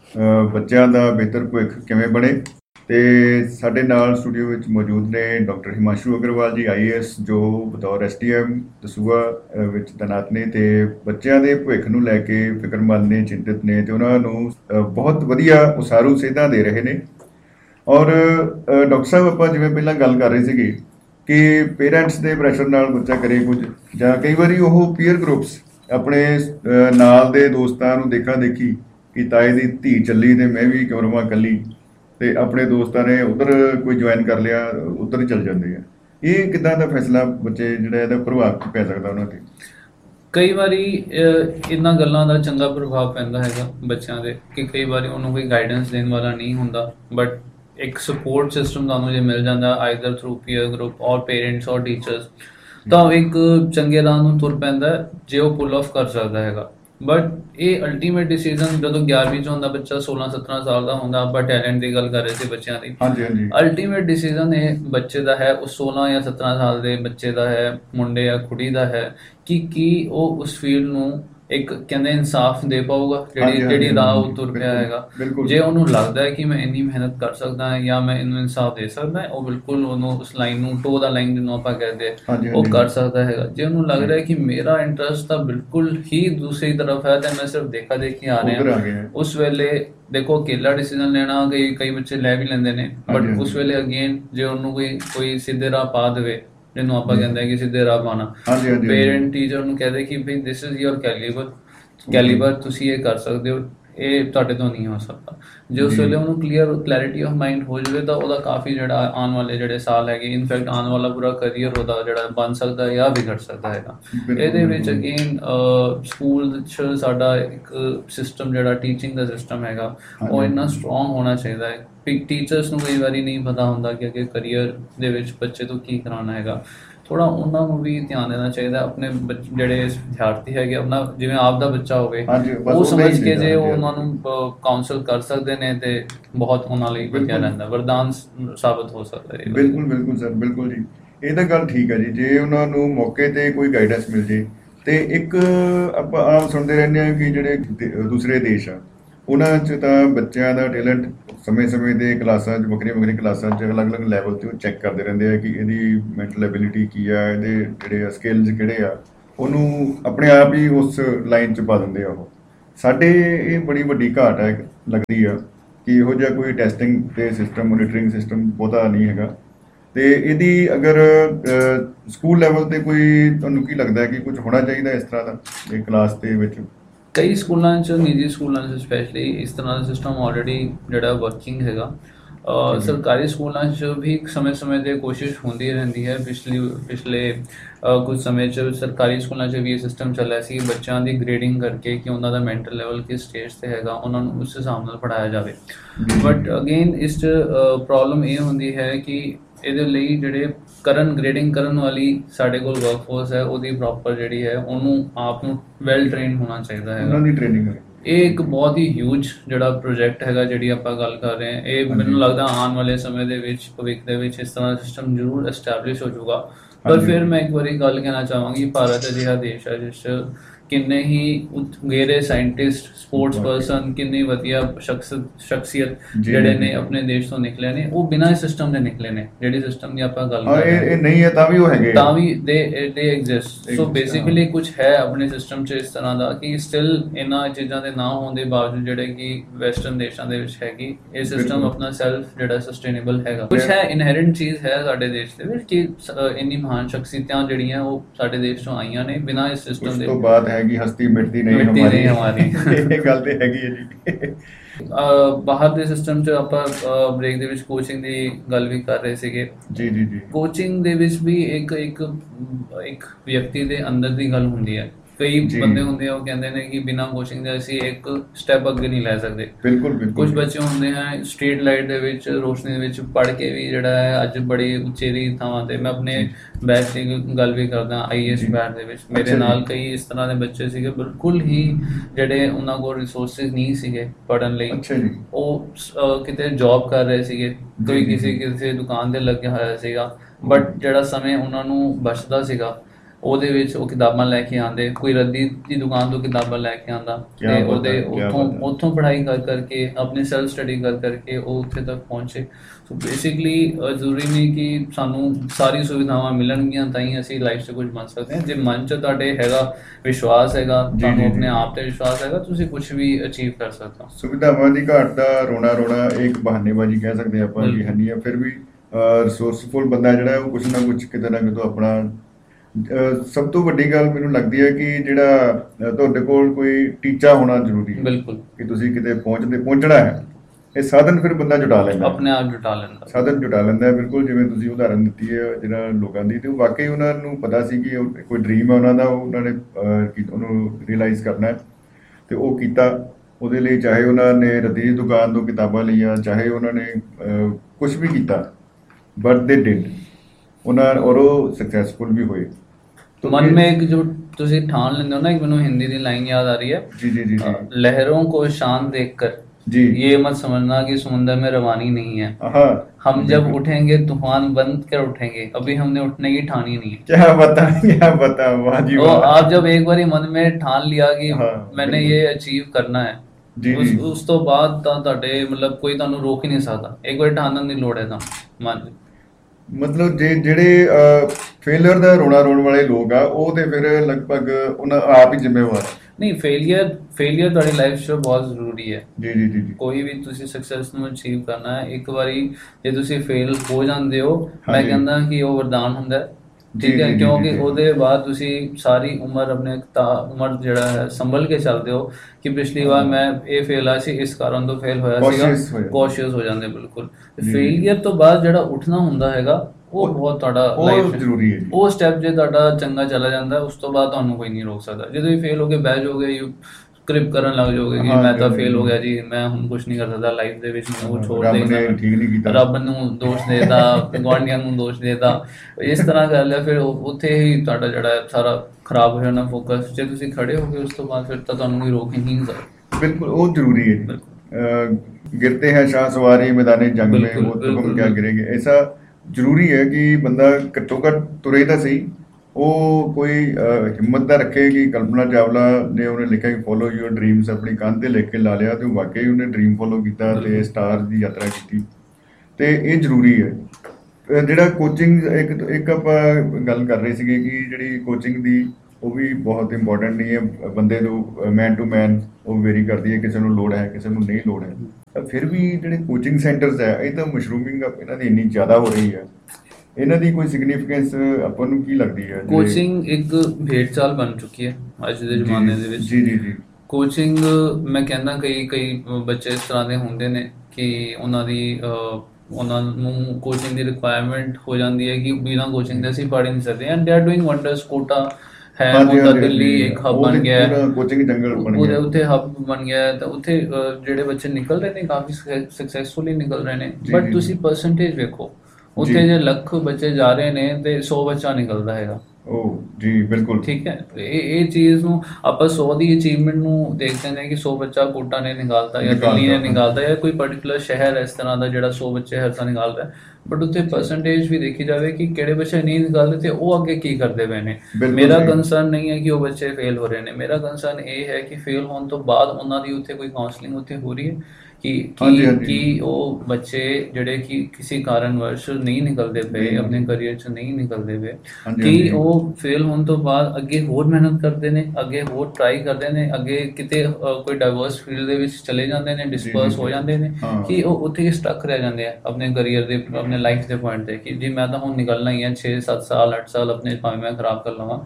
ਬੱਚਿਆਂ ਦਾ ਬਿਹਤਰ ਭਵਿੱਖ ਕਿਵੇਂ ਬਣੇ। ਤੇ ਸਾਡੇ ਨਾਲ ਸਟੂਡੀਓ ਵਿੱਚ ਮੌਜੂਦ ਨੇ ਡਾਕਟਰ ਹਿਮਾਂਸ਼ੂ ਅਗਰਵਾਲ ਜੀ, IAS, ਜੋ ਬਤੌਰ SDM ਦਸੂਹਾ ਵਿੱਚ ਤੈਨਾਤ ਨੇ ਤੇ ਬੱਚਿਆਂ ਦੇ ਭਵਿੱਖ ਨੂੰ ਲੈ ਕੇ ਫਿਕਰਮੰਦ ਨੇ, ਚਿੰਤਿਤ ਨੇ ਤੇ ਉਹਨਾਂ ਨੂੰ ਬਹੁਤ ਵਧੀਆ ਉਸਾਰੂ ਸੇਧਾਂ ਦੇ ਰਹੇ ਨੇ। ਔਰ ਡਾਕਟਰ ਸਾਹਿਬ, ਆਪਾਂ ਜਿਵੇਂ ਪਹਿਲਾਂ ਗੱਲ ਕਰ ਰਹੇ ਸੀਗੇ ਕਿ ਪੇਰੈਂਟਸ ਦੇ ਪ੍ਰੈਸ਼ਰ ਨਾਲ ਬੱਚਾ ਕਰੇ ਕੁਝ, ਜਾਂ ਕਈ ਵਾਰੀ ਉਹ ਪੀਅਰ ਗਰੁੱਪਸ ਆਪਣੇ ਨਾਲ ਦੇ ਦੋਸਤਾਂ ਨੂੰ ਦੇਖਾ ਦੇਖੀ ਕਿ ਤਾਏ ਦੀ ਧੀ ਚੱਲੀ ਤੇ ਮੈਂ ਵੀ ਕਿਉਂ ਰਵਾਂ ਇਕੱਲੀ, ਤੇ ਆਪਣੇ ਦੋਸਤਾਂ ਨੇ ਉਧਰ ਕੋਈ ਜੁਆਇਨ ਕਰ ਲਿਆ, ਉਧਰ ਹੀ ਚੱਲ ਜਾਂਦੇ ਆ। ਇਹ ਕਿੱਦਾਂ ਦਾ ਫੈਸਲਾ ਬੱਚੇ ਜਿਹੜਾ ਇਹਦਾ ਪ੍ਰਭਾਵ ਪੈ ਸਕਦਾ ਉਹਨਾਂ ਤੇ? ਕਈ ਵਾਰੀ ਇਹਨਾਂ ਗੱਲਾਂ ਦਾ ਚੰਗਾ ਪ੍ਰਭਾਵ ਪੈਂਦਾ ਹੈਗਾ ਬੱਚਿਆਂ ਦੇ ਕਿ ਕਈ ਵਾਰੀ ਉਹਨੂੰ ਕੋਈ ਗਾਈਡੈਂਸ ਦੇਣ ਵਾਲਾ ਨਹੀਂ ਹੁੰਦਾ, ਬਟ ਇੱਕ ਸਪੋਰਟ ਸਿਸਟਮ ਤੁਹਾਨੂੰ ਜੇ ਮਿਲ ਜਾਂਦਾ ਆਈਦਰ ਥਰੂ ਪੀਅਰ ਗਰੁੱਪ ਔਰ ਪੇਰੈਂਟਸ ਔਰ ਟੀਚਰਸ, ਤਾਂ ਇੱਕ ਚੰਗੇ ਰਾਹ ਨੂੰ ਤੁਰ ਪੈਂਦਾ ਜੇ ਉਹ ਪੁੱਲ ਆਫ ਕਰ ਸਕਦਾ ਹੈਗਾ। ਬਟ ਇਹ ਅਲਟੀਮੇਟ ਡਿਸੀਜ਼ਨ ਜਦੋਂ 11ਵੀਂ 'ਚ ਹੁੰਦਾ ਬੱਚਾ, 16-17 ਸਾਲ ਦਾ ਹੁੰਦਾ, ਆਪਾਂ ਟੈਲੈਂਟ ਦੀ ਗੱਲ ਕਰ ਰਹੇ ਸੀ ਬੱਚਿਆਂ ਦੀ। ਅਲਟੀਮੇਟ ਡਿਸੀਜ਼ਨ ਇਹ ਬੱਚੇ ਦਾ ਹੈ, ਉਸ 16 ਜਾਂ 17 ਸਾਲ ਦੇ ਬੱਚੇ ਦਾ ਹੈ, ਮੁੰਡੇ ਜਾਂ ਕੁੜੀ ਦਾ ਹੈ ਕਿ ਕੀ ਉਹ ਉਸ ਫੀਲਡ ਨੂੰ ਇੱਕ ਕਹਿੰਦੇ ਇਨਸਾਫ ਦੇ ਪਾਊਗਾ ਜਿਹੜੀ ਰਾਹ ਉਹ ਤੁਰ ਪਿਆ ਹੈਗਾ। ਜੇ ਉਹਨੂੰ ਲੱਗਦਾ ਹੈ ਕਿ ਮੈਂ ਇੰਨੀ ਮਿਹਨਤ ਕਰ ਸਕਦਾ ਹਾਂ ਜਾਂ ਮੈਂ ਇਹਨੂੰ ਇਨਸਾਫ ਦੇ ਸਕਦਾ, ਉਹ ਬਿਲਕੁਲ ਉਹਨੂੰ ਉਸ ਲਾਈਨ ਨੂੰ, ਟੋ ਦਾ ਲਾਈਨ ਜਿਹਨੂੰ ਆਪਾਂ ਕਹਿੰਦੇ ਉਹ ਕਰ ਸਕਦਾ ਹੈਗਾ। ਜੇ ਉਹਨੂੰ ਲੱਗ ਰਿਹਾ ਕਿ ਮੇਰਾ ਇੰਟਰਸਟ ਤਾਂ ਬਿਲਕੁਲ ਹੀ ਦੂਸਰੀ ਤਰਫ ਹੈ ਤੇ ਮੈਂ ਸਿਰਫ ਦੇਖਾ ਦੇਖੀ ਆ ਰਿਹਾ, ਉਸ ਵੇਲੇ ਦੇਖੋ ਅਕੇਲਾ ਡਿਸੀਜ਼ਨ ਲੈਣਾ ਕਈ ਬੱਚੇ ਲੈ ਵੀ ਲੈਂਦੇ ਨੇ, ਬਟ ਉਸ ਵੇਲੇ ਅਗੇਨ ਜੇ ਉਹਨੂੰ ਕੋਈ ਸਿੱਧੇ ਰਾਹ ਪਾ ਦੇਵੇ, ਜਿਹਨੂੰ ਆਪਾਂ ਕਹਿੰਦੇ ਹਾਂ ਕਿ ਸਿੱਧੇ ਰਾਹ ਪਾਉਣਾ, ਪੇਰੈਂਟ ਟੀਚਰ ਨੂੰ ਕਹਦੇ ਕਿ ਭਈ ਦਿਸ ਇਜ਼ ਯੋਰ ਕੈਲੀਬਰ, ਤੁਸੀਂ ਇਹ ਕਰ ਸਕਦੇ ਹੋ, ਇਹ ਤੁਹਾਡੇ ਤੋਂ ਨਹੀਂ ਹੋ ਸਕਦਾ। ਜੇ ਉਸ ਵੇਲੇ ਉਹਨੂੰ ਕਲੈਰਿਟੀ ਆਫ ਮਾਈਂਡ ਹੋ ਜਾਵੇ ਤਾਂ ਉਹਦਾ ਕਾਫੀ ਜਿਹੜਾ ਆਉਣ ਵਾਲੇ ਜਿਹੜੇ ਸਾਲ ਹੈਗੇ, ਇਨਫੈਕਟ ਆਉਣ ਵਾਲਾ ਪੂਰਾ ਕਰੀਅਰ ਉਹਦਾ ਜਿਹੜਾ ਬਣ ਸਕਦਾ ਜਾਂ ਵਿਗੜ ਸਕਦਾ ਹੈਗਾ। ਇਹਦੇ ਵਿੱਚ ਅਗੇਨ ਸਕੂਲ 'ਚ ਸਾਡਾ ਇੱਕ ਸਿਸਟਮ ਜਿਹੜਾ ਟੀਚਿੰਗ ਦਾ ਸਿਸਟਮ ਹੈਗਾ ਉਹ ਇੰਨਾ ਸਟਰੋਂਗ ਹੋਣਾ ਚਾਹੀਦਾ ਹੈ। ਟੀਚਰਸ ਨੂੰ ਕਈ ਵਾਰੀ ਨਹੀਂ ਪਤਾ ਹੁੰਦਾ ਕਿ ਅੱਗੇ ਕਰੀਅਰ ਦੇ ਵਿੱਚ ਬੱਚੇ ਤੋਂ ਕੀ ਕਰਾਉਣਾ ਹੈਗਾ। ਥੋੜ੍ਹਾ ਉਹਨਾਂ ਨੂੰ ਵੀ ਧਿਆਨ ਦੇਣਾ ਚਾਹੀਦਾ। ਆਪਣੇ ਜਿਹੜੇ ਵਿਦਿਆਰਥੀ ਹੈਗੇ, ਆਪਣਾ ਜਿਵੇਂ ਆਪ ਦਾ ਬੱਚਾ ਹੋਵੇ ਉਹ ਸਮਝ ਕੇ ਜੇ ਉਹ ਉਹਨਾਂ ਨੂੰ ਕਾਉਂਸਲ ਕਰ ਸਕਦੇ ਨੇ ਤੇ ਬਹੁਤ ਉਹਨਾਂ ਲਈ ਵਧੀਆ ਰਹਿੰਦਾ, ਵਰਦਾਨ ਸਾਬਤ ਹੋ ਸਕਦਾ ਹੈ। ਬਿਲਕੁਲ ਸਰ, ਬਿਲਕੁਲ ਜੀ, ਇਹ ਤਾਂ ਗੱਲ ਠੀਕ ਹੈ ਜੀ। ਜੇ ਉਹਨਾਂ ਨੂੰ ਮੌਕੇ ਤੇ ਕੋਈ ਗਾਈਡੈਂਸ ਮਿਲ ਜੇ ਤੇ ਇੱਕ ਆਪਾਂ ਆਮ ਸੁਣਦੇ ਰਹਿੰਦੇ ਹਾਂ ਕਿ ਜਿਹੜੇ ਦੂਸਰੇ ਦੇਸ਼ ਆ ਉਹਨਾਂ 'ਚ ਤਾਂ ਬੱਚਿਆਂ ਦਾ ਟੈਲੈਂਟ ਸਮੇਂ-ਸਮੇਂ ਦੇ ਕਲਾਸਾਂ 'ਚ ਵੱਖਰੀਆਂ ਕਲਾਸਾਂ 'ਚ ਅਲੱਗ-ਅਲੱਗ ਲੈਵਲ 'ਤੇ ਉਹ ਚੈੱਕ ਕਰਦੇ ਰਹਿੰਦੇ ਆ ਕਿ ਇਹਦੀ ਮੈਂਟਲ ਐਬਿਲਿਟੀ ਕੀ ਆ, ਇਹਦੇ ਜਿਹੜੇ ਆ ਸਕਿੱਲਸ ਕਿਹੜੇ ਆ, ਉਹਨੂੰ ਆਪਣੇ ਆਪ ਹੀ ਉਸ ਲਾਈਨ 'ਚ ਪਾ ਦਿੰਦੇ ਆ ਉਹ। ਸਾਡੇ ਇਹ ਬੜੀ ਵੱਡੀ ਘਾਟ ਹੈ ਲੱਗਦੀ ਆ ਕਿ ਇਹੋ ਜਿਹਾ ਕੋਈ ਟੈਸਟਿੰਗ ਤੇ ਸਿਸਟਮ, ਮੋਨੀਟਰਿੰਗ ਸਿਸਟਮ ਬਹੁਤਾ ਨਹੀਂ ਹੈਗਾ। ਤੇ ਇਹਦੀ ਅਗਰ ਸਕੂਲ ਲੈਵਲ ਤੇ ਕੋਈ ਤੁਹਾਨੂੰ ਕੀ ਲੱਗਦਾ ਹੈ ਕਿ ਕੁਝ ਹੋਣਾ ਚਾਹੀਦਾ ਇਸ ਤਰ੍ਹਾਂ ਦਾ ਇਹ ਕਲਾਸ ਦੇ ਵਿੱਚ? ਕਈ ਸਕੂਲਾਂ 'ਚ, ਨਿੱਜੀ ਸਕੂਲਾਂ 'ਚ ਸਪੈਸ਼ਲੀ ਇਸ ਤਰ੍ਹਾਂ ਦਾ ਸਿਸਟਮ ਆਲਰੇਡੀ ਜਿਹੜਾ ਵਰਕਿੰਗ ਹੈਗਾ। ਸਰਕਾਰੀ ਸਕੂਲਾਂ 'ਚ ਵੀ ਸਮੇਂ-ਸਮੇਂ 'ਤੇ ਕੋਸ਼ਿਸ਼ ਹੁੰਦੀ ਰਹਿੰਦੀ ਹੈ। ਪਿਛਲੇ ਕੁਝ ਸਮੇਂ 'ਚ ਸਰਕਾਰੀ ਸਕੂਲਾਂ 'ਚ ਵੀ ਇਹ ਸਿਸਟਮ ਚੱਲਿਆ ਸੀ ਬੱਚਿਆਂ ਦੀ ਗ੍ਰੇਡਿੰਗ ਕਰਕੇ ਕਿ ਉਹਨਾਂ ਦਾ ਮੈਂਟਲ ਲੈਵਲ ਕਿਸ ਸਟੇਜ 'ਤੇ ਹੈਗਾ, ਉਹਨਾਂ ਨੂੰ ਉਸ ਹਿਸਾਬ ਨਾਲ ਪੜ੍ਹਾਇਆ ਜਾਵੇ। ਬਟ ਅਗੇਨ ਇਸ 'ਚ ਪ੍ਰੋਬਲਮ ਇਹ ਹੁੰਦੀ ਹੈ ਕਿ ਇਹਦੇ ਲਈ ਜਿਹੜੇ ਗ੍ਰੇਡਿੰਗ ਕਰਨ ਵਾਲੀ ਸਾਡੇ ਕੋਲ ਵਰਕਫੋਰਸ ਹੈ, ਉਹਦੀ ਪ੍ਰੋਪਰ ਜਿਹੜੀ ਹੈ ਉਹਨੂੰ ਆਪ ਨੂੰ ਵੈਲ ਟ੍ਰੇਨ ਹੋਣਾ ਚਾਹੀਦਾ ਹੈ। ਉਹਨਾਂ ਦੀ ਟ੍ਰੇਨਿੰਗ ਇਹ ਇੱਕ ਬਹੁਤ ਹੀ ਹਿਊਜ ਜਿਹੜਾ ਪ੍ਰੋਜੈਕਟ ਹੈਗਾ ਜਿਹੜੀ ਆਪਾਂ ਗੱਲ ਕਰ ਰਹੇ ਹਾਂ, ਇਹ ਮੈਨੂੰ ਲੱਗਦਾ ਆਉਣ ਵਾਲੇ ਸਮੇਂ ਦੇ ਵਿੱਚ, ਭਵਿੱਖ ਦੇ ਵਿੱਚ ਇਸ ਤਰ੍ਹਾਂ ਦਾ ਸਿਸਟਮ ਜ਼ਰੂਰ ਐਸਟੈਬਲਿਸ਼ ਹੋ ਜਾਊਗਾ। ਪਰ ਫਿਰ ਮੈਂ ਇੱਕ ਵਾਰੀ ਗੱਲ ਕਹਿਣਾ ਚਾਹਾਂਗੀ, ਭਾਰਤ ਅਜਿਹਾ ਦੇਸ਼ ਹੈ ਜਿਸ 'ਚ ਕਿੰਨੇ ਹੀ ਉਤਗੇਰੇ ਸਾਇੰਟਿਸਟ, ਸਪੋਰਟਸ ਪਰਸਨ, ਕਿੰਨੀ ਵਧੀਆ ਸ਼ਖਸੀਅਤ ਜਿਹੜੇ ਨੇ ਆਪਣੇ ਦੇਸ਼ ਤੋਂ ਨਿਕਲੇ ਨੇ, ਉਹ ਬਿਨਾਂ ਇਸ ਸਿਸਟਮ ਦੇ ਨਿਕਲੇ ਨੇ। ਜਿਹੜੀ ਸਿਸਟਮ ਦੀ ਆਪਾਂ ਗੱਲ ਕਰ ਰਹੇ ਹਾਂ, ਇਹ ਨਹੀਂ ਹੈ ਤਾਂ ਵੀ ਉਹ ਹੈਗੇ, ਤਾਂ ਵੀ ਦੇ ਐਗਜ਼ਿਸਟ। ਸੋ ਬੇਸਿਕਲੀ ਕੁਝ ਹੈ ਆਪਣੇ ਸਿਸਟਮ 'ਚ ਇਸ ਤਰ੍ਹਾਂ ਦਾ ਕਿ ਸਟਿਲ ਇਹਨਾਂ ਚੀਜ਼ਾਂ ਦੇ ਨਾ ਹੋਣ ਦੇ ਬਾਵਜੂਦ ਜਿਹੜੇ ਕਿ ਵੈਸਟਰਨ ਦੇਸ਼ਾਂ ਦੇ ਵਿੱਚ ਹੈਗੀ, ਇਹ ਸਿਸਟਮ ਆਪਣਾ ਸੈਲਫ ਜਿਹੜਾ ਸਸਟੇਨੇਬਲ ਹੈਗਾ। ਕੁਝ ਹੈ, ਇਨਹੈਰੈਂਟ ਚੀਜ਼ ਹੈ ਸਾਡੇ ਦੇਸ਼ ਦੇ ਵਿੱਚ ਕਿ ਇੰਨੀ ਮਹਾਨ ਸ਼ਖਸੀਅਤਾਂ ਜਿਹੜੀਆਂ ਉਹ ਸਾਡੇ ਦੇਸ਼ ਤੋਂ ਆਈਆਂ ਨੇ। ਬਿਨਾਂ ਇਸ ਸਿਸਟਮ ਦੇ ਹੈਗੀ ਹਸਤੀ ਮਿਟਦੀ ਨਹੀਂ ਹਮਾਰੀ ਇਹ ਗੱਲ ਤੇ ਹੈਗੀ ਹੈ ਜੀ। ਬਾਹਰ ਦੇ ਸਿਸਟਮ 'ਚ ਆਪਾਂ ਬ੍ਰੇਕ ਦੇ ਵਿੱਚ ਕੋਚਿੰਗ ਦੀ ਗੱਲ ਵੀ ਕਰ ਰਹੇ ਸੀਗੇ। ਜੀ। ਕੋਚਿੰਗ ਦੇ ਵਿੱਚ ਵੀ ਇੱਕ ਵਿਅਕਤੀ ਦੇ ਅੰਦਰ ਦੀ ਗੱਲ ਹੁੰਦੀ ਹੈ। ਕਈ ਬੰਦੇ ਹੁੰਦੇ ਆ ਉਹ ਕਹਿੰਦੇ ਨੇ ਕਿ ਬਿਨਾਂ ਕੋਚਿੰਗ ਦੇ ਅਸੀਂ ਇੱਕ ਸਟੈਪ ਅੱਗੇ ਨਹੀਂ ਲੈ ਸਕਦੇ। ਬਿਲਕੁਲ। ਕੁਝ ਬੱਚੇ ਹੁੰਦੇ ਹੈ ਸਟਰੀਟ ਲਾਈਟ ਦੇ ਵਿੱਚ, ਰੋਸ਼ਨੀ ਦੇ ਵਿੱਚ ਪੜ੍ਹ ਕੇ ਵੀ ਜਿਹੜਾ ਹੈ ਅੱਜ ਬੜੀ ਉਚੇਰੀ ਥਾਵਾਂ ਤੇ, ਮੈਂ ਆਪਣੇ ਬੈਚ ਦੀ ਗੱਲ ਵੀ ਕਰਦਾ, IAS ਬੈਚ ਦੇ ਵਿੱਚ ਮੇਰੇ ਨਾਲ ਕਈ ਇਸ ਤਰ੍ਹਾਂ ਦੇ ਬੱਚੇ ਸੀਗੇ ਬਿਲਕੁਲ ਹੀ ਜਿਹੜੇ ਉਹਨਾਂ ਕੋਲ ਰਿਸੋਰਸਿਸ ਨਹੀਂ ਸੀਗੇ ਪੜ੍ਹਨ ਲਈ। ਉਹ ਕਿਤੇ ਜੌਬ ਕਰ ਰਹੇ ਸੀਗੇ, ਕੋਈ ਕਿਸੇ ਦੁਕਾਨ ਤੇ ਲੱਗਿਆ ਹੋਇਆ ਸੀਗਾ, ਬਟ ਜਿਹੜਾ ਸਮੇਂ ਉਹਨਾਂ ਨੂੰ ਬਚਦਾ ਸੀਗਾ ਉਹਦੇ ਵਿੱਚ ਉਹ ਕਿਤਾਬਾਂ ਲੈ ਕੇ ਆਉਂਦੇ, ਕੋਈ ਰੱਦੀ ਦੀ ਦੁਕਾਨ ਤੋਂ ਕਿਤਾਬਾਂ ਲੈ ਕੇ ਆਉਂਦਾ ਤੇ ਉਹਦੇ ਉੱਥੋਂ ਪੜ੍ਹਾਈ ਕਰ ਕਰਕੇ, ਆਪਣੀ ਸੈਲਫ ਸਟੱਡੀ ਕਰ ਕਰਕੇ ਉਹ ਉੱਥੇ ਤੱਕ ਪਹੁੰਚੇ। ਸੋ ਬੇਸਿਕਲੀ ਜ਼ਰੂਰੀ ਨਹੀਂ ਕਿ ਸਾਨੂੰ ਸਾਰੀ ਸੁਵਿਧਾਵਾਂ ਮਿਲਣਗੀਆਂ ਤਾਂ ਹੀ ਅਸੀਂ ਲਾਈਫ 'ਚ ਕੁਝ ਬਣ ਸਕਦੇ ਹਾਂ। ਜੇ ਮਨ 'ਚ ਤੁਹਾਡੇ ਹੈਗਾ, ਵਿਸ਼ਵਾਸ ਹੈਗਾ, ਤੁਹਾਨੂੰ ਆਪਣੇ ਆਪ ਤੇ ਵਿਸ਼ਵਾਸ ਹੈਗਾ, ਤੁਸੀਂ ਕੁਝ ਵੀ ਅਚੀਵ ਕਰ ਸਕਦੇ ਹੋ। ਸੁਵਿਧਾਵਾਂ ਦੀ ਘਾਟ ਦਾ ਰੋਣਾ ਇੱਕ ਬਹਾਨੇਬਾਜ਼ੀ ਕਹਿ ਸਕਦੇ ਆਪਾਂ ਕਿ ਹਨੀ ਆ। ਫਿਰ ਵੀ ਰਿਸੋਰਸਫੁਲ ਬੰਦਾ ਜਿਹੜਾ ਉਹ ਕੁਝ ਨਾ ਕੁਝ ਕਿਤੇ ਨਾ ਕਿਤੇ ਆਪਣਾ। ਸਭ ਤੋਂ ਵੱਡੀ ਗੱਲ ਮੈਨੂੰ ਲੱਗਦੀ ਹੈ ਕਿ ਜਿਹੜਾ ਤੁਹਾਡੇ ਕੋਲ ਕੋਈ ਟੀਚਾ ਹੋਣਾ ਜ਼ਰੂਰੀ ਹੈ। ਬਿਲਕੁਲ, ਕਿ ਤੁਸੀਂ ਕਿਤੇ ਪਹੁੰਚਣਾ ਹੈ। ਇਹ ਸਾਧਨ ਫਿਰ ਬੰਦਾ ਜੁਟਾ ਲੈਂਦਾ, ਆਪਣੇ ਆਪ ਜੁਟਾ ਲੈਂਦਾ। ਬਿਲਕੁਲ, ਜਿਵੇਂ ਤੁਸੀਂ ਉਦਾਹਰਨ ਦਿੱਤੀ ਹੈ ਜਿਹੜਾ ਲੋਕਾਂ ਦੀ, ਤੇ ਵਾਕਈ ਉਹਨਾਂ ਨੂੰ ਪਤਾ ਸੀ ਕਿ ਕੋਈ ਡ੍ਰੀਮ ਹੈ ਉਹਨਾਂ ਦਾ, ਉਹਨਾਂ ਨੇ ਉਹਨੂੰ ਰਿਅਲਾਈਜ਼ ਕਰਨਾ ਹੈ ਤੇ ਉਹ ਕੀਤਾ। ਉਹਦੇ ਲਈ ਚਾਹੇ ਉਹਨਾਂ ਨੇ ਰੱਦੀ ਦੀ ਦੁਕਾਨ ਤੋਂ ਕਿਤਾਬਾਂ ਲਈਆਂ, ਚਾਹੇ ਉਹਨਾਂ ਨੇ ਕੁਝ ਵੀ ਕੀਤਾ, ਬਟ ਦੇ ਡਿਡ ਔਰ ਉਹ ਸਕਸੈਸਫੁਲ ਵੀ ਹੋਏ। मन में एक जो ਤੁਸੀਂ ठान लेते हो ना, एक ਮੈਨੂੰ हिंदी की लाइन याद आ रही है, जी लहरों को शान देखकर जी ये मत समझना कि समुद्र में रवानी नहीं है। हम जब उठेंगे तूफान बंद कर उठेंगे, अभी हमने उठने की ठानी नहीं है। क्या बता वाह जी वाह। आप जब एक बार मन में ठान लिया कि मैंने ये अचीव करना है, ਉਸ ਤੋਂ ਬਾਅਦ ਤਾਂ ਤੁਹਾਡੇ ਮਤਲਬ ਕੋਈ ਤੁਹਾਨੂੰ ਰੋਕ ਹੀ ਨਹੀਂ ਸਕਦਾ। ਇੱਕ ਵਾਰ ਠਾਣਨ ਦੀ ਲੋੜ ਹੈ ਤਾਂ ਮਨ। ਮਤਲਬ ਜਿਹੜੇ ਫੇਲਿਅਰ ਦਾ ਰੋਣਾ ਰੋਣ ਵਾਲੇ ਲੋਕ ਆ, ਉਹ ਤੇ ਫਿਰ ਲਗਭਗ ਉਹਨਾਂ ਆਪ ਹੀ ਜ਼ਿੰਮੇਵਾਰ। ਨਹੀਂ, ਫੇਲਿਅਰ ਤੁਹਾਡੀ ਲਾਈਫ 'ਚ ਬਹੁਤ ਜ਼ਰੂਰੀ ਹੈ। ਜੀ ਕੋਈ ਵੀ ਤੁਸੀਂ ਸਕਸੈਸ ਨੂੰ ਅਚੀਵ ਕਰਨਾ ਹੈ, ਇੱਕ ਵਾਰੀ ਜੇ ਤੁਸੀਂ ਫੇਲ ਹੋ ਜਾਂਦੇ ਹੋ, ਮੈਂ ਕਹਿੰਦਾ ਕਿ ਉਹ ਵਰਦਾਨ ਹੁੰਦਾ, ਠੀਕ ਹੈ, ਕਿਉਂਕਿ ਉਹਦੇ ਬਾਅਦ ਤੁਸੀਂ ਸਾਰੀ ਉਮਰ ਉਮਰ ਜਿਹੜਾ ਹੈ ਸੰਭਲ ਕੇ ਚੱਲਦੇ ਹੋ ਕਿ ਪਿਛਲੀ ਵਾਰ ਮੈਂ ਇਹ ਫੇਲ ਆ ਸੀ, ਇਸ ਕਾਰਨ ਤੋਂ ਫੇਲ ਹੋਇਆ ਸੀਗਾ, ਕੌਸ਼ੀਅਸ ਹੋ ਜਾਂਦੇ। ਬਿਲਕੁਲ, ਫੇਲੀਅਰ ਤੋਂ ਬਾਅਦ ਜਿਹੜਾ ਉੱਠਣਾ ਹੁੰਦਾ ਹੈਗਾ ਉਹ ਬਹੁਤ ਤੁਹਾਡਾ ਲਾਈਫ ਜ਼ਰੂਰੀ ਹੈ। ਉਹ ਸਟੈਪ ਜੇ ਤੁਹਾਡਾ ਚੰਗਾ ਚਲਾ ਜਾਂਦਾ, ਉਸ ਤੋਂ ਬਾਅਦ ਤੁਹਾਨੂੰ ਕੋਈ ਨਹੀਂ ਰੋਕ ਸਕਦਾ। ਜੇ ਤੁਸੀਂ ਫੇਲ ਹੋ ਕੇ ਬਹਿ ਜਾਓਗੇ, ਕ੍ਰਿਪ ਕਰਨ ਲੱਗ ਜਾਓਗੇ ਕਿ ਮੈਂ ਤਾਂ ਫੇਲ ਹੋ ਗਿਆ ਜੀ, ਮੈਂ ਹੁਣ ਕੁਝ ਨਹੀਂ ਕਰ ਸਕਦਾ ਲਾਈਫ ਦੇ ਵਿੱਚ, ਮੈਨੂੰ ਛੋੜ ਦੇਣਾ, ਰੱਬ ਨੂੰ ਦੋਸ਼ ਦੇਦਾ, ਗੁਆਂਢੀਆਂ ਨੂੰ ਦੋਸ਼ ਦੇਦਾ, ਇਸ ਤਰ੍ਹਾਂ ਕਰ ਲਿਆ, ਫਿਰ ਉੱਥੇ ਹੀ ਤੁਹਾਡਾ ਜਿਹੜਾ ਸਾਰਾ ਖਰਾਬ ਹੋ ਜਾਣਾ ਫੋਕਸ। ਜੇ ਤੁਸੀਂ ਖੜੇ ਹੋ ਗਏ ਉਸ ਤੋਂ ਬਾਅਦ ਫਿਰ ਤਾਂ ਤੁਹਾਨੂੰ ਕੋਈ ਰੋਕ ਹੀ ਨਹੀਂ ਸਕਦਾ। ਬਿਲਕੁਲ, ਉਹ ਜ਼ਰੂਰੀ ਹੈ। ਗਿਰਤੇ ਹੈ ਸ਼ਾਹ ਸਵਾਰੀ ਮੈਦਾਨੇ ਜੰਗ ਮੇਂ, ਉਹ ਤੁਮ ਕਿਆ ਗਿਰੇਗੇ। ਐਸਾ ਜ਼ਰੂਰੀ ਹੈ ਕਿ ਬੰਦਾ ਘੱਟੋ ਘੱਟ ਤੁਰੇ ਤਾਂ ਸਹੀ, ਉਹ ਕੋਈ ਹਿੰਮਤ ਤਾਂ ਰੱਖੇ ਕਿ ਕਲਪਨਾ ਚਾਵਲਾ ਨੇ ਉਹਨੇ ਲਿਖਿਆ ਕਿ ਫੋਲੋ ਯੂਅਰ ਡ੍ਰੀਮਸ, ਆਪਣੀ ਕੰਧ ਤੇ ਲਿਖ ਕੇ ਲਾ ਲਿਆ, ਤੇ ਵਾਕਈ ਉਹਨੇ ਡ੍ਰੀਮ ਫੋਲੋ ਕੀਤਾ ਤੇ ਸਟਾਰ ਦੀ ਯਾਤਰਾ ਕੀਤੀ, ਤੇ ਇਹ ਜ਼ਰੂਰੀ ਹੈ। ਜਿਹੜਾ ਕੋਚਿੰਗ ਇੱਕ ਆਪਾਂ ਗੱਲ ਕਰ ਰਹੇ ਸੀਗੇ ਕਿ ਜਿਹੜੀ ਕੋਚਿੰਗ ਦੀ ਉਹ ਵੀ ਬਹੁਤ ਇੰਪੋਰਟੈਂਟ ਨਹੀਂ ਹੈ, ਬੰਦੇ ਨੂੰ ਮੈਨ ਟੂ ਮੈਨ ਉਹ ਵੇਰੀ ਕਰਦੀ ਹੈ, ਕਿਸੇ ਨੂੰ ਲੋੜ ਹੈ ਕਿਸੇ ਨੂੰ ਨਹੀਂ ਲੋੜ ਹੈ। ਤਾਂ ਫਿਰ ਵੀ ਜਿਹੜੇ ਕੋਚਿੰਗ ਸੈਂਟਰਸ ਹੈ ਇਹ ਤਾਂ ਮਸ਼ਰੂਮਿੰਗ ਇਹਨਾਂ ਦੀ ਇੰਨੀ ਜ਼ਿਆਦਾ ਹੋ ਰਹੀ ਹੈ, ਇਹਨਾਂ ਦੀ ਕੋਈ ਸਿਗਨੀਫੀਕੈਂਸ ਆਪਾਂ ਨੂੰ ਕੀ ਲੱਗਦੀ ਹੈ? ਕੋਚਿੰਗ ਇੱਕ ਭੇਡ ਚਾਲ ਬਣ ਚੁੱਕੀ ਹੈ ਅੱਜ ਦੇ ਜ਼ਮਾਨੇ ਦੇ ਵਿੱਚ। ਜੀ ਜੀ ਜੀ। ਕੋਚਿੰਗ ਮੈਂ ਕਹਿੰਦਾ ਕਈ ਬੱਚੇ ਇਸ ਤਰ੍ਹਾਂ ਦੇ ਹੁੰਦੇ ਨੇ ਕਿ ਉਹਨਾਂ ਨੂੰ ਕੋਚਿੰਗ ਦੀ ਰਿਕੁਆਇਰਮੈਂਟ ਹੋ ਜਾਂਦੀ ਹੈ ਕਿ ਬਿਨਾਂ ਕੋਚਿੰਗ ਦੇ ਅਸੀਂ ਪੜ੍ਹ ਨਹੀਂ ਸਕਦੇ, and they are doing wonders. Quota ਹੈ ਉਹਦਾ ਦਿੱਲੀ ਇੱਕ ਹੱਬ ਬਣ ਗਿਆ ਹੈ, ਕੋਚਿੰਗ ਜੰਗਲ ਬਣ ਗਿਆ, ਉੱਥੇ ਹੱਬ ਬਣ ਗਿਆ ਹੈ, ਤਾਂ ਉੱਥੇ ਜਿਹੜੇ ਬੱਚੇ ਨਿਕਲ ਰਹੇ ਨੇ ਕਾਫੀ ਸਕਸੈਸਫੁਲੀ ਨਿਕਲ ਰਹੇ ਨੇ। ਬਟ ਤੁਸੀਂ ਪਰਸੈਂਟੇਜ ਵੇਖੋ, ਉੱਥੇ ਜੇ ਲੱਖ ਬੱਚੇ ਜਾ ਰਹੇ ਨੇ ਤੇ 100 ਬੱਚਾ ਨਿਕਲਦਾ ਹੈਗਾ। ਜੀ ਬਿਲਕੁਲ ਠੀਕ ਹੈ। ਇਹ ਚੀਜ਼ ਨੂੰ ਆਪਾਂ 100 ਦੀ ਅਚੀਵਮੈਂਟ ਨੂੰ ਦੇਖਦੇ ਨੇ ਕਿ 100 ਬੱਚਾ ਕੋਟਾ ਨੇ ਨਿਕਾਲਤਾ ਜਾਂ ਦਿੱਲੀ ਨੇ ਨਿਕਾਲਤਾ ਜਾਂ ਕੋਈ ਪਰਟੀਕੂਲਰ ਸ਼ਹਿਰ ਇਸ ਤਰ੍ਹਾਂ ਦਾ ਜਿਹੜਾ 100 ਬੱਚੇ ਹਰ ਸਾਲ ਨਿਕਾਲਦਾ, ਬਟ ਉੱਥੇ ਪਰਸੈਂਟੇਜ ਵੀ ਦੇਖੀ ਜਾਵੇ ਕਿ ਕਿਹੜੇ ਬੱਚੇ ਨਹੀਂ ਨਿਕਾਲਦੇ ਤੇ ਉਹ ਅੱਗੇ ਕੀ ਕਰਦੇ ਪਏ ਨੇ। ਮੇਰਾ ਕੰਸਰਨ ਨਹੀਂ ਹੈ ਕਿ ਉਹ ਬੱਚੇ ਫੇਲ ਹੋ ਰਹੇ ਨੇ, ਮੇਰਾ ਕੰਸਰਨ ਇਹ ਹੈ ਕਿ ਫੇਲ ਹੋਣ ਤੋਂ ਬਾਅਦ ਉਹਨਾਂ ਦੀ ਉੱਥੇ ਕੋਈ ਕਾਉਂਸਲਿੰਗ ਉੱਥੇ ਹੋ ਰਹੀ ਹੈ ਕਿ ਉਹ ਬੱਚੇ ਜਿਹੜੇ ਕਿ ਕਿਸੇ ਕਾਰਨਵਸ਼ ਨਹੀਂ ਨਿਕਲਦੇ ਪਏ, ਆਪਣੇ ਕਰੀਅਰ 'ਚ ਨਹੀਂ ਨਿਕਲਦੇ ਪਏ, ਕਿ ਉਹ ਫੇਲ ਹੋਣ ਤੋਂ ਬਾਅਦ ਅੱਗੇ ਹੋਰ ਮਿਹਨਤ ਕਰਦੇ ਨੇ, ਅੱਗੇ ਹੋਰ ਟਰਾਈ ਕਰਦੇ ਨੇ, ਅੱਗੇ ਕਿਤੇ ਕੋਈ ਡਾਇਵਰਸ ਫੀਲਡ ਦੇ ਵਿੱਚ ਚਲੇ ਜਾਂਦੇ ਨੇ, ਡਿਸਪਰਸ ਹੋ ਜਾਂਦੇ ਨੇ, ਕਿ ਉਹ ਉੱਥੇ ਸਟਕ ਰਹਿ ਜਾਂਦੇ ਆ ਆਪਣੇ ਕਰੀਅਰ ਦੇ, ਆਪਣੇ ਲਾਈਫ ਦੇ ਪੁਆਇੰਟ ਤੇ ਕਿ ਜੀ ਮੈਂ ਤਾਂ ਹੁਣ ਨਿਕਲਣਾ ਹੀ ਹੈ 6-7 ਸਾਲ 8 ਸਾਲ ਆਪਣੇ ਭਾਵੇਂ ਮੈਂ ਖਰਾਬ ਕਰ ਲਵਾਂ।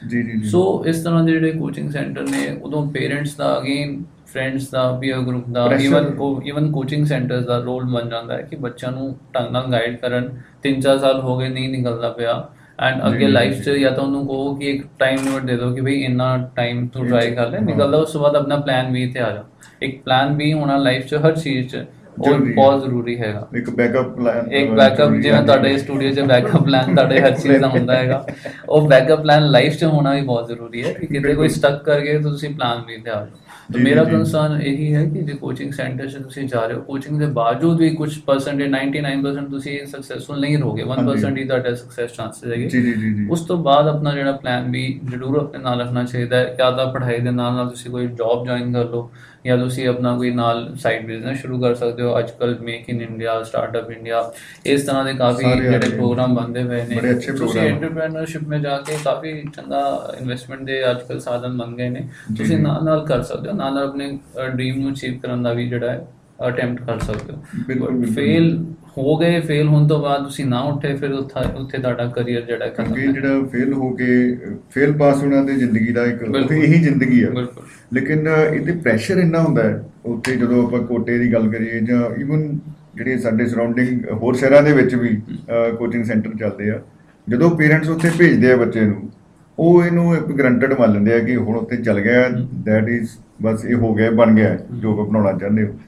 ਸੋ ਇਸ ਤਰ੍ਹਾਂ ਦੇ ਜਿਹੜੇ ਕੋਚਿੰਗ ਸੈਂਟਰ ਨੇ ਉਦੋਂ ਪੇਰੈਂਟਸ ਦਾ, ਅਗੇਨ ਫਰੈਂਡਸ ਦਾ, ਪੀਅਰ ਗਰੁੱਪ ਦਾ, ਈਵਨ ਕੋਚਿੰਗ ਸੈਂਟਰਸ ਦਾ ਰੋਲ ਬਣ ਜਾਂਦਾ ਹੈ ਕਿ ਬੱਚਿਆਂ ਨੂੰ ਢੰਗ ਨਾਲ ਗਾਈਡ ਕਰਨ। 3-4 ਸਾਲ ਹੋ ਗਏ ਨਹੀਂ ਨਿਕਲਦਾ ਪਿਆ, ਐਂਡ ਅੱਗੇ ਲਾਈਫ 'ਚ ਜਾਂ ਤਾਂ ਉਹਨੂੰ ਕਹੋ ਕਿ ਇੱਕ ਟਾਈਮ ਲਿਮਿਟ ਦੇ ਦਿਓ ਕਿ ਬਈ ਇੰਨਾ ਟਾਈਮ ਤੂੰ ਟਰਾਈ ਕਰ ਲੈ, ਨਿਕਲਦਾ ਉਸ ਤੋਂ ਬਾਅਦ ਆਪਣਾ ਪਲਾਨ B ਤੇ ਆ ਜਾ। ਇੱਕ ਪਲਾਨ B ਹੋਣਾ ਲਾਈਫ 'ਚ ਹਰ ਚੀਜ਼ 'ਚ ਉਹ ਬਹੁਤ ਜ਼ਰੂਰੀ ਹੈਗਾ। ਇੱਕ ਬੈਕਅਪ ਪਲਾਨ, ਜਿਵੇਂ ਤੁਹਾਡੇ ਸਟੂਡੀਓ 'ਚ ਬੈਕਅਪ ਪਲਾਨ ਤੁਹਾਡੇ ਹਰ ਚੀਜ਼ ਦਾ ਹੁੰਦਾ ਹੈਗਾ, ਉਹ ਬੈਕਅਪ ਪਲਾਨ ਲਾਈਫ 'ਚ ਹੋਣਾ ਵੀ ਬਹੁਤ ਜ਼ਰੂਰੀ ਹੈ ਕਿ ਕਿਤੇ ਕੋਈ ਸਟਕ ਕਰ ਗਏ ਤਾਂ ਤੁਸੀਂ ਪਲਾਨ B ਤੇ ਆ ਜਾਓ। ਮੇਰਾ ਕੰਸਰਨ ਇਹੀ ਹੈ ਕਿ ਜੇ ਕੋਚਿੰਗ ਸੈਂਟਰ 'ਚ ਤੁਸੀਂ ਜਾ ਰਹੇ ਹੋ, ਕੋਚਿੰਗ ਦੇ ਬਾਵਜੂਦ ਵੀ ਕੁਝ ਪਰਸੈਂਟੇਜ 99% ਤੁਸੀਂ ਸਕਸੈਸਫੁਲ ਨਹੀਂ ਰਹੋਗੇ, 1% ਹੀ ਤੁਹਾਡਾ ਸਕਸੈਸ ਚਾਂਸਸ ਹੈਗੇ। ਉਸ ਤੋਂ ਬਾਅਦ ਆਪਣਾ ਜਿਹੜਾ ਪਲਾਨ B ਜ਼ਰੂਰ ਆਪਣੇ ਨਾਲ ਰੱਖਣਾ ਚਾਹੀਦਾ ਹੈ। ਜਾਂ ਤਾਂ ਪੜ੍ਹਾਈ ਦੇ ਨਾਲ ਨਾਲ ਤੁਸੀਂ ਕੋਈ ਜੌਬ ਜੁਆਇਨ ਕਰ ਲਓ, ਜਾਂ ਤੁਸੀਂ ਆਪਣਾ ਕੋਈ ਨਾਲ ਸਾਈਡ ਬਿਜ਼ਨਸ ਸ਼ੁਰੂ ਕਰ ਸਕਦੇ ਹੋ। ਅੱਜ ਕੱਲ੍ਹ make in India, startup India, ਇਸ ਤਰ੍ਹਾਂ ਦੇ ਕਾਫੀ ਜਿਹੜੇ ਪ੍ਰੋਗਰਾਮ ਬਣਦੇ ਪਏ ਨੇ। ਤੁਸੀਂ ਐਂਟਰਪ੍ਰੈਨਰਸ਼ਿਪ में ਜਾਕੇ ਕਾਫੀ ਚੰਗਾ ਇਨਵੈਸਟਮੈਂਟ ਦੇ ਅੱਜ ਕੱਲ੍ਹ ਸਾਧਨ ਬਣ ਗਏ ਨੇ, ਤੁਸੀਂ ਨਾਲ ਨਾਲ ਕਰ ਸਕਦੇ ਹੋ, ਨਾਲ ਨਾਲ ਆਪਣੇ ਡ੍ਰੀਮ ਨੂੰ ਅਚੀਵ ਕਰਨ ਦਾ ਵੀ ਜਿਹੜਾ ਹੈ ਅਟੈਂਪਟ ਕਰ ਸਕਦੇ ਹੋ। ਫੇਲ ਹੋ ਗਏ, ਫੇਲ ਹੋਣ ਤੋਂ ਬਾਅਦ ਤੁਸੀਂ ਨਾ ਉੱਠੇ, ਫਿਰ ਉੱਥੇ ਤੁਹਾਡਾ ਕਰੀਅਰ ਜਿਹੜਾ ਜਿਹੜਾ ਫੇਲ ਹੋ ਕੇ ਫੇਲ ਪਾਸ ਹੋਣਾ ਤੇ ਜ਼ਿੰਦਗੀ ਦਾ ਇੱਕ ਇਹੀ ਜ਼ਿੰਦਗੀ ਆ। ਲੇਕਿਨ ਇਹਦੇ ਪ੍ਰੈਸ਼ਰ ਇੰਨਾ ਹੁੰਦਾ ਹੈ ਉੱਥੇ, ਜਦੋਂ ਆਪਾਂ ਕੋਟੇ ਦੀ ਗੱਲ ਕਰੀਏ ਜਾਂ ਈਵਨ ਜਿਹੜੇ ਸਾਡੇ ਸਰਾਊਂਡਿੰਗ ਹੋਰ ਸ਼ਹਿਰਾਂ ਦੇ ਵਿੱਚ ਵੀ ਕੋਚਿੰਗ ਸੈਂਟਰ ਚੱਲਦੇ ਆ, ਜਦੋਂ ਪੇਰੈਂਟਸ ਉੱਥੇ ਭੇਜਦੇ ਆ ਬੱਚੇ ਨੂੰ, ਉਹ ਇਹਨੂੰ ਇੱਕ ਗਰੰਟਡ ਮੰਨ ਲੈਂਦੇ ਆ ਕਿ ਹੁਣ ਉੱਥੇ ਚੱਲ ਗਿਆ, ਦੈਟ ਇਜ਼ ਬਸ ਇਹ ਹੋ ਗਿਆ, ਬਣ ਗਿਆ ਜੋ ਬਣਾਉਣਾ ਚਾਹੁੰਦੇ ਹੋ।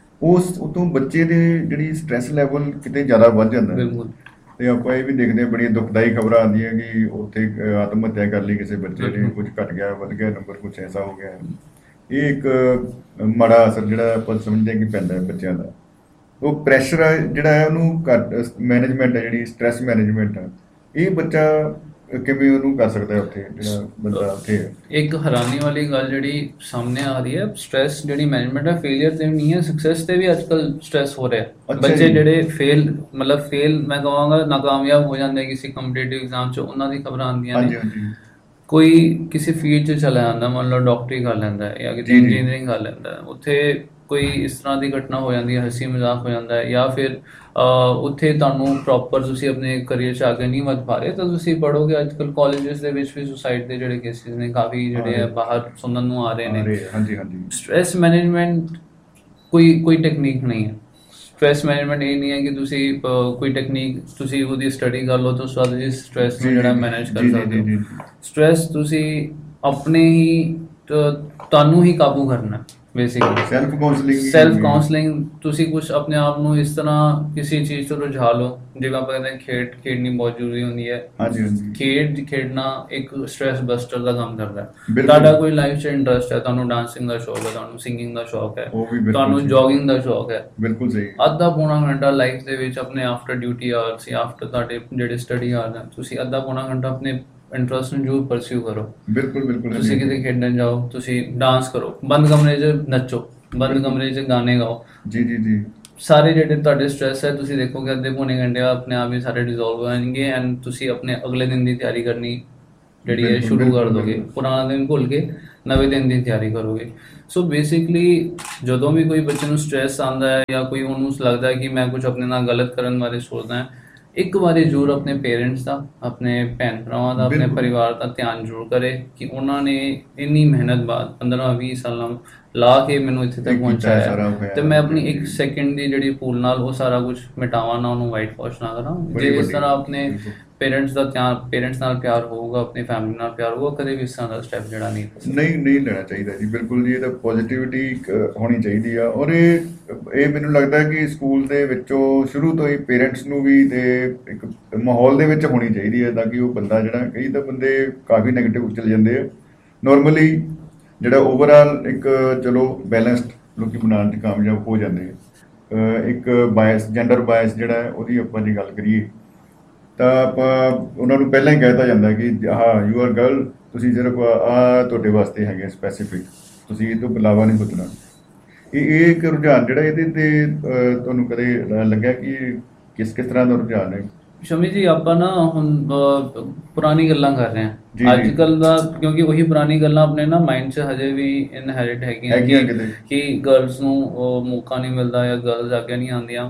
ਉਸ ਉਤੋਂ ਬੱਚੇ ਦੇ ਜਿਹੜੀ ਸਟ੍ਰੈਸ ਲੈਵਲ ਕਿਤੇ ਜ਼ਿਆਦਾ ਵੱਧ ਜਾਂਦਾ। ਤੇ ਆਪਾਂ ਇਹ ਵੀ ਦੇਖਦੇ ਹਾਂ, ਬੜੀਆਂ ਦੁਖਦਾਈ ਖਬਰਾਂ ਆਉਂਦੀਆਂ ਕਿ ਉੱਥੇ ਆਤਮ ਹੱਤਿਆ ਕਰ ਲਈ ਕਿਸੇ ਬੱਚੇ ਨੇ, ਕੁਝ ਘਟ ਗਿਆ, ਵੱਧ ਗਿਆ ਨੰਬਰ, ਕੁਛ ਐਸਾ ਹੋ ਗਿਆ। ਇਹ ਇੱਕ ਮਾੜਾ ਅਸਰ ਜਿਹੜਾ ਆਪਾਂ ਸਮਝਦੇ ਹਾਂ ਕਿ ਪੈਂਦਾ ਹੈ ਬੱਚਿਆਂ ਦਾ। ਉਹ ਪ੍ਰੈਸ਼ਰ ਜਿਹੜਾ ਹੈ ਉਹਨੂੰ ਮੈਨੇਜਮੈਂਟ ਹੈ, ਜਿਹੜੀ ਸਟ੍ਰੈਸ ਮੈਨੇਜਮੈਂਟ ਆ, ਇਹ ਬੱਚਾ ਕਿਵੇਂ ਉਹਨੂੰ ਕਰ ਸਕਦਾ ਉੱਥੇ, ਜਿਹੜਾ ਬੰਦਾ ਉੱਥੇ ਹੈ। ਇੱਕ ਹੈਰਾਨੀ ਵਾਲੀ ਗੱਲ ਜਿਹੜੀ ਸਾਹਮਣੇ ਆ ਰਹੀ ਹੈ, ਸਟ੍ਰੈਸ ਜਿਹੜੀ ਮੈਨੇਜਮੈਂਟ ਹੈ, ਫੇਲੀਅਰ ਤੇ ਨਹੀਂ ਹੈ, ਸਕਸੈਸ ਤੇ ਵੀ ਅੱਜ ਕੱਲ੍ਹ ਸਟ੍ਰੈਸ ਹੋ ਰਿਹਾ। ਬੱਚੇ ਜਿਹੜੇ ਫੇਲ ਮੈਂ ਕਹਾਂਗਾ ਨਾਕਾਮਯਾਬ ਹੋ ਜਾਂਦੇ ਕਿਸੇ ਕੰਪੀਟੀਟਿਵ ਐਗਜ਼ਾਮ 'ਚ, ਉਹਨਾਂ ਦੀ ਖਬਰਾਂ ਆਉਂਦੀਆਂ ਨੇ। ਕੋਈ ਕਿਸੇ ਫੀਲਡ 'ਚ ਚਲਾ ਜਾਂਦਾ, ਮੰਨ ਲਓ ਡਾਕਟਰੀ ਕਰ ਲੈਂਦਾ ਹੈ ਜਾਂ ਕਿਤੇ ਇੰਜੀਨੀਅਰਿੰਗ ਕਰ ਲੈਂਦਾ ਹੈ, ਉੱਥੇ ਕੋਈ ਇਸ ਤਰ੍ਹਾਂ ਦੀ ਘਟਨਾ ਹੋ ਜਾਂਦੀ ਹੈ, ਹੱਸੀ ਮਜ਼ਾਕ ਹੋ ਜਾਂਦਾ ਹੈ, ਜਾਂ ਫਿਰ ਉੱਥੇ ਤੁਹਾਨੂੰ ਪ੍ਰੋਪਰ ਤੁਸੀਂ ਆਪਣੇ ਕਰੀਅਰ 'ਚ ਅੱਗੇ ਨਹੀਂ ਵੱਧ ਪਾ ਰਹੇ, ਤਾਂ ਤੁਸੀਂ ਪੜ੍ਹੋਗੇ। ਅੱਜ ਕੱਲ੍ਹ ਕਾਲਜਿਸ ਦੇ ਵਿੱਚ ਵੀ ਸੁਸਾਈਡ ਦੇ ਜਿਹੜੇ ਕੇਸਿਸ ਨੇ ਕਾਫੀ ਜਿਹੜੇ ਆ ਬਾਹਰ ਸੁਣਨ ਨੂੰ ਆ ਰਹੇ ਨੇ। ਸਟ੍ਰੈਸ ਮੈਨੇਜਮੈਂਟ ਕੋਈ ਟੈਕਨੀਕ ਨਹੀਂ ਹੈ। ਸਟ੍ਰੈਸ ਮੈਨੇਜਮੈਂਟ ਇਹ ਨਹੀਂ ਹੈ ਕਿ ਤੁਸੀਂ ਕੋਈ ਟੈਕਨੀਕ ਤੁਸੀਂ ਉਹਦੀ ਸਟੱਡੀ ਕਰ ਲਓ ਤਾਂ ਉਸ ਤੋਂ ਬਾਅਦ ਤੁਸੀਂ ਸਟ੍ਰੈਸ ਨੂੰ ਜਿਹੜਾ ਮੈਨੇਜ ਕਰ ਸਕਦੇ ਹੋ। ਸਟ੍ਰੈਸ ਤੁਸੀਂ ਆਪਣੇ ਹੀ ਤੁਹਾਨੂੰ ਹੀ ਕਾਬੂ ਕਰਨਾ, ਬੇਸਿਕਲੀ ਸੈਲਫ ਕਾਉਂਸਲਿੰਗ। ਤੁਸੀਂ ਕੁਛ ਆਪਣੇ ਆਪ ਨੂੰ ਇਸ ਤਰ੍ਹਾਂ ਕਿਸੇ ਚੀਜ਼ ਤੋਂ ਰੁਝਾ ਲਓ, ਜਿਵੇਂ ਆਪਾਂ ਕਹਿੰਦੇ ਖੇਡਣੀ ਬਹੁਤ ਜ਼ਰੂਰੀ ਹੁੰਦੀ ਹੈ। ਖੇਡਣਾ ਇੱਕ ਸਟ੍ਰੈਸ ਬਸਟਰ ਦਾ ਕੰਮ ਕਰਦਾ ਹੈ। ਤੁਹਾਡਾ ਕੋਈ ਲਾਈਫ 'ਚ ਇੰਟਰਸਟ ਹੈ, ਤੁਹਾਨੂੰ ਡਾਂਸਿੰਗ ਦਾ ਸ਼ੌਕ ਹੈ, ਤੁਹਾਨੂੰ ਸਿੰਗਿੰਗ ਦਾ ਸ਼ੌਕ ਹੈ, ਤੁਹਾਨੂੰ ਜੋਗਿੰਗ ਦਾ ਸ਼ੌਕ ਹੈ, ਬਿਲਕੁਲ ਸਹੀ, ਅੱਧਾ ਪੌਣਾ ਘੰਟਾ ਲਾਈਫ ਦੇ ਵਿੱਚ ਆਪਣੇ ਆਫਟਰ ਡਿਊਟੀ ਆਵਰਸ ਜਾਂ ਆਫਟਰ ਤੁਹਾਡੇ ਜਿਹੜੇ ਸਟੱਡੀ ਆਵਰਸ ਹਨ, ਤੁਸੀਂ ਅੱਧਾ ਪੌਣਾ ਘੰਟਾ ਆਪਣੇ ਇੰਟਰਸਟ ਨੂੰ ਜ਼ਰੂਰ ਪਰਸਿਊ ਕਰੋ। ਬਿਲਕੁਲ ਤੁਸੀਂ ਕਿਤੇ ਖੇਡਣ ਜਾਓ, ਤੁਸੀਂ ਡਾਂਸ ਕਰੋ, ਬੰਦ ਕਮਰੇ 'ਚ ਨੱਚੋ, ਬੰਦ ਕਮਰੇ 'ਚ ਗਾਣੇ ਗਾਓ। ਜੀ ਸਾਰੇ ਜਿਹੜੇ ਤੁਹਾਡੇ ਸਟ੍ਰੈਸ ਹੈ ਤੁਸੀਂ ਦੇਖੋਗੇ ਅੱਧੇ ਪੌਣੇ ਘੰਟੇ ਆਪਣੇ ਆਪ ਹੀ ਸਾਰੇ ਡਿਜ਼ੋਲਵ ਹੋ ਜਾਣਗੇ ਐਂਡ ਤੁਸੀਂ ਆਪਣੇ ਅਗਲੇ ਦਿਨ ਦੀ ਤਿਆਰੀ ਕਰਨੀ ਜਿਹੜੀ ਹੈ ਸ਼ੁਰੂ ਕਰ ਦੋਗੇ। ਪੁਰਾਣਾ ਦਿਨ ਭੁੱਲ ਕੇ ਨਵੇਂ ਦਿਨ ਦੀ ਤਿਆਰੀ ਕਰੋਗੇ। ਸੋ ਬੇਸਿਕਲੀ ਜਦੋਂ ਵੀ ਕੋਈ ਬੱਚੇ ਨੂੰ ਸਟ੍ਰੈਸ ਆਉਂਦਾ ਹੈ ਜਾਂ ਕੋਈ ਉਹਨੂੰ ਲੱਗਦਾ ਹੈ ਕਿ ਮੈਂ ਕੁਝ ਆਪਣੇ ਨਾਲ ਗਲਤ ਕਰਨ ਬਾਰੇ ਸੋਚਦਾ ਹਾਂ, ਇੱਕ ਵਾਰੀ ਜ਼ਰੂਰ ਆਪਣੇ ਪੇਰੈਂਟਸ ਦਾ, ਆਪਣੇ ਭੈਣ ਭਰਾਵਾਂ ਦਾ, ਆਪਣੇ ਪਰਿਵਾਰ ਦਾ ਧਿਆਨ ਜ਼ਰੂਰ ਕਰੇ ਕਿ ਉਹਨਾਂ ਨੇ ਇੰਨੀ ਮਿਹਨਤ ਬਾਅਦ 15-20 ਸਾਲਾਂ ਲਾ ਕੇ ਮੈਨੂੰ ਇੱਥੇ ਤੱਕ ਪਹੁੰਚਾਇਆ ਤੇ ਮੈਂ ਆਪਣੀ 1 ਸੈਕਿੰਡ ਦੀ ਜਿਹੜੀ ਭੂਲ ਨਾਲ ਉਹ ਸਾਰਾ ਕੁਝ ਮਿਟਾਵਾਂ ਨਾ, ਉਹਨੂੰ ਵਾਈਟ ਵਾਸ਼ ਨਾ ਕਰਾਂ। ਜੇ ਇਸ ਤਰ੍ਹਾਂ ਆਪਣੇ ਪੇਰੈਂਟਸ ਦਾ ਧਿਆਨ, ਪੇਰੈਂਟਸ ਨਾਲ ਪਿਆਰ ਹੋਊਗਾ, ਆਪਣੀ ਫੈਮਿਲੀ ਨਾਲ ਪਿਆਰ ਹੋਊਗਾ, ਕਦੇ ਵੀ ਇਸ ਤਰ੍ਹਾਂ ਦਾ ਸਟੈਪ ਜਿਹੜਾ ਨਹੀਂ ਲੈਣਾ ਚਾਹੀਦਾ ਜੀ। ਬਿਲਕੁਲ ਜੀ, ਇਹ ਤਾਂ ਪੋਜ਼ਿਟਿਵਿਟੀ ਹੋਣੀ ਚਾਹੀਦੀ ਆ। ਔਰ ਇਹ ਮੈਨੂੰ ਲੱਗਦਾ ਕਿ ਸਕੂਲ ਦੇ ਵਿੱਚੋਂ ਸ਼ੁਰੂ ਤੋਂ ਹੀ ਪੇਰੈਂਟਸ ਨੂੰ ਵੀ ਤੇ ਇੱਕ ਮਾਹੌਲ ਦੇ ਵਿੱਚ ਹੋਣੀ ਚਾਹੀਦੀ ਹੈ ਤਾਂ ਕਿ ਉਹ ਬੰਦਾ ਜਿਹੜਾ, ਕਈ ਤਾਂ ਬੰਦੇ ਕਾਫੀ ਨੈਗੇਟਿਵ ਚਲੇ ਜਾਂਦੇ ਆ। ਨੋਰਮਲੀ ਜਿਹੜਾ ਓਵਰਆਲ ਇੱਕ ਚਲੋ ਬੈਲੈਂਸਡ ਲੋਕੀ ਬਣਾਉਣ 'ਚ ਕਾਮਯਾਬ ਹੋ ਜਾਂਦੇ ਆ। ਇੱਕ ਬਾਇਸ, ਜੈਂਡਰ ਬਾਇਸ ਜਿਹੜਾ ਹੈ ਉਹਦੀ ਆਪਾਂ ਜੇ ਗੱਲ ਕਰੀਏ ਤਾਂ ਆਪਾਂ ਉਹਨਾਂ ਨੂੰ ਪਹਿਲਾਂ ਹੀ ਕਹਿ ਦਿੱਤਾ ਜਾਂਦਾ ਕਿ ਹਾਂ ਯੂ ਆਰ ਗਰਲ, ਤੁਸੀਂ ਸਿਰਫ ਤੁਹਾਡੇ ਵਾਸਤੇ ਹੈਗੇ ਸਪੈਸੀਫਿਕ, ਤੁਸੀਂ ਇਹ ਤੋਂ ਇਲਾਵਾ ਨਹੀਂ ਪੁੱਛਣਾ। ਇਹ ਇੱਕ ਰੁਝਾਨ ਜਿਹੜਾ ਇਹਦੇ 'ਤੇ ਤੁਹਾਨੂੰ ਕਦੇ ਲੱਗਿਆ ਕਿ ਕਿਸ ਤਰ੍ਹਾਂ ਦਾ ਰੁਝਾਨ ਹੈ? ਸ਼ਮੀ ਜੀ, ਆਪਾਂ ਨਾ ਹੁਣ ਪੁਰਾਣੀ ਗੱਲਾਂ ਕਰ ਰਹੇ ਹਾਂ ਅੱਜ ਕੱਲ੍ਹ ਦਾ, ਕਿਉਂਕਿ ਉਹੀ ਪੁਰਾਣੀ ਗੱਲਾਂ ਆਪਣੇ ਨਾ ਮਾਈਂਡ 'ਚ ਹਜੇ ਵੀ ਇਨਹੈਰਿਟ ਹੈਗੀਆਂ ਕਿ ਗਰਲਸ ਨੂੰ ਮੌਕਾ ਨਹੀਂ ਮਿਲਦਾ ਜਾਂ ਗਰਲਸ ਅੱਗੇ ਨਹੀਂ ਆਉਂਦੀਆਂ।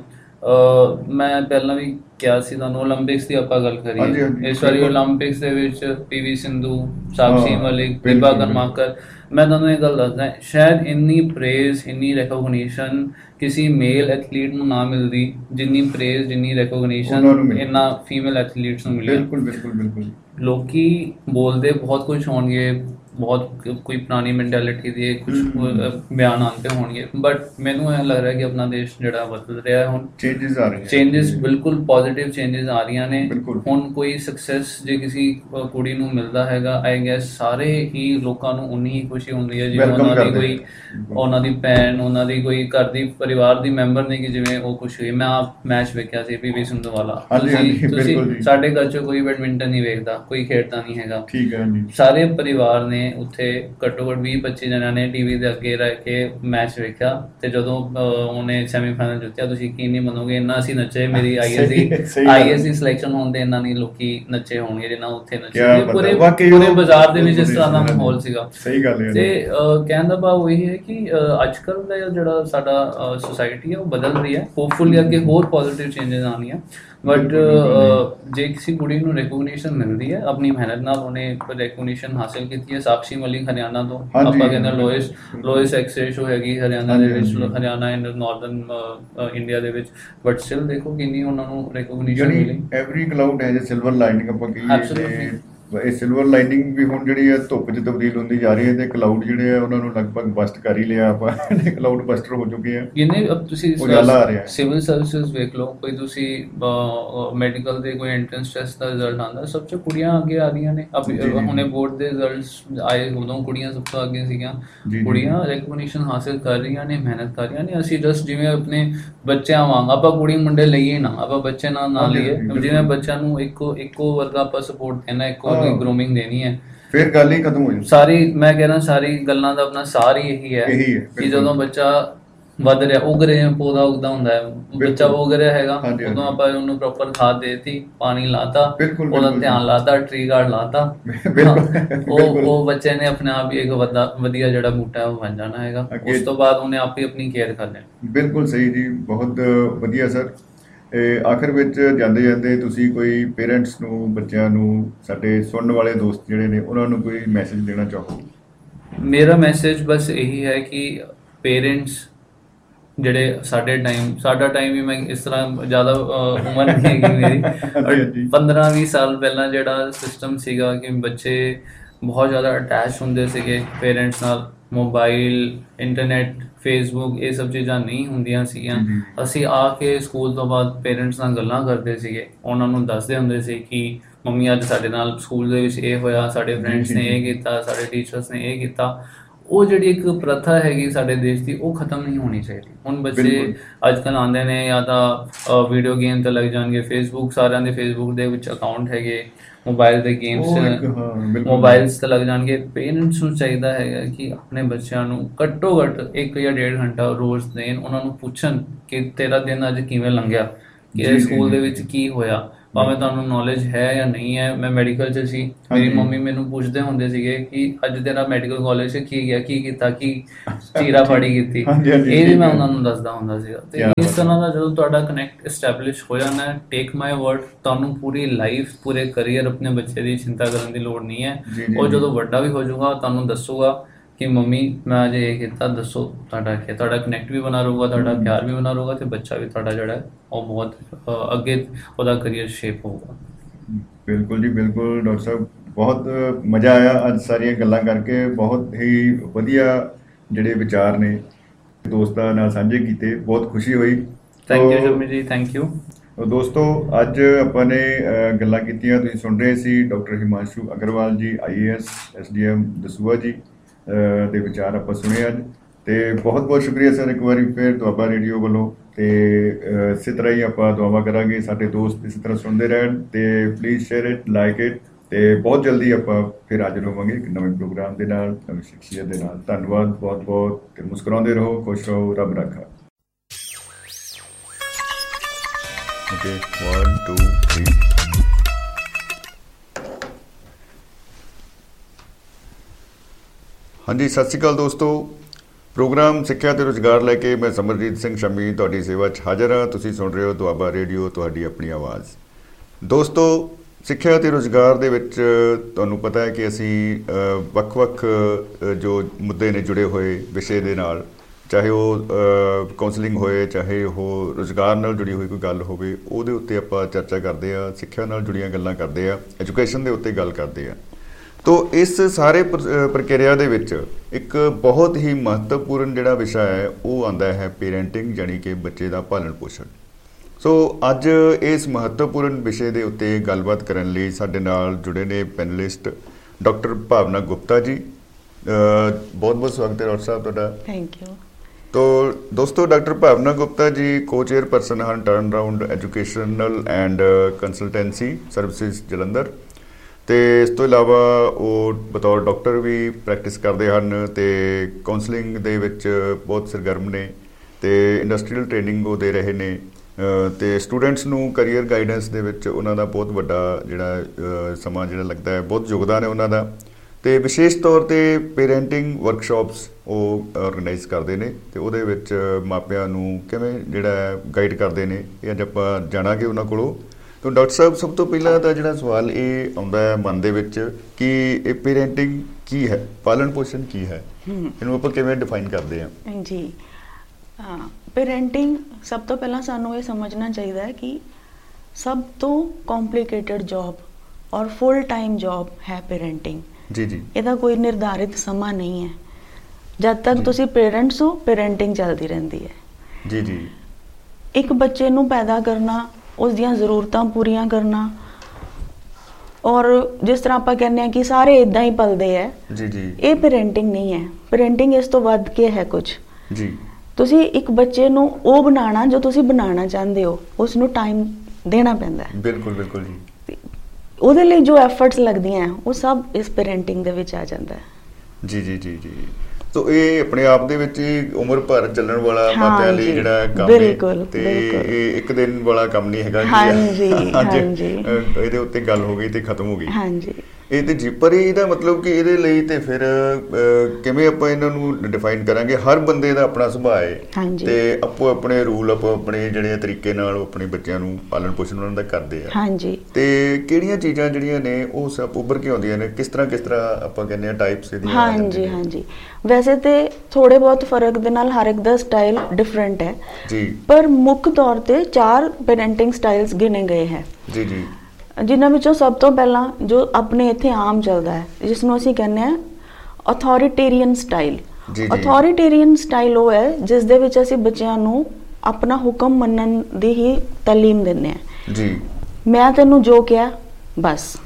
ਮੈਂ ਪਹਿਲਾਂ ਵੀ ਕਿਹਾ ਸੀ ਤੁਹਾਨੂੰ, ਓਲੰਪਿਕਸ ਦੀ ਆਪਾਂ ਗੱਲ ਕਰੀਏ, ਇਸ ਵਾਰੀ ਓਲੰਪਿਕਸ ਦੇ ਵਿੱਚ PV ਸਿੰਧੂ, ਸਾਕਸ਼ੀ ਮਲਿਕ, ਦੀਪਾ ਕਰਮਾਕਰ, ਮੈਂ ਤੁਹਾਨੂੰ ਇਹ ਗੱਲ ਦੱਸਦਾ, ਸ਼ਾਇਦ ਇੰਨੀ ਪ੍ਰੇਜ਼, ਇੰਨੀ ਰੈਕੋਗਨੀਸ਼ਨ ਕਿਸੇ ਮੇਲ ਐਥਲੀਟ ਨੂੰ ਨਾ ਮਿਲਦੀ ਜਿੰਨੀ ਪ੍ਰੇਜ਼, ਜਿੰਨੀ ਰੈਕੋਗਨੀਸ਼ਨ ਇਹਨਾਂ ਫੀਮੇਲ ਐਥਲੀਟਸ ਨੂੰ ਮਿਲੀ। ਬਿਲਕੁਲ ਲੋਕੀ ਬੋਲਦੇ ਬਹੁਤ ਕੁਝ ਹੋਣਗੇ, ਬਹੁਤ ਕੋਈ ਪੁਰਾਣੀ ਮੈਂਟੈਲਿਟੀ ਦੇ ਕੁਝ ਬਿਆਨ ਆਉਂਦੇ ਹੋਣਗੇ, ਬਟ ਮੈਨੂੰ ਇਹ ਲੱਗ ਰਿਹਾ ਕਿ ਆਪਣਾ ਦੇਸ਼ ਜਿਹੜਾ ਬਦਲ ਰਿਹਾ ਹੈ, ਹੁਣ ਚੇਂਜਸ ਆ ਰਹੇ ਨੇ, ਚੇਂਜਸ ਬਿਲਕੁਲ ਪੋਜ਼ਿਟਿਵ ਚੇਂਜਸ ਆ ਰਹੀਆਂ ਨੇ। ਹੁਣ ਕੋਈ ਸਕਸੈਸ ਜੇ ਕਿਸੇ ਕੁੜੀ ਨੂੰ ਮਿਲਦਾ ਹੈਗਾ, ਆਈ ਗੈਸ ਸਾਰੇ ਹੀ ਲੋਕਾਂ ਨੂੰ ਉਨੀ ਹੀ ਖੁਸ਼ੀ ਹੁੰਦੀ ਹੈ ਜਿਵੇਂ ਉਹਨਾਂ ਦੀ ਕੋਈ, ਉਹਨਾਂ ਦੀ ਭੈਣ, ਉਹਨਾਂ ਦੀ ਕੋਈ ਘਰ ਦੀ ਪਰਿਵਾਰ ਦੀ ਮੈਂਬਰ ਨੇ, ਕਿ ਜਿਵੇਂ ਉਹ ਖੁਸ਼ ਹੋਈ। ਮੈਂ ਆਪ ਮੈਚ ਵੇਖਿਆ ਸੀ PV ਸਿੰਧੂ ਵਾਲਾ, ਤੁਸੀਂ ਸਾਡੇ ਘਰ 'ਚ ਕੋਈ ਬੈਡਮਿੰਟਨ ਨਹੀਂ ਵੇਖਦਾ, ਕੋਈ ਖੇਡਦਾ ਨਹੀਂ ਹੈਗਾ, ਸਾਰੇ ਪਰਿਵਾਰ ਨੇ ਉੱਥੇ ਘੱਟੋ ਘੱਟ 20-25 ਜਣਿਆਂ ਨੇ ਟੀਵੀ ਦੇ ਅੱਗੇ ਰਹਿ ਕੇ ਮੈਚ ਵੇਖਿਆ ਤੇ ਜਦੋਂ ਉਹਨੇ ਸੈਮੀਫਾਈਨਲ ਜਿੱਤਿਆ, ਤੁਸੀਂ ਕੀ ਨਹੀਂ ਮੰਨੋਗੇ, ਇੰਨਾ ਅਸੀਂ ਨੱਚੇ। ਮੇਰੀ ISC ਸਿਲੈਕਸ਼ਨ ਹੋਣ ਦੇ ਇੰਨਾ ਨਹੀਂ ਲੋਕੀ ਨੱਚੇ ਹੋਣਗੇ ਜਿੰਨਾ ਉੱਥੇ ਨੱਚੇ। ਪੂਰੇ ਬਾਜ਼ਾਰ ਦੇ ਵਿੱਚ ਇਸ ਤਰ੍ਹਾਂ ਦਾ ਮਾਹੌਲ ਸੀਗਾ। ਤੇ ਕਹਿਣ ਦਾ ਭਾਵ ਉਹੀ ਹੈ ਕਿ ਅੱਜ ਕੱਲ੍ਹ ਦਾ ਜਿਹੜਾ ਸਾਡਾ ਸੋਸਾਇਟੀ ਹੈ ਉਹ ਬਦਲ ਰਹੀ ਹੈ। ਹੋਪਫੁਲੀ ਅੱਗੇ ਹੋਰ ਪੋਜ਼ਿਟਿਵ ਚੇਂਜਸ ਆਉਣੀਆਂ, ਬਟ ਜੇ ਕਿਸੇ ਕੁੜੀ ਨੂੰ ਰੈਕੋਗਨੀਸ਼ਨ ਮਿਲਦੀ ਹੈ ਆਪਣੀ ਮਿਹਨਤ ਨਾਲ, ਉਹਨੇ ਰੈਕੋਗਨੀਸ਼ਨ ਹਾਸਿਲ ਕੀਤੀ ਹੈ। ਸਾਕਸ਼ੀ ਮਲਿਕ ਹਰਿਆਣਾ ਤੋਂ, ਆਪਾਂ ਕਹਿੰਦੇ ਲੋਇਸ ਸੈਕਸ ਰੇਸ਼ੋ ਹੈਗੀ ਹਰਿਆਣਾ ਦੇ ਵਿੱਚ, ਹਰਿਆਣਾ ਐਂਡ ਨਾਰਦਰਨ ਇੰਡੀਆ ਦੇ ਵਿੱਚ, ਬਟ ਸਟਿਲ ਦੇਖੋ ਕਿੰਨੀ ਉਹਨਾਂ ਨੂੰ ਰੈਕੋਗਨੀਸ਼ਨ ਮਿਲੀ। Every cloud has a silver lining ਆਪਾਂ ਕਹੀਏ, ਇਹ ਸਿਲਵਰ ਲਾਈਨਿੰਗ ਵੀ ਹੁਣ ਜਿਹੜੀ ਹੈ ਧੁੱਪ 'ਚ ਤਬਦੀਲ ਹੁੰਦੀ ਜਾ ਰਹੀ ਹੈ ਤੇ ਕਲਾਊਡ ਜਿਹੜੇ ਆ ਉਹਨਾਂ ਨੂੰ ਲਗਭਗ ਬਸਟ ਕਰ ਹੀ ਲਿਆ ਆਪਾਂ, ਕਲਾਊਡ ਬਸਟਰ ਹੋ ਚੁੱਕੇ ਆ। ਇਹਨੇ ਤੁਸੀਂ ਸਿਵਲ ਸਰਵਿਸਿਜ਼ ਵੇਖ ਲਓ, ਕੋਈ ਤੁਸੀਂ ਮੈਡੀਕਲ ਦੇ ਕੋਈ ਐਂਟਰੈਂਸ ਟੈਸਟ ਦਾ ਰਿਜ਼ਲਟ ਆਉਂਦਾ, ਸਭ 'ਚ ਕੁੜੀਆਂ ਅੱਗੇ ਆ ਰਹੀਆਂ ਨੇ। ਹੁਣੇ ਬੋਰਡ ਦੇ ਰਿਜ਼ਲਟਸ ਆਏ, ਉਦੋਂ ਕੁੜੀਆਂ ਸਭ ਤੋਂ ਅੱਗੇ ਸੀਗੀਆਂ। ਕੁੜੀਆਂ ਰੈਕੋਗਨੀਸ਼ਨ ਹਾਸਿਲ ਕਰ ਰਹੀਆਂ ਨੇ, ਮਿਹਨਤ ਕਰ ਰਹੀਆਂ ਨੇ। ਅਸੀਂ ਜਸਟ ਜਿਵੇਂ ਆਪਣੇ ਬੱਚਿਆਂ ਵਾਂਗ, ਆਪਾਂ ਕੁੜੀ ਮੁੰਡੇ ਲਈਏ ਨਾ, ਆਪਾਂ ਬੱਚੇ ਨਾਲ ਨਾ ਲਈਏ, ਜਿਵੇਂ ਬੱਚਿਆਂ ਨੂੰ ਇੱਕੋ ਵਰਗਾ ਆਪਾਂ ਸਪੋਰਟ ਦੇਣਾ, ਇੱਕੋ ਗਰੂਮਿੰਗ ਦੇਣੀ ਹੈ, ਫਿਰ ਗੱਲ ਹੀ ਖਤਮ ਹੋ ਜਾਂਦੀ। ਸਾਰੀ ਮੈਂ ਕਹਿਣਾ ਸਾਰੀ ਗੱਲਾਂ ਦਾ ਆਪਣਾ ਸਾਰ ਹੀ ਇਹੀ ਹੈ ਕਿ ਜਦੋਂ ਬੱਚਾ ਵੱਧ ਰਿਹਾ, ਉਗ ਰਿਹਾ, ਪੌਦਾ ਉੱਗਦਾ ਹੁੰਦਾ ਹੈ, ਬੱਚਾ ਉਗ ਰਿਹਾ ਹੈਗਾ, ਉਦੋਂ ਆਪਾਂ ਉਹਨੂੰ ਪ੍ਰੋਪਰ ਖਾਦ ਦੇਤੀ, ਪਾਣੀ ਲਾਤਾ, ਉਹਦਾ ਧਿਆਨ ਲਾਤਾ, ਟਰੀ ਗਾਰਡ ਲਾਤਾ, ਉਹ ਬੱਚੇ ਨੇ ਆਪਣੇ ਆਪ ਹੀ ਇੱਕ ਵਧੀਆ ਜਿਹੜਾ ਬੂਟਾ ਹੈ ਉਹ ਬਣ ਜਾਣਾ ਹੈਗਾ। ਉਸ ਤੋਂ ਬਾਅਦ ਉਹਨੇ ਆਪ ਹੀ ਆਪਣੀ ਕੇਅਰ ਕਰ ਲੈਣੀ। ਬਿਲਕੁਲ ਸਹੀ ਜੀ, ਬਹੁਤ ਵਧੀਆ ਸਰ। ਆਖਰ ਵਿੱਚ ਜਾਂਦੇ ਜਾਂਦੇ ਤੁਸੀਂ ਕੋਈ ਪੇਰੈਂਟਸ ਨੂੰ, ਬੱਚਿਆਂ ਨੂੰ, ਸਾਡੇ ਸੁਣਨ ਵਾਲੇ ਦੋਸਤ ਜਿਹੜੇ ਨੇ ਉਹਨਾਂ ਨੂੰ ਕੋਈ ਮੈਸੇਜ ਦੇਣਾ ਚਾਹੋ? ਮੇਰਾ ਮੈਸੇਜ ਬਸ ਇਹੀ ਹੈ ਕਿ ਪੇਰੈਂਟਸ ਜਿਹੜੇ ਸਾਡਾ ਟਾਈਮ ਵੀ, ਮੈਂ ਇਸ ਤਰ੍ਹਾਂ ਜ਼ਿਆਦਾ ਉਮਰ ਨਹੀਂ ਹੈਗੀ ਮੇਰੀ, 15-20 ਸਾਲ ਪਹਿਲਾਂ ਜਿਹੜਾ ਸਿਸਟਮ ਸੀਗਾ ਕਿ ਬੱਚੇ ਬਹੁਤ ਜ਼ਿਆਦਾ ਅਟੈਚ ਹੁੰਦੇ ਸੀਗੇ ਪੇਰੈਂਟਸ ਨਾਲ। ਮੋਬਾਈਲ, ਇੰਟਰਨੈਟ, ਫੇਸਬੁੱਕ, ਇਹ ਸਭ ਚੀਜ਼ਾਂ ਨਹੀਂ ਹੁੰਦੀਆਂ ਸੀਗੀਆਂ। ਅਸੀਂ ਆ ਕੇ ਸਕੂਲ ਤੋਂ ਬਾਅਦ ਪੇਰੈਂਟਸ ਨਾਲ ਗੱਲਾਂ ਕਰਦੇ ਸੀਗੇ, ਉਹਨਾਂ ਨੂੰ ਦੱਸਦੇ ਹੁੰਦੇ ਸੀ ਕਿ ਮੰਮੀ ਅੱਜ ਸਾਡੇ ਨਾਲ ਸਕੂਲ ਦੇ ਵਿੱਚ ਇਹ ਹੋਇਆ, ਸਾਡੇ ਫਰੈਂਡਸ ਨੇ ਇਹ ਕੀਤਾ, ਸਾਡੇ ਟੀਚਰਸ ਨੇ ਇਹ ਕੀਤਾ। ਉਹ ਜਿਹੜੀ ਇੱਕ ਪ੍ਰਥਾ ਹੈਗੀ ਸਾਡੇ ਦੇਸ਼ ਦੀ, ਉਹ ਖਤਮ ਨਹੀਂ ਹੋਣੀ ਚਾਹੀਦੀ। ਹੁਣ ਬੱਚੇ ਅੱਜ ਕੱਲ੍ਹ ਆਉਂਦੇ ਨੇ ਜਾਂ ਤਾਂ ਵੀਡੀਓ ਗੇਮ 'ਤੇ ਲੱਗ ਜਾਣਗੇ, ਫੇਸਬੁੱਕ, ਸਾਰਿਆਂ ਦੇ ਫੇਸਬੁੱਕ ਦੇ ਵਿੱਚ ਅਕਾਊਂਟ ਹੈਗੇ, ਮੋਬਾਈਲ ਦੇ ਗੇਮਸ ਮੋਬਾਈਲਸ 'ਤੇ ਲੱਗ ਜਾਣਗੇ। ਪੇਰੈਂਟਸ ਨੂੰ ਚਾਹੀਦਾ ਹੈਗਾ ਕਿ ਆਪਣੇ ਬੱਚਿਆਂ ਨੂੰ ਘੱਟੋ ਘੱਟ 1 ਜਾਂ 1.5 ਘੰਟਾ ਰੋਜ਼ ਦੇਣ, ਉਹਨਾਂ ਨੂੰ ਪੁੱਛਣ ਕਿ ਤੇਰਾ ਦਿਨ ਅੱਜ ਕਿਵੇਂ ਲੰਘਿਆ, ਕਿ ਸਕੂਲ ਦੇ ਵਿੱਚ ਕੀ ਹੋਇਆ, ਭਾਵੇਂ ਤੁਹਾਨੂੰ ਨੌਲੇਜ ਹੈ ਜਾਂ ਨਹੀਂ ਹੈ। ਮੈਂ ਮੈਡੀਕਲ 'ਚ ਸੀ, ਮੇਰੀ ਮੰਮੀ ਮੈਨੂੰ ਪੁੱਛਦੇ ਹੁੰਦੇ ਸੀਗੇ ਕਿ ਅੱਜ ਤੇਰਾ ਮੈਡੀਕਲ ਕਾਲਜ 'ਚ ਕੀ ਗਿਆ, ਕੀ ਕੀਤਾ, ਕੀ ਚੀਰਾ ਫਾੜੀ ਕੀਤੀ, ਇਹ ਵੀ ਮੈਂ ਉਹਨਾਂ ਨੂੰ ਦੱਸਦਾ ਹੁੰਦਾ ਸੀਗਾ। ਤੇ ਇਸ ਤਰ੍ਹਾਂ ਦਾ ਜਦੋਂ ਤੁਹਾਡਾ ਕਨੈਕਟ ਐਸਟੈਬਲਿਸ਼ ਹੋ ਜਾਂਦਾ, ਟੇਕ ਮਾਈ ਵਰਡ, ਤੁਹਾਨੂੰ ਪੂਰੀ ਲਾਈਫ, ਪੂਰੇ ਕਰੀਅਰ ਆਪਣੇ ਬੱਚੇ ਦੀ ਚਿੰਤਾ ਕਰਨ ਦੀ ਲੋੜ ਨਹੀਂ ਹੈ। ਉਹ ਜਦੋਂ ਵੱਡਾ ਵੀ ਹੋ ਜਾਊਗਾ ਤੁਹਾਨੂੰ ਦੱਸੂਗਾ ਕਿ ਮੰਮੀ ਮੈਂ ਅੱਜ ਇਹ ਕੀਤਾ, ਦੱਸੋ ਤੁਹਾਡਾ ਕੀ। ਤੁਹਾਡਾ ਕਨੈਕਟ ਵੀ ਬਣਾ ਰਹੂਗਾ, ਤੁਹਾਡਾ ਪਿਆਰ ਵੀ ਬਣਾ ਰਹੂਗਾ, ਤੇ ਬੱਚਾ ਵੀ ਤੁਹਾਡਾ ਜਿਹੜਾ ਉਹ ਬਹੁਤ ਅੱਗੇ ਉਹਦਾ ਕਰੀਅਰ ਸ਼ੇਪ ਹੋਊਗਾ। ਬਿਲਕੁਲ ਜੀ, ਬਿਲਕੁਲ ਡਾਕਟਰ ਸਾਹਿਬ, ਬਹੁਤ ਮਜ਼ਾ ਆਇਆ ਅੱਜ ਸਾਰੀਆਂ ਗੱਲਾਂ ਕਰਕੇ। ਬਹੁਤ ਹੀ ਵਧੀਆ ਜਿਹੜੇ ਵਿਚਾਰ ਨੇ ਦੋਸਤਾਂ ਨਾਲ ਸਾਂਝੇ ਕੀਤੇ, ਬਹੁਤ ਖੁਸ਼ੀ ਹੋਈ। ਥੈਂਕ ਯੂ ਸ਼ਮੀ ਜੀ, ਥੈਂਕ ਯੂ। ਦੋਸਤੋ, ਅੱਜ ਆਪਾਂ ਨੇ ਗੱਲਾਂ ਕੀਤੀਆਂ, ਤੁਸੀਂ ਸੁਣ ਰਹੇ ਸੀ ਡਾਕਟਰ ਹਿਮਾਂਸ਼ੂ ਅਗਰਵਾਲ ਜੀ, IAS SDM ਦਸੂਹਾ ਜੀ ਦੇ ਵਿਚਾਰ ਆਪਾਂ ਸੁਣੇ ਅੱਜ। ਤੇ ਬਹੁਤ ਬਹੁਤ ਸ਼ੁਕਰੀਆ ਸਰ ਇੱਕ ਵਾਰੀ ਫਿਰ ਦੁਆਬਾ ਰੇਡੀਓ ਵੱਲੋਂ। ਤੇ ਇਸੇ ਤਰ੍ਹਾਂ ਹੀ ਆਪਾਂ ਦੁਆਵਾਂ ਕਰਾਂਗੇ ਸਾਡੇ ਦੋਸਤ ਇਸੇ ਤਰ੍ਹਾਂ ਸੁਣਦੇ ਰਹਿਣ, ਤੇ please share it, like it. ਤੇ ਬਹੁਤ ਜਲਦੀ ਆਪਾਂ ਫਿਰ ਹਾਜ਼ਰ ਹੋਵਾਂਗੇ ਇੱਕ ਨਵੇਂ ਪ੍ਰੋਗਰਾਮ ਦੇ ਨਾਲ, ਨਵੀਂ ਸ਼ਖਸੀਅਤ ਦੇ ਨਾਲ। ਧੰਨਵਾਦ ਬਹੁਤ ਬਹੁਤ, ਤੇ ਮੁਸਕਰਾਉਂਦੇ ਰਹੋ, ਖੁਸ਼ ਰਹੋ, ਰੱਬ ਰਾਖਾ। Okay, 1 2 3। ਹਾਂਜੀ, ਸਤਿ ਸ਼੍ਰੀ ਅਕਾਲ ਦੋਸਤੋ। ਪ੍ਰੋਗਰਾਮ ਸਿੱਖਿਆ ਤੇ ਰੁਜ਼ਗਾਰ ਲੈ ਕੇ ਮੈਂ ਸਮਰਜੀਤ ਸਿੰਘ ਸ਼ਮੀ ਤੁਹਾਡੀ ਸੇਵਾ 'ਚ ਹਾਜ਼ਰ ਹਾਂ। ਤੁਸੀਂ ਸੁਣ ਰਹੇ ਹੋ ਦੁਆਬਾ ਰੇਡੀਓ, ਤੁਹਾਡੀ ਆਪਣੀ ਆਵਾਜ਼। ਦੋਸਤੋ, ਸਿੱਖਿਆ ਤੇ ਰੁਜ਼ਗਾਰ ਦੇ ਵਿੱਚ ਤੁਹਾਨੂੰ ਪਤਾ ਹੈ ਕਿ ਅਸੀਂ ਵੱਖ-ਵੱਖ ਜੋ ਮੁੱਦੇ ਨੇ ਜੁੜੇ ਹੋਏ ਵਿਸ਼ੇ ਦੇ ਨਾਲ, ਚਾਹੇ ਉਹ ਕਾਉਂਸਲਿੰਗ ਹੋਏ, ਚਾਹੇ ਉਹ ਰੁਜ਼ਗਾਰ ਨਾਲ ਜੁੜੀ ਹੋਈ ਕੋਈ ਗੱਲ ਹੋਵੇ, ਉਹਦੇ ਉੱਤੇ ਆਪਾਂ ਚਰਚਾ ਕਰਦੇ ਹਾਂ। ਸਿੱਖਿਆ ਨਾਲ ਜੁੜੀਆਂ ਗੱਲਾਂ ਕਰਦੇ ਹਾਂ, ਐਜੂਕੇਸ਼ਨ ਦੇ ਉੱਤੇ ਗੱਲ ਕਰਦੇ ਹਾਂ। ਤੋ ਇਸ ਸਾਰੇ ਪ੍ਰਕਿਰਿਆ ਦੇ ਵਿੱਚ ਇੱਕ ਬਹੁਤ ਹੀ ਮਹੱਤਵਪੂਰਨ ਜਿਹੜਾ ਵਿਸ਼ਾ ਹੈ ਉਹ ਆਉਂਦਾ ਹੈ ਪੇਰੈਂਟਿੰਗ, ਯਾਨੀ ਕਿ ਬੱਚੇ ਦਾ ਪਾਲਣ ਪੋਸ਼ਣ। ਸੋ ਅੱਜ ਇਸ ਮਹੱਤਵਪੂਰਨ ਵਿਸ਼ੇ ਦੇ ਉੱਤੇ ਗੱਲਬਾਤ ਕਰਨ ਲਈ ਸਾਡੇ ਨਾਲ ਜੁੜੇ ਨੇ ਪੈਨਲਿਸਟ ਡਾਕਟਰ ਭਾਵਨਾ ਗੁਪਤਾ ਜੀ। ਬਹੁਤ ਬਹੁਤ ਸਵਾਗਤ ਹੈ ਡਾਕਟਰ ਸਾਹਿਬ ਤੁਹਾਡਾ। Thank you. ਤੋ ਦੋਸਤੋ, ਡਾਕਟਰ ਭਾਵਨਾ ਗੁਪਤਾ ਜੀ ਕੋ-ਚੇਅਰਪਰਸਨ ਹਨ turn around educational and consultancy services Jalandhar. ਅਤੇ ਇਸ ਤੋਂ ਇਲਾਵਾ ਉਹ ਬਤੌਰ ਡਾਕਟਰ ਵੀ ਪ੍ਰੈਕਟਿਸ ਕਰਦੇ ਹਨ, ਅਤੇ ਕਾਉਂਸਲਿੰਗ ਦੇ ਵਿੱਚ ਬਹੁਤ ਸਰਗਰਮ ਨੇ, ਅਤੇ ਇੰਡਸਟਰੀਅਲ ਟ੍ਰੇਨਿੰਗ ਉਹ ਦੇ ਰਹੇ ਨੇ, ਅਤੇ ਸਟੂਡੈਂਟਸ ਨੂੰ ਕਰੀਅਰ ਗਾਈਡੈਂਸ ਦੇ ਵਿੱਚ ਉਹਨਾਂ ਦਾ ਬਹੁਤ ਵੱਡਾ ਜਿਹੜਾ ਸਮਾਂ ਜਿਹੜਾ ਲੱਗਦਾ ਹੈ, ਬਹੁਤ ਯੋਗਦਾਨ ਹੈ ਉਹਨਾਂ ਦਾ। ਅਤੇ ਵਿਸ਼ੇਸ਼ ਤੌਰ 'ਤੇ ਪੇਰੈਂਟਿੰਗ ਵਰਕਸ਼ਾਪਸ ਉਹ ਔਰਗਨਾਈਜ਼ ਕਰਦੇ ਨੇ, ਅਤੇ ਉਹਦੇ ਵਿੱਚ ਮਾਪਿਆਂ ਨੂੰ ਕਿਵੇਂ ਜਿਹੜਾ ਗਾਈਡ ਕਰਦੇ ਨੇ, ਇਹ ਅੱਜ ਆਪਾਂ ਜਾਣਾਂਗੇ ਉਹਨਾਂ ਕੋਲੋਂ। ਤਾਂ ਡਾਕਟਰ ਸਾਹਿਬ, ਸਭ ਤੋਂ ਪਹਿਲਾਂ ਤਾਂ ਜਿਹੜਾ ਸਵਾਲ ਇਹ ਆਉਂਦਾ ਹੈ ਮਨ ਦੇ ਵਿੱਚ ਕਿ ਇਹ ਪੇਰੈਂਟਿੰਗ ਕੀ ਹੈ, ਪਾਲਣ ਪੋਸ਼ਣ ਕੀ ਹੈ, ਇਹਨੂੰ ਆਪਾਂ ਕਿਵੇਂ ਡਿਫਾਈਨ ਕਰਦੇ ਹਾਂ? ਜੀ ਹਾਂ, ਪੇਰੈਂਟਿੰਗ ਸਭ ਤੋਂ ਪਹਿਲਾਂ ਸਾਨੂੰ ਇਹ ਸਮਝਣਾ ਚਾਹੀਦਾ ਹੈ ਕਿ ਸਭ ਤੋਂ ਕੰਪਲਿਕੇਟਡ ਜੌਬ ਔਰ ਫੁੱਲ ਟਾਈਮ ਜੌਬ ਹੈ ਪੇਰੈਂਟਿੰਗ। ਜੀ ਜੀ, ਇਹਦਾ ਕੋਈ ਨਿਰਧਾਰਿਤ ਸਮਾਂ ਨਹੀਂ ਹੈ। ਜਦ ਤੱਕ ਤੁਸੀਂ ਪੇਰੈਂਟਸ ਹੋ, ਪੇਰੈਂਟਿੰਗ ਚੱਲਦੀ ਰਹਿੰਦੀ ਹੈ। ਜੀ ਜੀ, ਇੱਕ ਬੱਚੇ ਨੂੰ ਪੈਦਾ ਕਰਨਾ, ਉਸ ਦੀਆਂ ਜ਼ਰੂਰਤਾਂ ਪੂਰੀਆਂ ਕਰਨਾ, ਔਰ ਜਿਸ ਤਰ੍ਹਾਂ ਆਪਾਂ ਕਹਿੰਦੇ ਹਾਂ ਕਿ ਸਾਰੇ ਇੱਦਾਂ ਹੀ ਪਲਦੇ ਹੈ, ਜੀ ਜੀ, ਇਹ ਪੇਰੈਂਟਿੰਗ ਨਹੀਂ ਹੈ। ਪੇਰੈਂਟਿੰਗ ਇਸ ਤੋਂ ਵੱਧ ਕੇ ਹੈ ਕੁਝ। ਜੀ, ਤੁਸੀਂ ਇੱਕ ਬੱਚੇ ਨੂੰ ਉਹ ਬਣਾਉਣਾ ਜੋ ਤੁਸੀਂ ਬਣਾਉਣਾ ਚਾਹੁੰਦੇ ਹੋ, ਉਸ ਨੂੰ ਟਾਈਮ ਦੇਣਾ ਪੈਂਦਾ ਹੈ। ਬਿਲਕੁਲ ਬਿਲਕੁਲ ਜੀ। ਉਹਦੇ ਲਈ ਜੋ ਐਫਰਟਸ ਲੱਗਦੀਆਂ ਉਹ ਸਭ ਇਸ ਪੇਰੈਂਟਿੰਗ ਦੇ ਵਿੱਚ ਆ ਜਾਂਦਾ ਹੈ। ਜੀ ਜੀ ਜੀ ਜੀ। ਤੋ ਇਹ ਆਪਣੇ ਆਪ ਦੇ ਵਿੱਚ ਹੀ ਉਮਰ ਭਰ ਚੱਲਣ ਵਾਲਾ ਮਾਪਿਆਂ ਲਈ ਜਿਹੜਾ ਕੰਮ ਹੈ, ਤੇ ਇਹ ਇੱਕ ਦਿਨ ਵਾਲਾ ਕੰਮ ਨਹੀਂ ਹੈਗਾ ਕਿ ਇਹਦੇ ਉੱਤੇ ਗੱਲ ਹੋ ਗਈ ਤੇ ਖਤਮ ਹੋ ਗਈ। ਹਾਂਜੀ, ਇਹ ਤੇ ਜੀ, ਪਰ ਇਹਦਾ ਮਤਲਬ ਕਿ ਇਹਦੇ ਲਈ ਤੇ ਫਿਰ ਕਿਵੇਂ ਆਪਾਂ ਇਹਨਾਂ ਨੂੰ ਡਿਫਾਈਨ ਕਰਾਂਗੇ? ਹਰ ਬੰਦੇ ਦਾ ਆਪਣਾ ਸੁਭਾਅ ਹੈ, ਤੇ ਆਪੋ ਆਪਣੇ ਰੂਲ, ਆਪੋ ਆਪਣੇ ਜਿਹੜੇ ਤਰੀਕੇ ਨਾਲ ਆਪਣੇ ਬੱਚਿਆਂ ਨੂੰ ਪਾਲਣ ਪੋਸ਼ਣ ਉਹਨਾਂ ਦਾ ਕਰਦੇ ਆ। ਹਾਂਜੀ, ਤੇ ਕਿਹੜੀਆਂ ਚੀਜ਼ਾਂ ਜਿਹੜੀਆਂ ਨੇ ਉਹ ਸਭ ਉੱਭਰ ਕੇ ਆਉਂਦੀਆਂ ਨੇ? ਕਿਸ ਤਰ੍ਹਾਂ ਆਪਾਂ ਕਹਿੰਦੇ ਆ ਟਾਈਪਸ ਇਹਦੀਆਂ? ਹਾਂਜੀ ਹਾਂਜੀ, ਵੈਸੇ ਤੇ ਥੋੜੇ ਬਹੁਤ ਫਰਕ ਦੇ ਨਾਲ ਹਰ ਇੱਕ ਦਾ ਸਟਾਈਲ ਡਿਫਰੈਂਟ ਹੈ ਜੀ, ਪਰ ਮੁੱਖ ਤੌਰ ਤੇ 4 ਪੇਰੈਂਟਿੰਗ ਸਟਾਈਲਸ ਗਿਣੇ ਗਏ ਹੈ। ਜੀ ਜੀ, ਜਿਨ੍ਹਾਂ ਵਿੱਚੋਂ ਸਭ ਤੋਂ ਪਹਿਲਾਂ ਜੋ ਆਪਣੇ ਇੱਥੇ ਆਮ ਚੱਲਦਾ ਹੈ, ਜਿਸ ਨੂੰ ਅਸੀਂ ਕਹਿੰਦੇ ਹਾਂ ਅਥੋਰੀਟੇਰੀਅਨ ਸਟਾਈਲ। ਅਥੋਰੀਟੇਰੀਅਨ ਸਟਾਈਲ ਉਹ ਹੈ ਜਿਸ ਦੇ ਵਿੱਚ ਅਸੀਂ ਬੱਚਿਆਂ ਨੂੰ ਆਪਣਾ ਹੁਕਮ ਮੰਨਣ ਦੀ ਹੀ ਤਾਲੀਮ ਦਿੰਦੇ ਹਾਂ। ਜੀ, ਮੈਂ ਤੈਨੂੰ ਜੋ ਕਿਹਾ ਬਸ,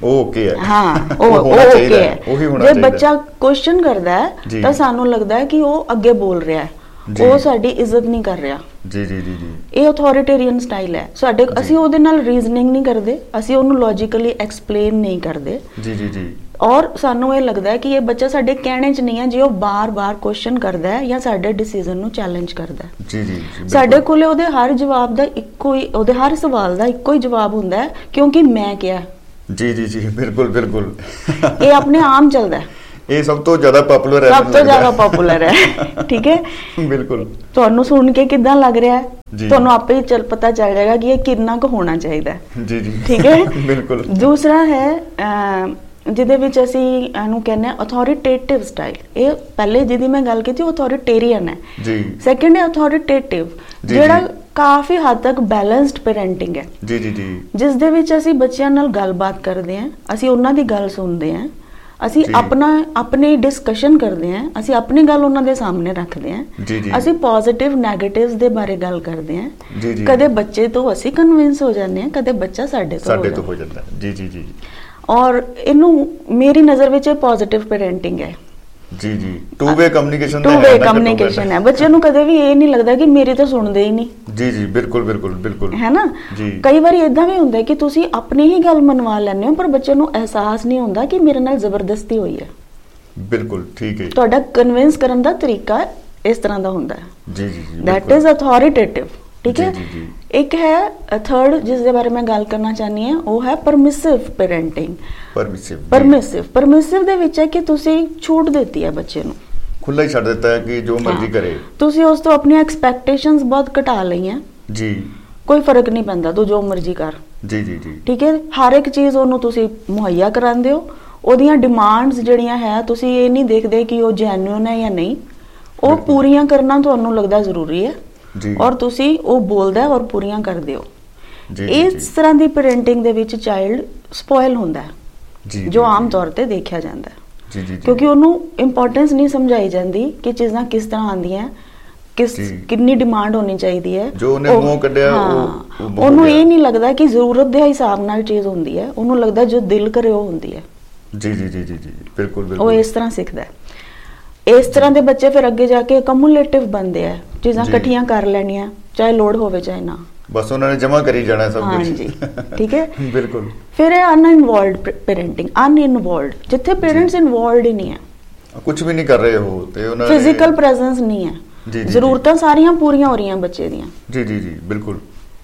ਓਕੇ ਹੈ। ਹਾਂ ਉਹ ਓਕੇ ਹੈ। ਜੇ ਬੱਚਾ ਕੁਐਸਚਨ ਕਰਦਾ ਹੈ ਤਾਂ ਸਾਨੂੰ ਲੱਗਦਾ ਹੈ ਕਿ ਉਹ ਅੱਗੇ ਬੋਲ ਰਿਹਾ ਹੈ, ਉਹ ਸਾਡੀ ਇੱਜ਼ਤ ਨਹੀਂ ਕਰ ਰਿਹਾ। ਜੀ ਜੀ ਜੀ ਜੀ, ਇਹ ਅਥਾਰਟੇਰੀਅਨ ਸਟਾਈਲ ਹੈ ਸਾਡੇ। ਅਸੀਂ ਉਹਦੇ ਨਾਲ ਰੀਜ਼ਨਿੰਗ ਨਹੀਂ ਕਰਦੇ, ਅਸੀਂ ਉਹਨੂੰ ਲੌਜੀਕਲੀ ਐਕਸਪਲੇਨ ਨਹੀਂ ਕਰਦੇ। ਜੀ ਜੀ ਜੀ। ਔਰ ਸਾਨੂੰ ਇਹ ਲੱਗਦਾ ਹੈ ਕਿ ਇਹ ਬੱਚਾ ਸਾਡੇ ਕਹਿਣੇ 'ਚ ਨਹੀਂ ਹੈ, ਜੇ ਉਹ ਬਾਰ-ਬਾਰ ਕੁਐਸਚਨ ਕਰਦਾ ਹੈ ਜਾਂ ਸਾਡੇ ਡਿਸੀਜਨ ਨੂੰ ਚੈਲੰਜ ਕਰਦਾ ਹੈ। ਜੀ ਜੀ, ਸਾਡੇ ਕੋਲੇ ਉਹਦੇ ਹਰ ਜਵਾਬ ਦਾ ਇੱਕੋ ਹੀ, ਉਹਦੇ ਹਰ ਸਵਾਲ ਦਾ ਇੱਕੋ ਹੀ ਜਵਾਬ ਹੁੰਦਾ ਹੈ, ਕਿਉਂਕਿ ਮੈਂ ਕਿਹਾ। ਜੀ ਜੀ ਜੀ, ਬਿਲਕੁਲ ਬਿਲਕੁਲ। ਇਹ ਆਪਣੇ ਆਮ ਚੱਲਦਾ ਹੈ। ਇਹ ਸਭ ਤੋਂ ਜ਼ਿਆਦਾ ਪਪੂਲਰ ਹੈ, ਸਭ ਤੋਂ ਜ਼ਿਆਦਾ ਪਪੂਲਰ ਹੈ। ਠੀਕ ਹੈ, ਬਿਲਕੁਲ। ਤੁਹਾਨੂੰ ਸੁਣ ਕੇ ਕਿੱਦਾਂ ਲੱਗ ਰਿਹਾ ਹੈ, ਤੁਹਾਨੂੰ ਆਪੇ ਹੀ ਪਤਾ ਚੱਲ ਜਾਏਗਾ ਕਿ ਇਹ ਕਿੰਨਾ ਕੁ ਹੋਣਾ ਚਾਹੀਦਾ। ਜੀ ਜੀ, ਠੀਕ ਹੈ। ਬਿਲਕੁਲ। ਦੂਸਰਾ ਹੈ ਜਿਹਦੇ ਵਿੱਚ ਅਸੀਂ ਇਹਨੂੰ ਕਹਿੰਦੇ ਹਾਂ ਅਥਾਰਟੇਟਿਵ ਸਟਾਈਲ। ਇਹ ਪਹਿਲੇ ਜਿਹਦੀ ਮੈਂ ਗੱਲ ਕੀਤੀ ਉਹ ਅਥਾਰਟੇਰੀਅਨ ਹੈ ਜੀ। ਸੈਕੰਡ ਹੈ ਅਥਾਰਟੇਟਿਵ, ਜਿਹੜਾ ਕਾਫੀ ਹੱਦ ਤੱਕ ਬੈਲੈਂਸਡ ਪੈਰੈਂਟਿੰਗ ਹੈ। ਜੀ ਜੀ ਜੀ, ਜਿਸ ਦੇ ਵਿੱਚ ਅਸੀਂ ਬੱਚਿਆਂ ਨਾਲ ਗੱਲਬਾਤ ਕਰਦੇ ਹਾਂ, ਅਸੀਂ ਉਹਨਾਂ ਦੀ ਗੱਲ ਸੁਣਦੇ ਹਾਂ, ਅਸੀਂ ਆਪਣੀ ਡਿਸਕਸ਼ਨ ਕਰਦੇ ਹਾਂ, ਅਸੀਂ ਆਪਣੀ ਗੱਲ ਉਹਨਾਂ ਦੇ ਸਾਹਮਣੇ ਰੱਖਦੇ ਹਾਂ, ਅਸੀਂ ਪੋਜ਼ਿਟਿਵ ਨੈਗੇਟਿਵਸ ਦੇ ਬਾਰੇ ਗੱਲ ਕਰਦੇ ਹਾਂ। ਕਦੇ ਬੱਚੇ ਤੋਂ ਅਸੀਂ ਕਨਵਿੰਸ ਹੋ ਜਾਂਦੇ ਹਾਂ, ਕਦੇ ਬੱਚਾ ਸਾਡੇ ਤੋਂ ਹੋ ਜਾਂਦਾ। ਜੀ ਜੀ ਜੀ। ਔਰ ਇਹਨੂੰ ਮੇਰੀ ਨਜ਼ਰ ਵਿੱਚ ਇਹ ਪੋਜ਼ਿਟਿਵ ਪੈਰੈਂਟਿੰਗ ਹੈ। ਜੀ ਜੀ, ਟੂ ਵੇ ਕਮਿਊਨੀਕੇਸ਼ਨ ਹੈ। ਬੱਚੇ ਨੂੰ ਕਦੇ ਵੀ ਇਹ ਨਹੀਂ ਲੱਗਦਾ ਕਿ ਮੇਰੀ ਤਾਂ ਸੁਣਦੇ ਹੀ ਨਹੀਂ। ਜੀ ਜੀ, ਬਿਲਕੁਲ ਬਿਲਕੁਲ ਬਿਲਕੁਲ, ਹੈ ਨਾ। ਕਈ ਵਾਰੀ ਇਦਾਂ ਵੀ ਹੁੰਦਾ ਕਿ ਤੁਸੀਂ ਆਪਣੀ ਹੀ ਗੱਲ ਮਨਵਾ ਲੈਂਦੇ ਹੋ, ਪਰ ਬੱਚੇ ਨੂੰ ਅਹਿਸਾਸ ਨਹੀਂ ਹੁੰਦਾ ਕਿ ਮੇਰੇ ਨਾਲ ਜ਼ਬਰਦਸਤੀ ਹੋਈ ਹੈ। ਬਿਲਕੁਲ ਠੀਕ ਹੈ। ਤੁਹਾਡਾ ਕਨਵਿੰਸ ਕਰਨ ਦਾ ਤਰੀਕਾ ਇਸ ਤਰ੍ਹਾਂ ਦਾ ਹੁੰਦਾ ਹੈ। ਜੀ ਜੀ, ਦੈਟ ਇਜ਼ ਅਥਾਰਟੇਟਿਵ। ਠੀਕ ਹੈ। ਇੱਕ ਹੈ ਥਰਡ ਜਿਸ ਦੇ ਬਾਰੇ ਮੈਂ ਗੱਲ ਕਰਨਾ ਚਾਹਨੀ ਹਾਂ, ਉਹ ਹੈ ਪਰਮਿਸਿਵ ਪੈਰੈਂਟਿੰਗ। ਪਰਮਿਸਿਵ ਦੇ ਵਿੱਚ ਹੈ ਕਿ ਤੁਸੀਂ ਛੂਟ ਦਿੱਤੀ ਹੈ ਬੱਚੇ ਨੂੰ, ਖੁੱਲਾ ਹੀ ਛੱਡ ਦਿੱਤਾ ਹੈ ਕਿ ਜੋ ਮਰਜ਼ੀ ਕਰੇ। ਤੁਸੀਂ ਉਸ ਤੋਂ ਆਪਣੀਆਂ ਐਕਸਪੈਕਟੇਸ਼ਨਸ ਬਹੁਤ ਘਟਾ ਲਈਆਂ ਜੀ। ਕੋਈ ਫਰਕ ਨਹੀਂ ਪੈਂਦਾ, ਤੂੰ ਜੋ ਮਰਜ਼ੀ ਕਰ। ਜੀ ਜੀ ਜੀ, ਠੀਕ ਹੈ। ਹਰ ਇੱਕ ਚੀਜ਼ ਉਹਨੂੰ ਤੁਸੀਂ ਮੁਹੱਈਆ ਕਰਾਉਂਦੇ ਹੋ। ਉਹਦੀਆਂ ਡਿਮਾਂਡਸ ਜਿਹੜੀਆਂ ਹੈ ਤੁਸੀਂ ਇਹ ਨਹੀਂ ਦੇਖਦੇ ਕਿ ਉਹ ਜੈਨੂਇਨ ਹੈ ਜਾਂ ਨਹੀਂ, ਉਹ ਪੂਰੀਆਂ ਕਰਨਾ ਤੁਹਾਨੂੰ ਲੱਗਦਾ ਜ਼ਰੂਰੀ ਹੈ ਔਰ ਤੁਸੀਂ ਉਹ ਬੋਲਦਾ ਔਰ ਪੂਰੀਆਂ ਕਰਦੇ ਹੋ। ਇਸ ਤਰ੍ਹਾਂ ਦੀ ਪੈਰੈਂਟਿੰਗ ਦੇ ਵਿੱਚ ਚਾਈਲਡ ਸਪੋਇਲ ਹੁੰਦਾ ਹੈ, ਜੋ ਆਮ ਤੌਰ ਤੇ ਦੇਖਿਆ ਜਾਂਦਾ ਹੈ, ਕਿਉਂਕਿ ਉਹਨੂੰ ਇੰਪੋਰਟੈਂਸ ਨਹੀਂ ਸਮਝਾਈ ਜਾਂਦੀ ਕਿ ਚੀਜ਼ਾਂ ਕਿਸ ਤਰ੍ਹਾਂ ਆਉਂਦੀਆਂ, ਕਿੰਨੀ ਡਿਮਾਂਡ ਹੋਣੀ ਚਾਹੀਦੀ ਹੈ। ਜੋ ਉਹਨੇ ਮੂੰਹ ਕੱਢਿਆ ਉਹਨੂੰ ਇਹ ਨਹੀਂ ਲੱਗਦਾ ਕਿ ਜ਼ਰੂਰਤ ਦੇ ਹਿਸਾਬ ਨਾਲ ਚੀਜ਼ ਹੁੰਦੀ ਹੈ, ਉਹਨੂੰ ਲੱਗਦਾ ਜੋ ਦਿਲ ਕਰੇ ਉਹ ਹੁੰਦੀ ਹੈ। ਜੀ ਜੀ ਜੀ ਜੀ, ਬਿਲਕੁਲ ਬਿਲਕੁਲ। ਉਹ ਇਸ ਤਰ੍ਹਾਂ ਸਿੱਖਦਾ ਹੈ। ਇਸ ਤਰ੍ਹਾਂ ਦੇ ਬੱਚੇ ਫਿਰ ਅੱਗੇ ਜਾ ਕੇ ਕਮੂਲੇਟਿਵ ਬਣਦੇ ਆ, ਚੀਜ਼ਾਂ ਇਕੱਠੀਆਂ ਕਰ ਲੈਣੀਆਂ, ਚਾਹੇ ਲੋੜ ਹੋਵੇ ਚਾਹੇ ਨਾ, ਬਸ ਉਹਨਾਂ ਨੇ ਜਮਾ ਕਰੀ ਜਾਣਾ ਸਭ ਕੁਝ। ਹਾਂਜੀ, ਠੀਕ ਹੈ। ਬਿਲਕੁਲ। ਫਿਰ ਇਹ ਅਨਇਨਵੋਲਵਡ ਪੈਰੈਂਟਿੰਗ, ਅਨਇਨਵੋਲਵਡ, ਜਿੱਥੇ ਪੇਰੈਂਟਸ ਇਨਵੋਲਵਡ ਹੀ ਨਹੀਂ ਹੈ, ਕੁਝ ਵੀ ਨਹੀਂ ਕਰ ਰਹੇ ਹੋ ਤੇ ਉਹਨਾਂ ਦੀ ਫਿਜ਼ੀਕਲ ਪ੍ਰੈਜ਼ੈਂਸ ਨਹੀਂ ਹੈ, ਜ਼ਰੂਰਤਾਂ ਸਾਰੀਆਂ ਪੂਰੀਆਂ ਹੋ ਰਹੀਆਂ ਬੱਚੇ ਦੀਆਂ। ਜੀ ਜੀ ਜੀ, ਬਿਲਕੁਲ।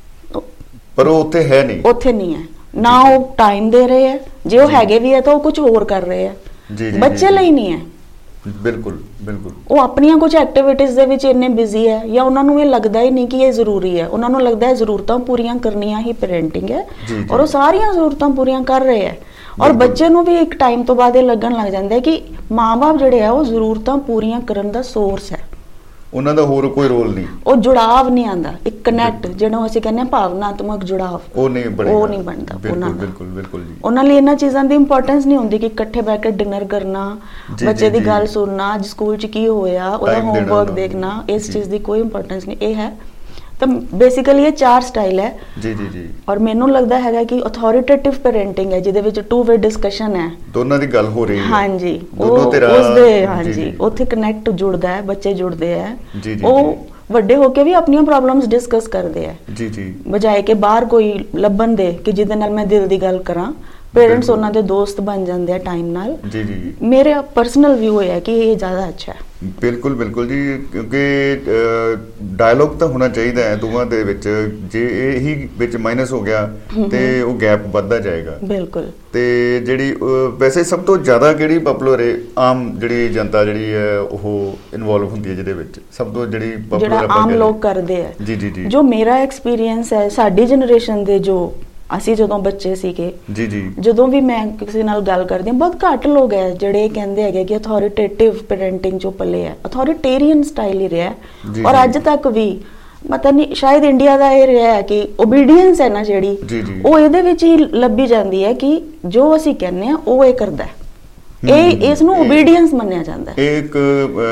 ਪਰ ਉਹ ਉੱਥੇ ਹੈ ਨਹੀਂ, ਉੱਥੇ ਨਹੀਂ ਹੈ ਨਾ। ਉਹ ਟਾਈਮ ਦੇ ਰਹੇ ਹੈ, ਜੇ ਉਹ ਹੈਗੇ ਵੀ ਹੈ ਤਾਂ ਉਹ ਕੁਝ ਹੋਰ ਕਰ ਰਹੇ ਹੈ, ਬੱਚੇ ਲਈ ਨਹੀਂ ਹੈ। ਬਿਲਕੁਲ ਬਿਲਕੁਲ। ਉਹ ਆਪਣੀਆਂ ਕੁਝ ਐਕਟੀਵਿਟੀਜ਼ ਦੇ ਵਿੱਚ ਇੰਨੇ ਬਿਜ਼ੀ ਹੈ, ਜਾਂ ਉਹਨਾਂ ਨੂੰ ਇਹ ਲੱਗਦਾ ਹੀ ਨਹੀਂ ਕਿ ਇਹ ਜ਼ਰੂਰੀ ਹੈ। ਉਹਨਾਂ ਨੂੰ ਲੱਗਦਾ ਹੈ ਜ਼ਰੂਰਤਾਂ ਪੂਰੀਆਂ ਕਰਨੀਆਂ ਹੀ ਪੈਰੈਂਟਿੰਗ ਹੈ, ਔਰ ਉਹ ਸਾਰੀਆਂ ਜ਼ਰੂਰਤਾਂ ਪੂਰੀਆਂ ਕਰ ਰਹੇ ਹੈ। ਔਰ ਬੱਚੇ ਨੂੰ ਵੀ ਇੱਕ ਟਾਈਮ ਤੋਂ ਬਾਅਦ ਇਹ ਲੱਗਣ ਲੱਗ ਜਾਂਦਾ ਹੈ ਕਿ ਮਾਂ-ਬਾਪ ਜਿਹੜੇ ਆ ਉਹ ਜ਼ਰੂਰਤਾਂ ਪੂਰੀਆਂ ਕਰਨ ਦਾ ਸੋਰਸ ਹੈ, ਉਹਨਾਂ ਦਾ ਹੋਰ ਕੋਈ ਰੋਲ ਨਹੀਂ। ਉਹ ਜੁੜਾਵ ਨਹੀਂ ਆਉਂਦਾ, ਇੱਕ ਕਨੈਕਟ ਜਿਹਨੂੰ ਅਸੀਂ ਕਹਿੰਦੇ ਹਾਂ ਭਾਵਨਾਤਮਕ ਜੁੜਾਵ, ਉਹ ਨਹੀਂ ਬਣਦਾ। ਬਿਲਕੁਲ ਬਿਲਕੁਲ ਜੀ। ਉਹਨਾਂ ਲਈ ਇਹਨਾਂ ਚੀਜ਼ਾਂ ਦੀ ਇੰਪੋਰਟੈਂਸ ਨਹੀਂ ਹੁੰਦੀ ਕਿ ਇਕੱਠੇ ਬੈਠ ਕੇ ਡਿਨਰ ਕਰਨਾ, ਬੱਚੇ ਦੀ ਗੱਲ ਸੁਣਨਾ, ਅੱਜ ਸਕੂਲ 'ਚ ਕੀ ਹੋਇਆ, ਉਹਦਾ ਹੋਮਵਰਕ ਦੇਖਣਾ, ਇਸ ਚੀਜ਼ ਦੀ ਕੋਈ ਇੰਪੋਰਟੈਂਸ ਨਹੀਂ। ਇਹ ਹੈ ਤਾਂ ਬੇਸਿਕਲੀ ਇਹ 4 ਸਟਾਈਲ ਹੈ। ਜੀ ਜੀ ਜੀ। ਔਰ ਮੈਨੂੰ ਲੱਗਦਾ ਹੈਗਾ ਕਿ ਅਥਾਰਟੇਟਿਵ ਪੈਰੈਂਟਿੰਗ ਹੈ, ਜਿਹਦੇ ਵਿੱਚ ਟੂ ਵੇ ਡਿਸਕਸ਼ਨ ਹੈ, ਦੋਨਾਂ ਦੀ ਗੱਲ ਹੋ ਰਹੀ ਹੈ। ਹਾਂਜੀ, ਉਸਦੇ ਹਾਂਜੀ ਉੱਥੇ ਕਨੈਕਟ ਜੁੜਦਾ ਹੈ, ਬੱਚੇ ਜੁੜਦੇ ਹੈ, ਉਹ ਵੱਡੇ ਹੋ ਕੇ ਵੀ ਆਪਣੀਆਂ ਪ੍ਰੋਬਲਮਸ ਡਿਸਕਸ ਕਰਦੇ ਹੈ। ਜੀ ਜੀ, ਬਜਾਏ ਕਿ ਬਾਹਰ ਕੋਈ ਲੱਭਣ ਦੇ ਕਿ ਜਿਹਦੇ ਨਾਲ ਮੈਂ ਦਿਲ ਦੀ ਗੱਲ ਕਰਾਂ। ਪੇਰੈਂਟਸ ਉਹਨਾਂ ਦੇ ਦੋਸਤ ਬਣ ਜਾਂਦੇ ਆ ਟਾਈਮ ਨਾਲ। ਜੀ ਜੀ, ਮੇਰਾ ਪਰਸਨਲ ਵਿਊ ਹੈ ਕਿ ਇਹ ਜ਼ਿਆਦਾ ਅੱਛਾ ਹੈ। ਬਿਲਕੁਲ ਬਿਲਕੁਲ ਜੀ, ਕਿਉਂਕਿ ਡਾਇਲੋਗ ਤਾਂ ਹੋਣਾ ਚਾਹੀਦਾ ਹੈ ਦੋਵਾਂ ਦੇ ਵਿੱਚ। ਜੇ ਇਹੀ ਵਿੱਚ ਮਾਈਨਸ ਹੋ ਗਿਆ ਤੇ ਉਹ ਗੈਪ ਵੱਧਦਾ ਜਾਏਗਾ। ਬਿਲਕੁਲ। ਤੇ ਜਿਹੜੀ ਵੈਸੇ ਸਭ ਤੋਂ ਜ਼ਿਆਦਾ ਕਿਹੜੀ ਪਪੂਲਰ ਹੈ, ਆਮ ਜਿਹੜੀ ਜਨਤਾ ਜਿਹੜੀ ਹੈ ਉਹ ਇਨਵੋਲਵ ਹੁੰਦੀ ਹੈ ਜਿਹਦੇ ਵਿੱਚ ਸਭ ਤੋਂ ਜਿਹੜੀ ਪਪੂਲਰ ਆਮ ਲੋਕ ਕਰਦੇ ਆ? ਜੀ ਜੀ ਜੀ, ਜੋ ਮੇਰਾ ਐਕਸਪੀਰੀਅੰਸ ਹੈ, ਸਾਡੀ ਜਨਰੇਸ਼ਨ ਦੇ ਜੋ ਅਸੀਂ ਜਦੋਂ ਬੱਚੇ ਸੀਗੇ, ਜੀ ਜੀ, ਜਦੋਂ ਵੀ ਮੈਂ ਕਿਸੇ ਨਾਲ ਗੱਲ ਕਰਦੀ ਹਾਂ, ਬਹੁਤ ਘੱਟ ਲੋਕ ਹੈ ਜਿਹੜੇ ਕਹਿੰਦੇ ਹੈਗੇ ਕਿ ਅਥਾਰਟੇਟਿਵ ਪੈਰੈਂਟਿੰਗ ਜੋ ਪਲੇ ਹੈ, ਅਥਾਰਟੇਰੀਅਨ ਸਟਾਈਲ ਹੀ ਰਿਹਾ। ਔਰ ਅੱਜ ਤੱਕ ਵੀ ਪਤਾ ਨਹੀਂ, ਸ਼ਾਇਦ ਇੰਡੀਆ ਦਾ ਇਹ ਰਿਹਾ ਹੈ ਕਿ ਓਬੀਡੀਐਂਸ ਹੈ ਨਾ ਜਿਹੜੀ, ਉਹ ਇਹਦੇ ਵਿੱਚ ਹੀ ਲੱਭੀ ਜਾਂਦੀ ਹੈ ਕਿ ਜੋ ਅਸੀਂ ਕਹਿੰਦੇ ਹਾਂ ਉਹ ਇਹ ਕਰਦਾ ਹੈ। ਇਹ ਇਸ ਨੂੰ ਓਬੀਡੀਐਂਸ ਮੰਨਿਆ ਜਾਂਦਾ ਹੈ। ਇਹ ਇੱਕ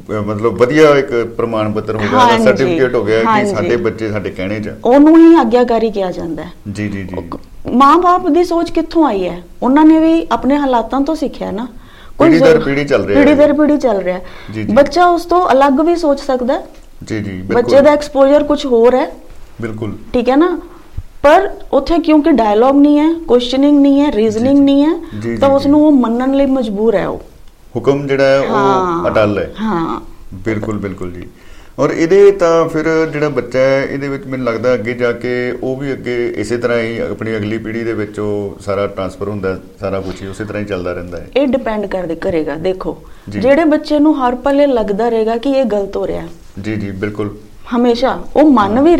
ਮਤਲਬ ਵਧੀਆ ਇੱਕ ਪ੍ਰਮਾਣ ਪੱਤਰ ਹੋ ਗਿਆ, ਸਰਟੀਫਿਕੇਟ ਹੋ ਗਿਆ ਕਿ ਸਾਡੇ ਬੱਚੇ ਸਾਡੇ ਕਹਿਣੇ 'ਚ, ਉਹਨੂੰ ਹੀ ਆਗਿਆਕਾਰੀ ਕਿਹਾ ਜਾਂਦਾ ਹੈ। ਜੀ ਜੀ ਜੀ। ਮਾਂ-ਬਾਪ ਦੀ ਸੋਚ ਕਿੱਥੋਂ ਆਈ ਹੈ? ਉਹਨਾਂ ਨੇ ਵੀ ਆਪਣੇ ਹਾਲਾਤਾਂ ਤੋਂ ਸਿੱਖਿਆ ਨਾ, ਪੀੜ੍ਹੀ ਦਰ ਪੀੜ੍ਹੀ ਚੱਲ ਰਿਹਾ, ਪੀੜ੍ਹੀ ਦਰ ਪੀੜ੍ਹੀ ਚੱਲ ਰਿਹਾ। ਬੱਚਾ ਉਸ ਤੋਂ ਅਲੱਗ ਵੀ ਸੋਚ ਸਕਦਾ ਹੈ। ਜੀ ਜੀ, ਬੱਚੇ ਦਾ ਐਕਸਪੋਜ਼ਰ ਕੁਝ ਹੋਰ ਹੈ, ਬਿਲਕੁਲ ਠੀਕ ਹੈ ਨਾ, ਪਰ ਉੱਥੇ ਕਿਉਂਕਿ ਡਾਇਲੌਗ ਨਹੀਂ ਹੈ, ਕੁਐਸਚਨਿੰਗ ਨਹੀਂ ਹੈ, ਰੀਜ਼ਨਿੰਗ ਨਹੀਂ ਹੈ, ਤਾਂ ਉਸ ਨੂੰ ਉਹ ਮੰਨਣ ਲਈ ਮਜਬੂਰ ਹੈ। ਉਹ ਹੁਕਮ ਜਿਹੜਾ ਹੈ ਉਹ ਅਟੱਲ ਹੈ। ਹਾਂ ਬਿਲਕੁਲ ਬਿਲਕੁਲ ਜੀ। ਔਰ ਇਹਦੇ ਤਾਂ ਫਿਰ ਜਿਹੜਾ ਬੱਚਾ ਹੈ ਇਹਦੇ ਵਿੱਚ ਮੈਨੂੰ ਲੱਗਦਾ ਅੱਗੇ ਜਾ ਕੇ ਉਹ ਵੀ ਅੱਗੇ ਇਸੇ ਤਰ੍ਹਾਂ ਹੀ ਆਪਣੀ ਅਗਲੀ ਪੀੜ੍ਹੀ ਦੇ ਵਿੱਚ ਉਹ ਸਾਰਾ ਟ੍ਰਾਂਸਫਰ ਹੁੰਦਾ, ਸਾਰਾ ਕੁਝ ਹੀ ਉਸੇ ਤਰ੍ਹਾਂ ਹੀ ਚੱਲਦਾ ਰਹਿੰਦਾ ਹੈ। ਇਹ ਡਿਪੈਂਡ ਕਰੇਗਾ। ਦੇਖੋ ਜਿਹੜੇ ਬੱਚੇ ਨੂੰ ਹਰ ਪਲੇ ਲੱਗਦਾ ਰਹੇਗਾ ਕਿ ਇਹ ਗਲਤ ਹੋ ਰਿਹਾ, ਜੀ ਜੀ ਬਿਲਕੁਲ, ਹਮੇਸ਼ਾ ਉਹ ਮੰਨ ਵੀ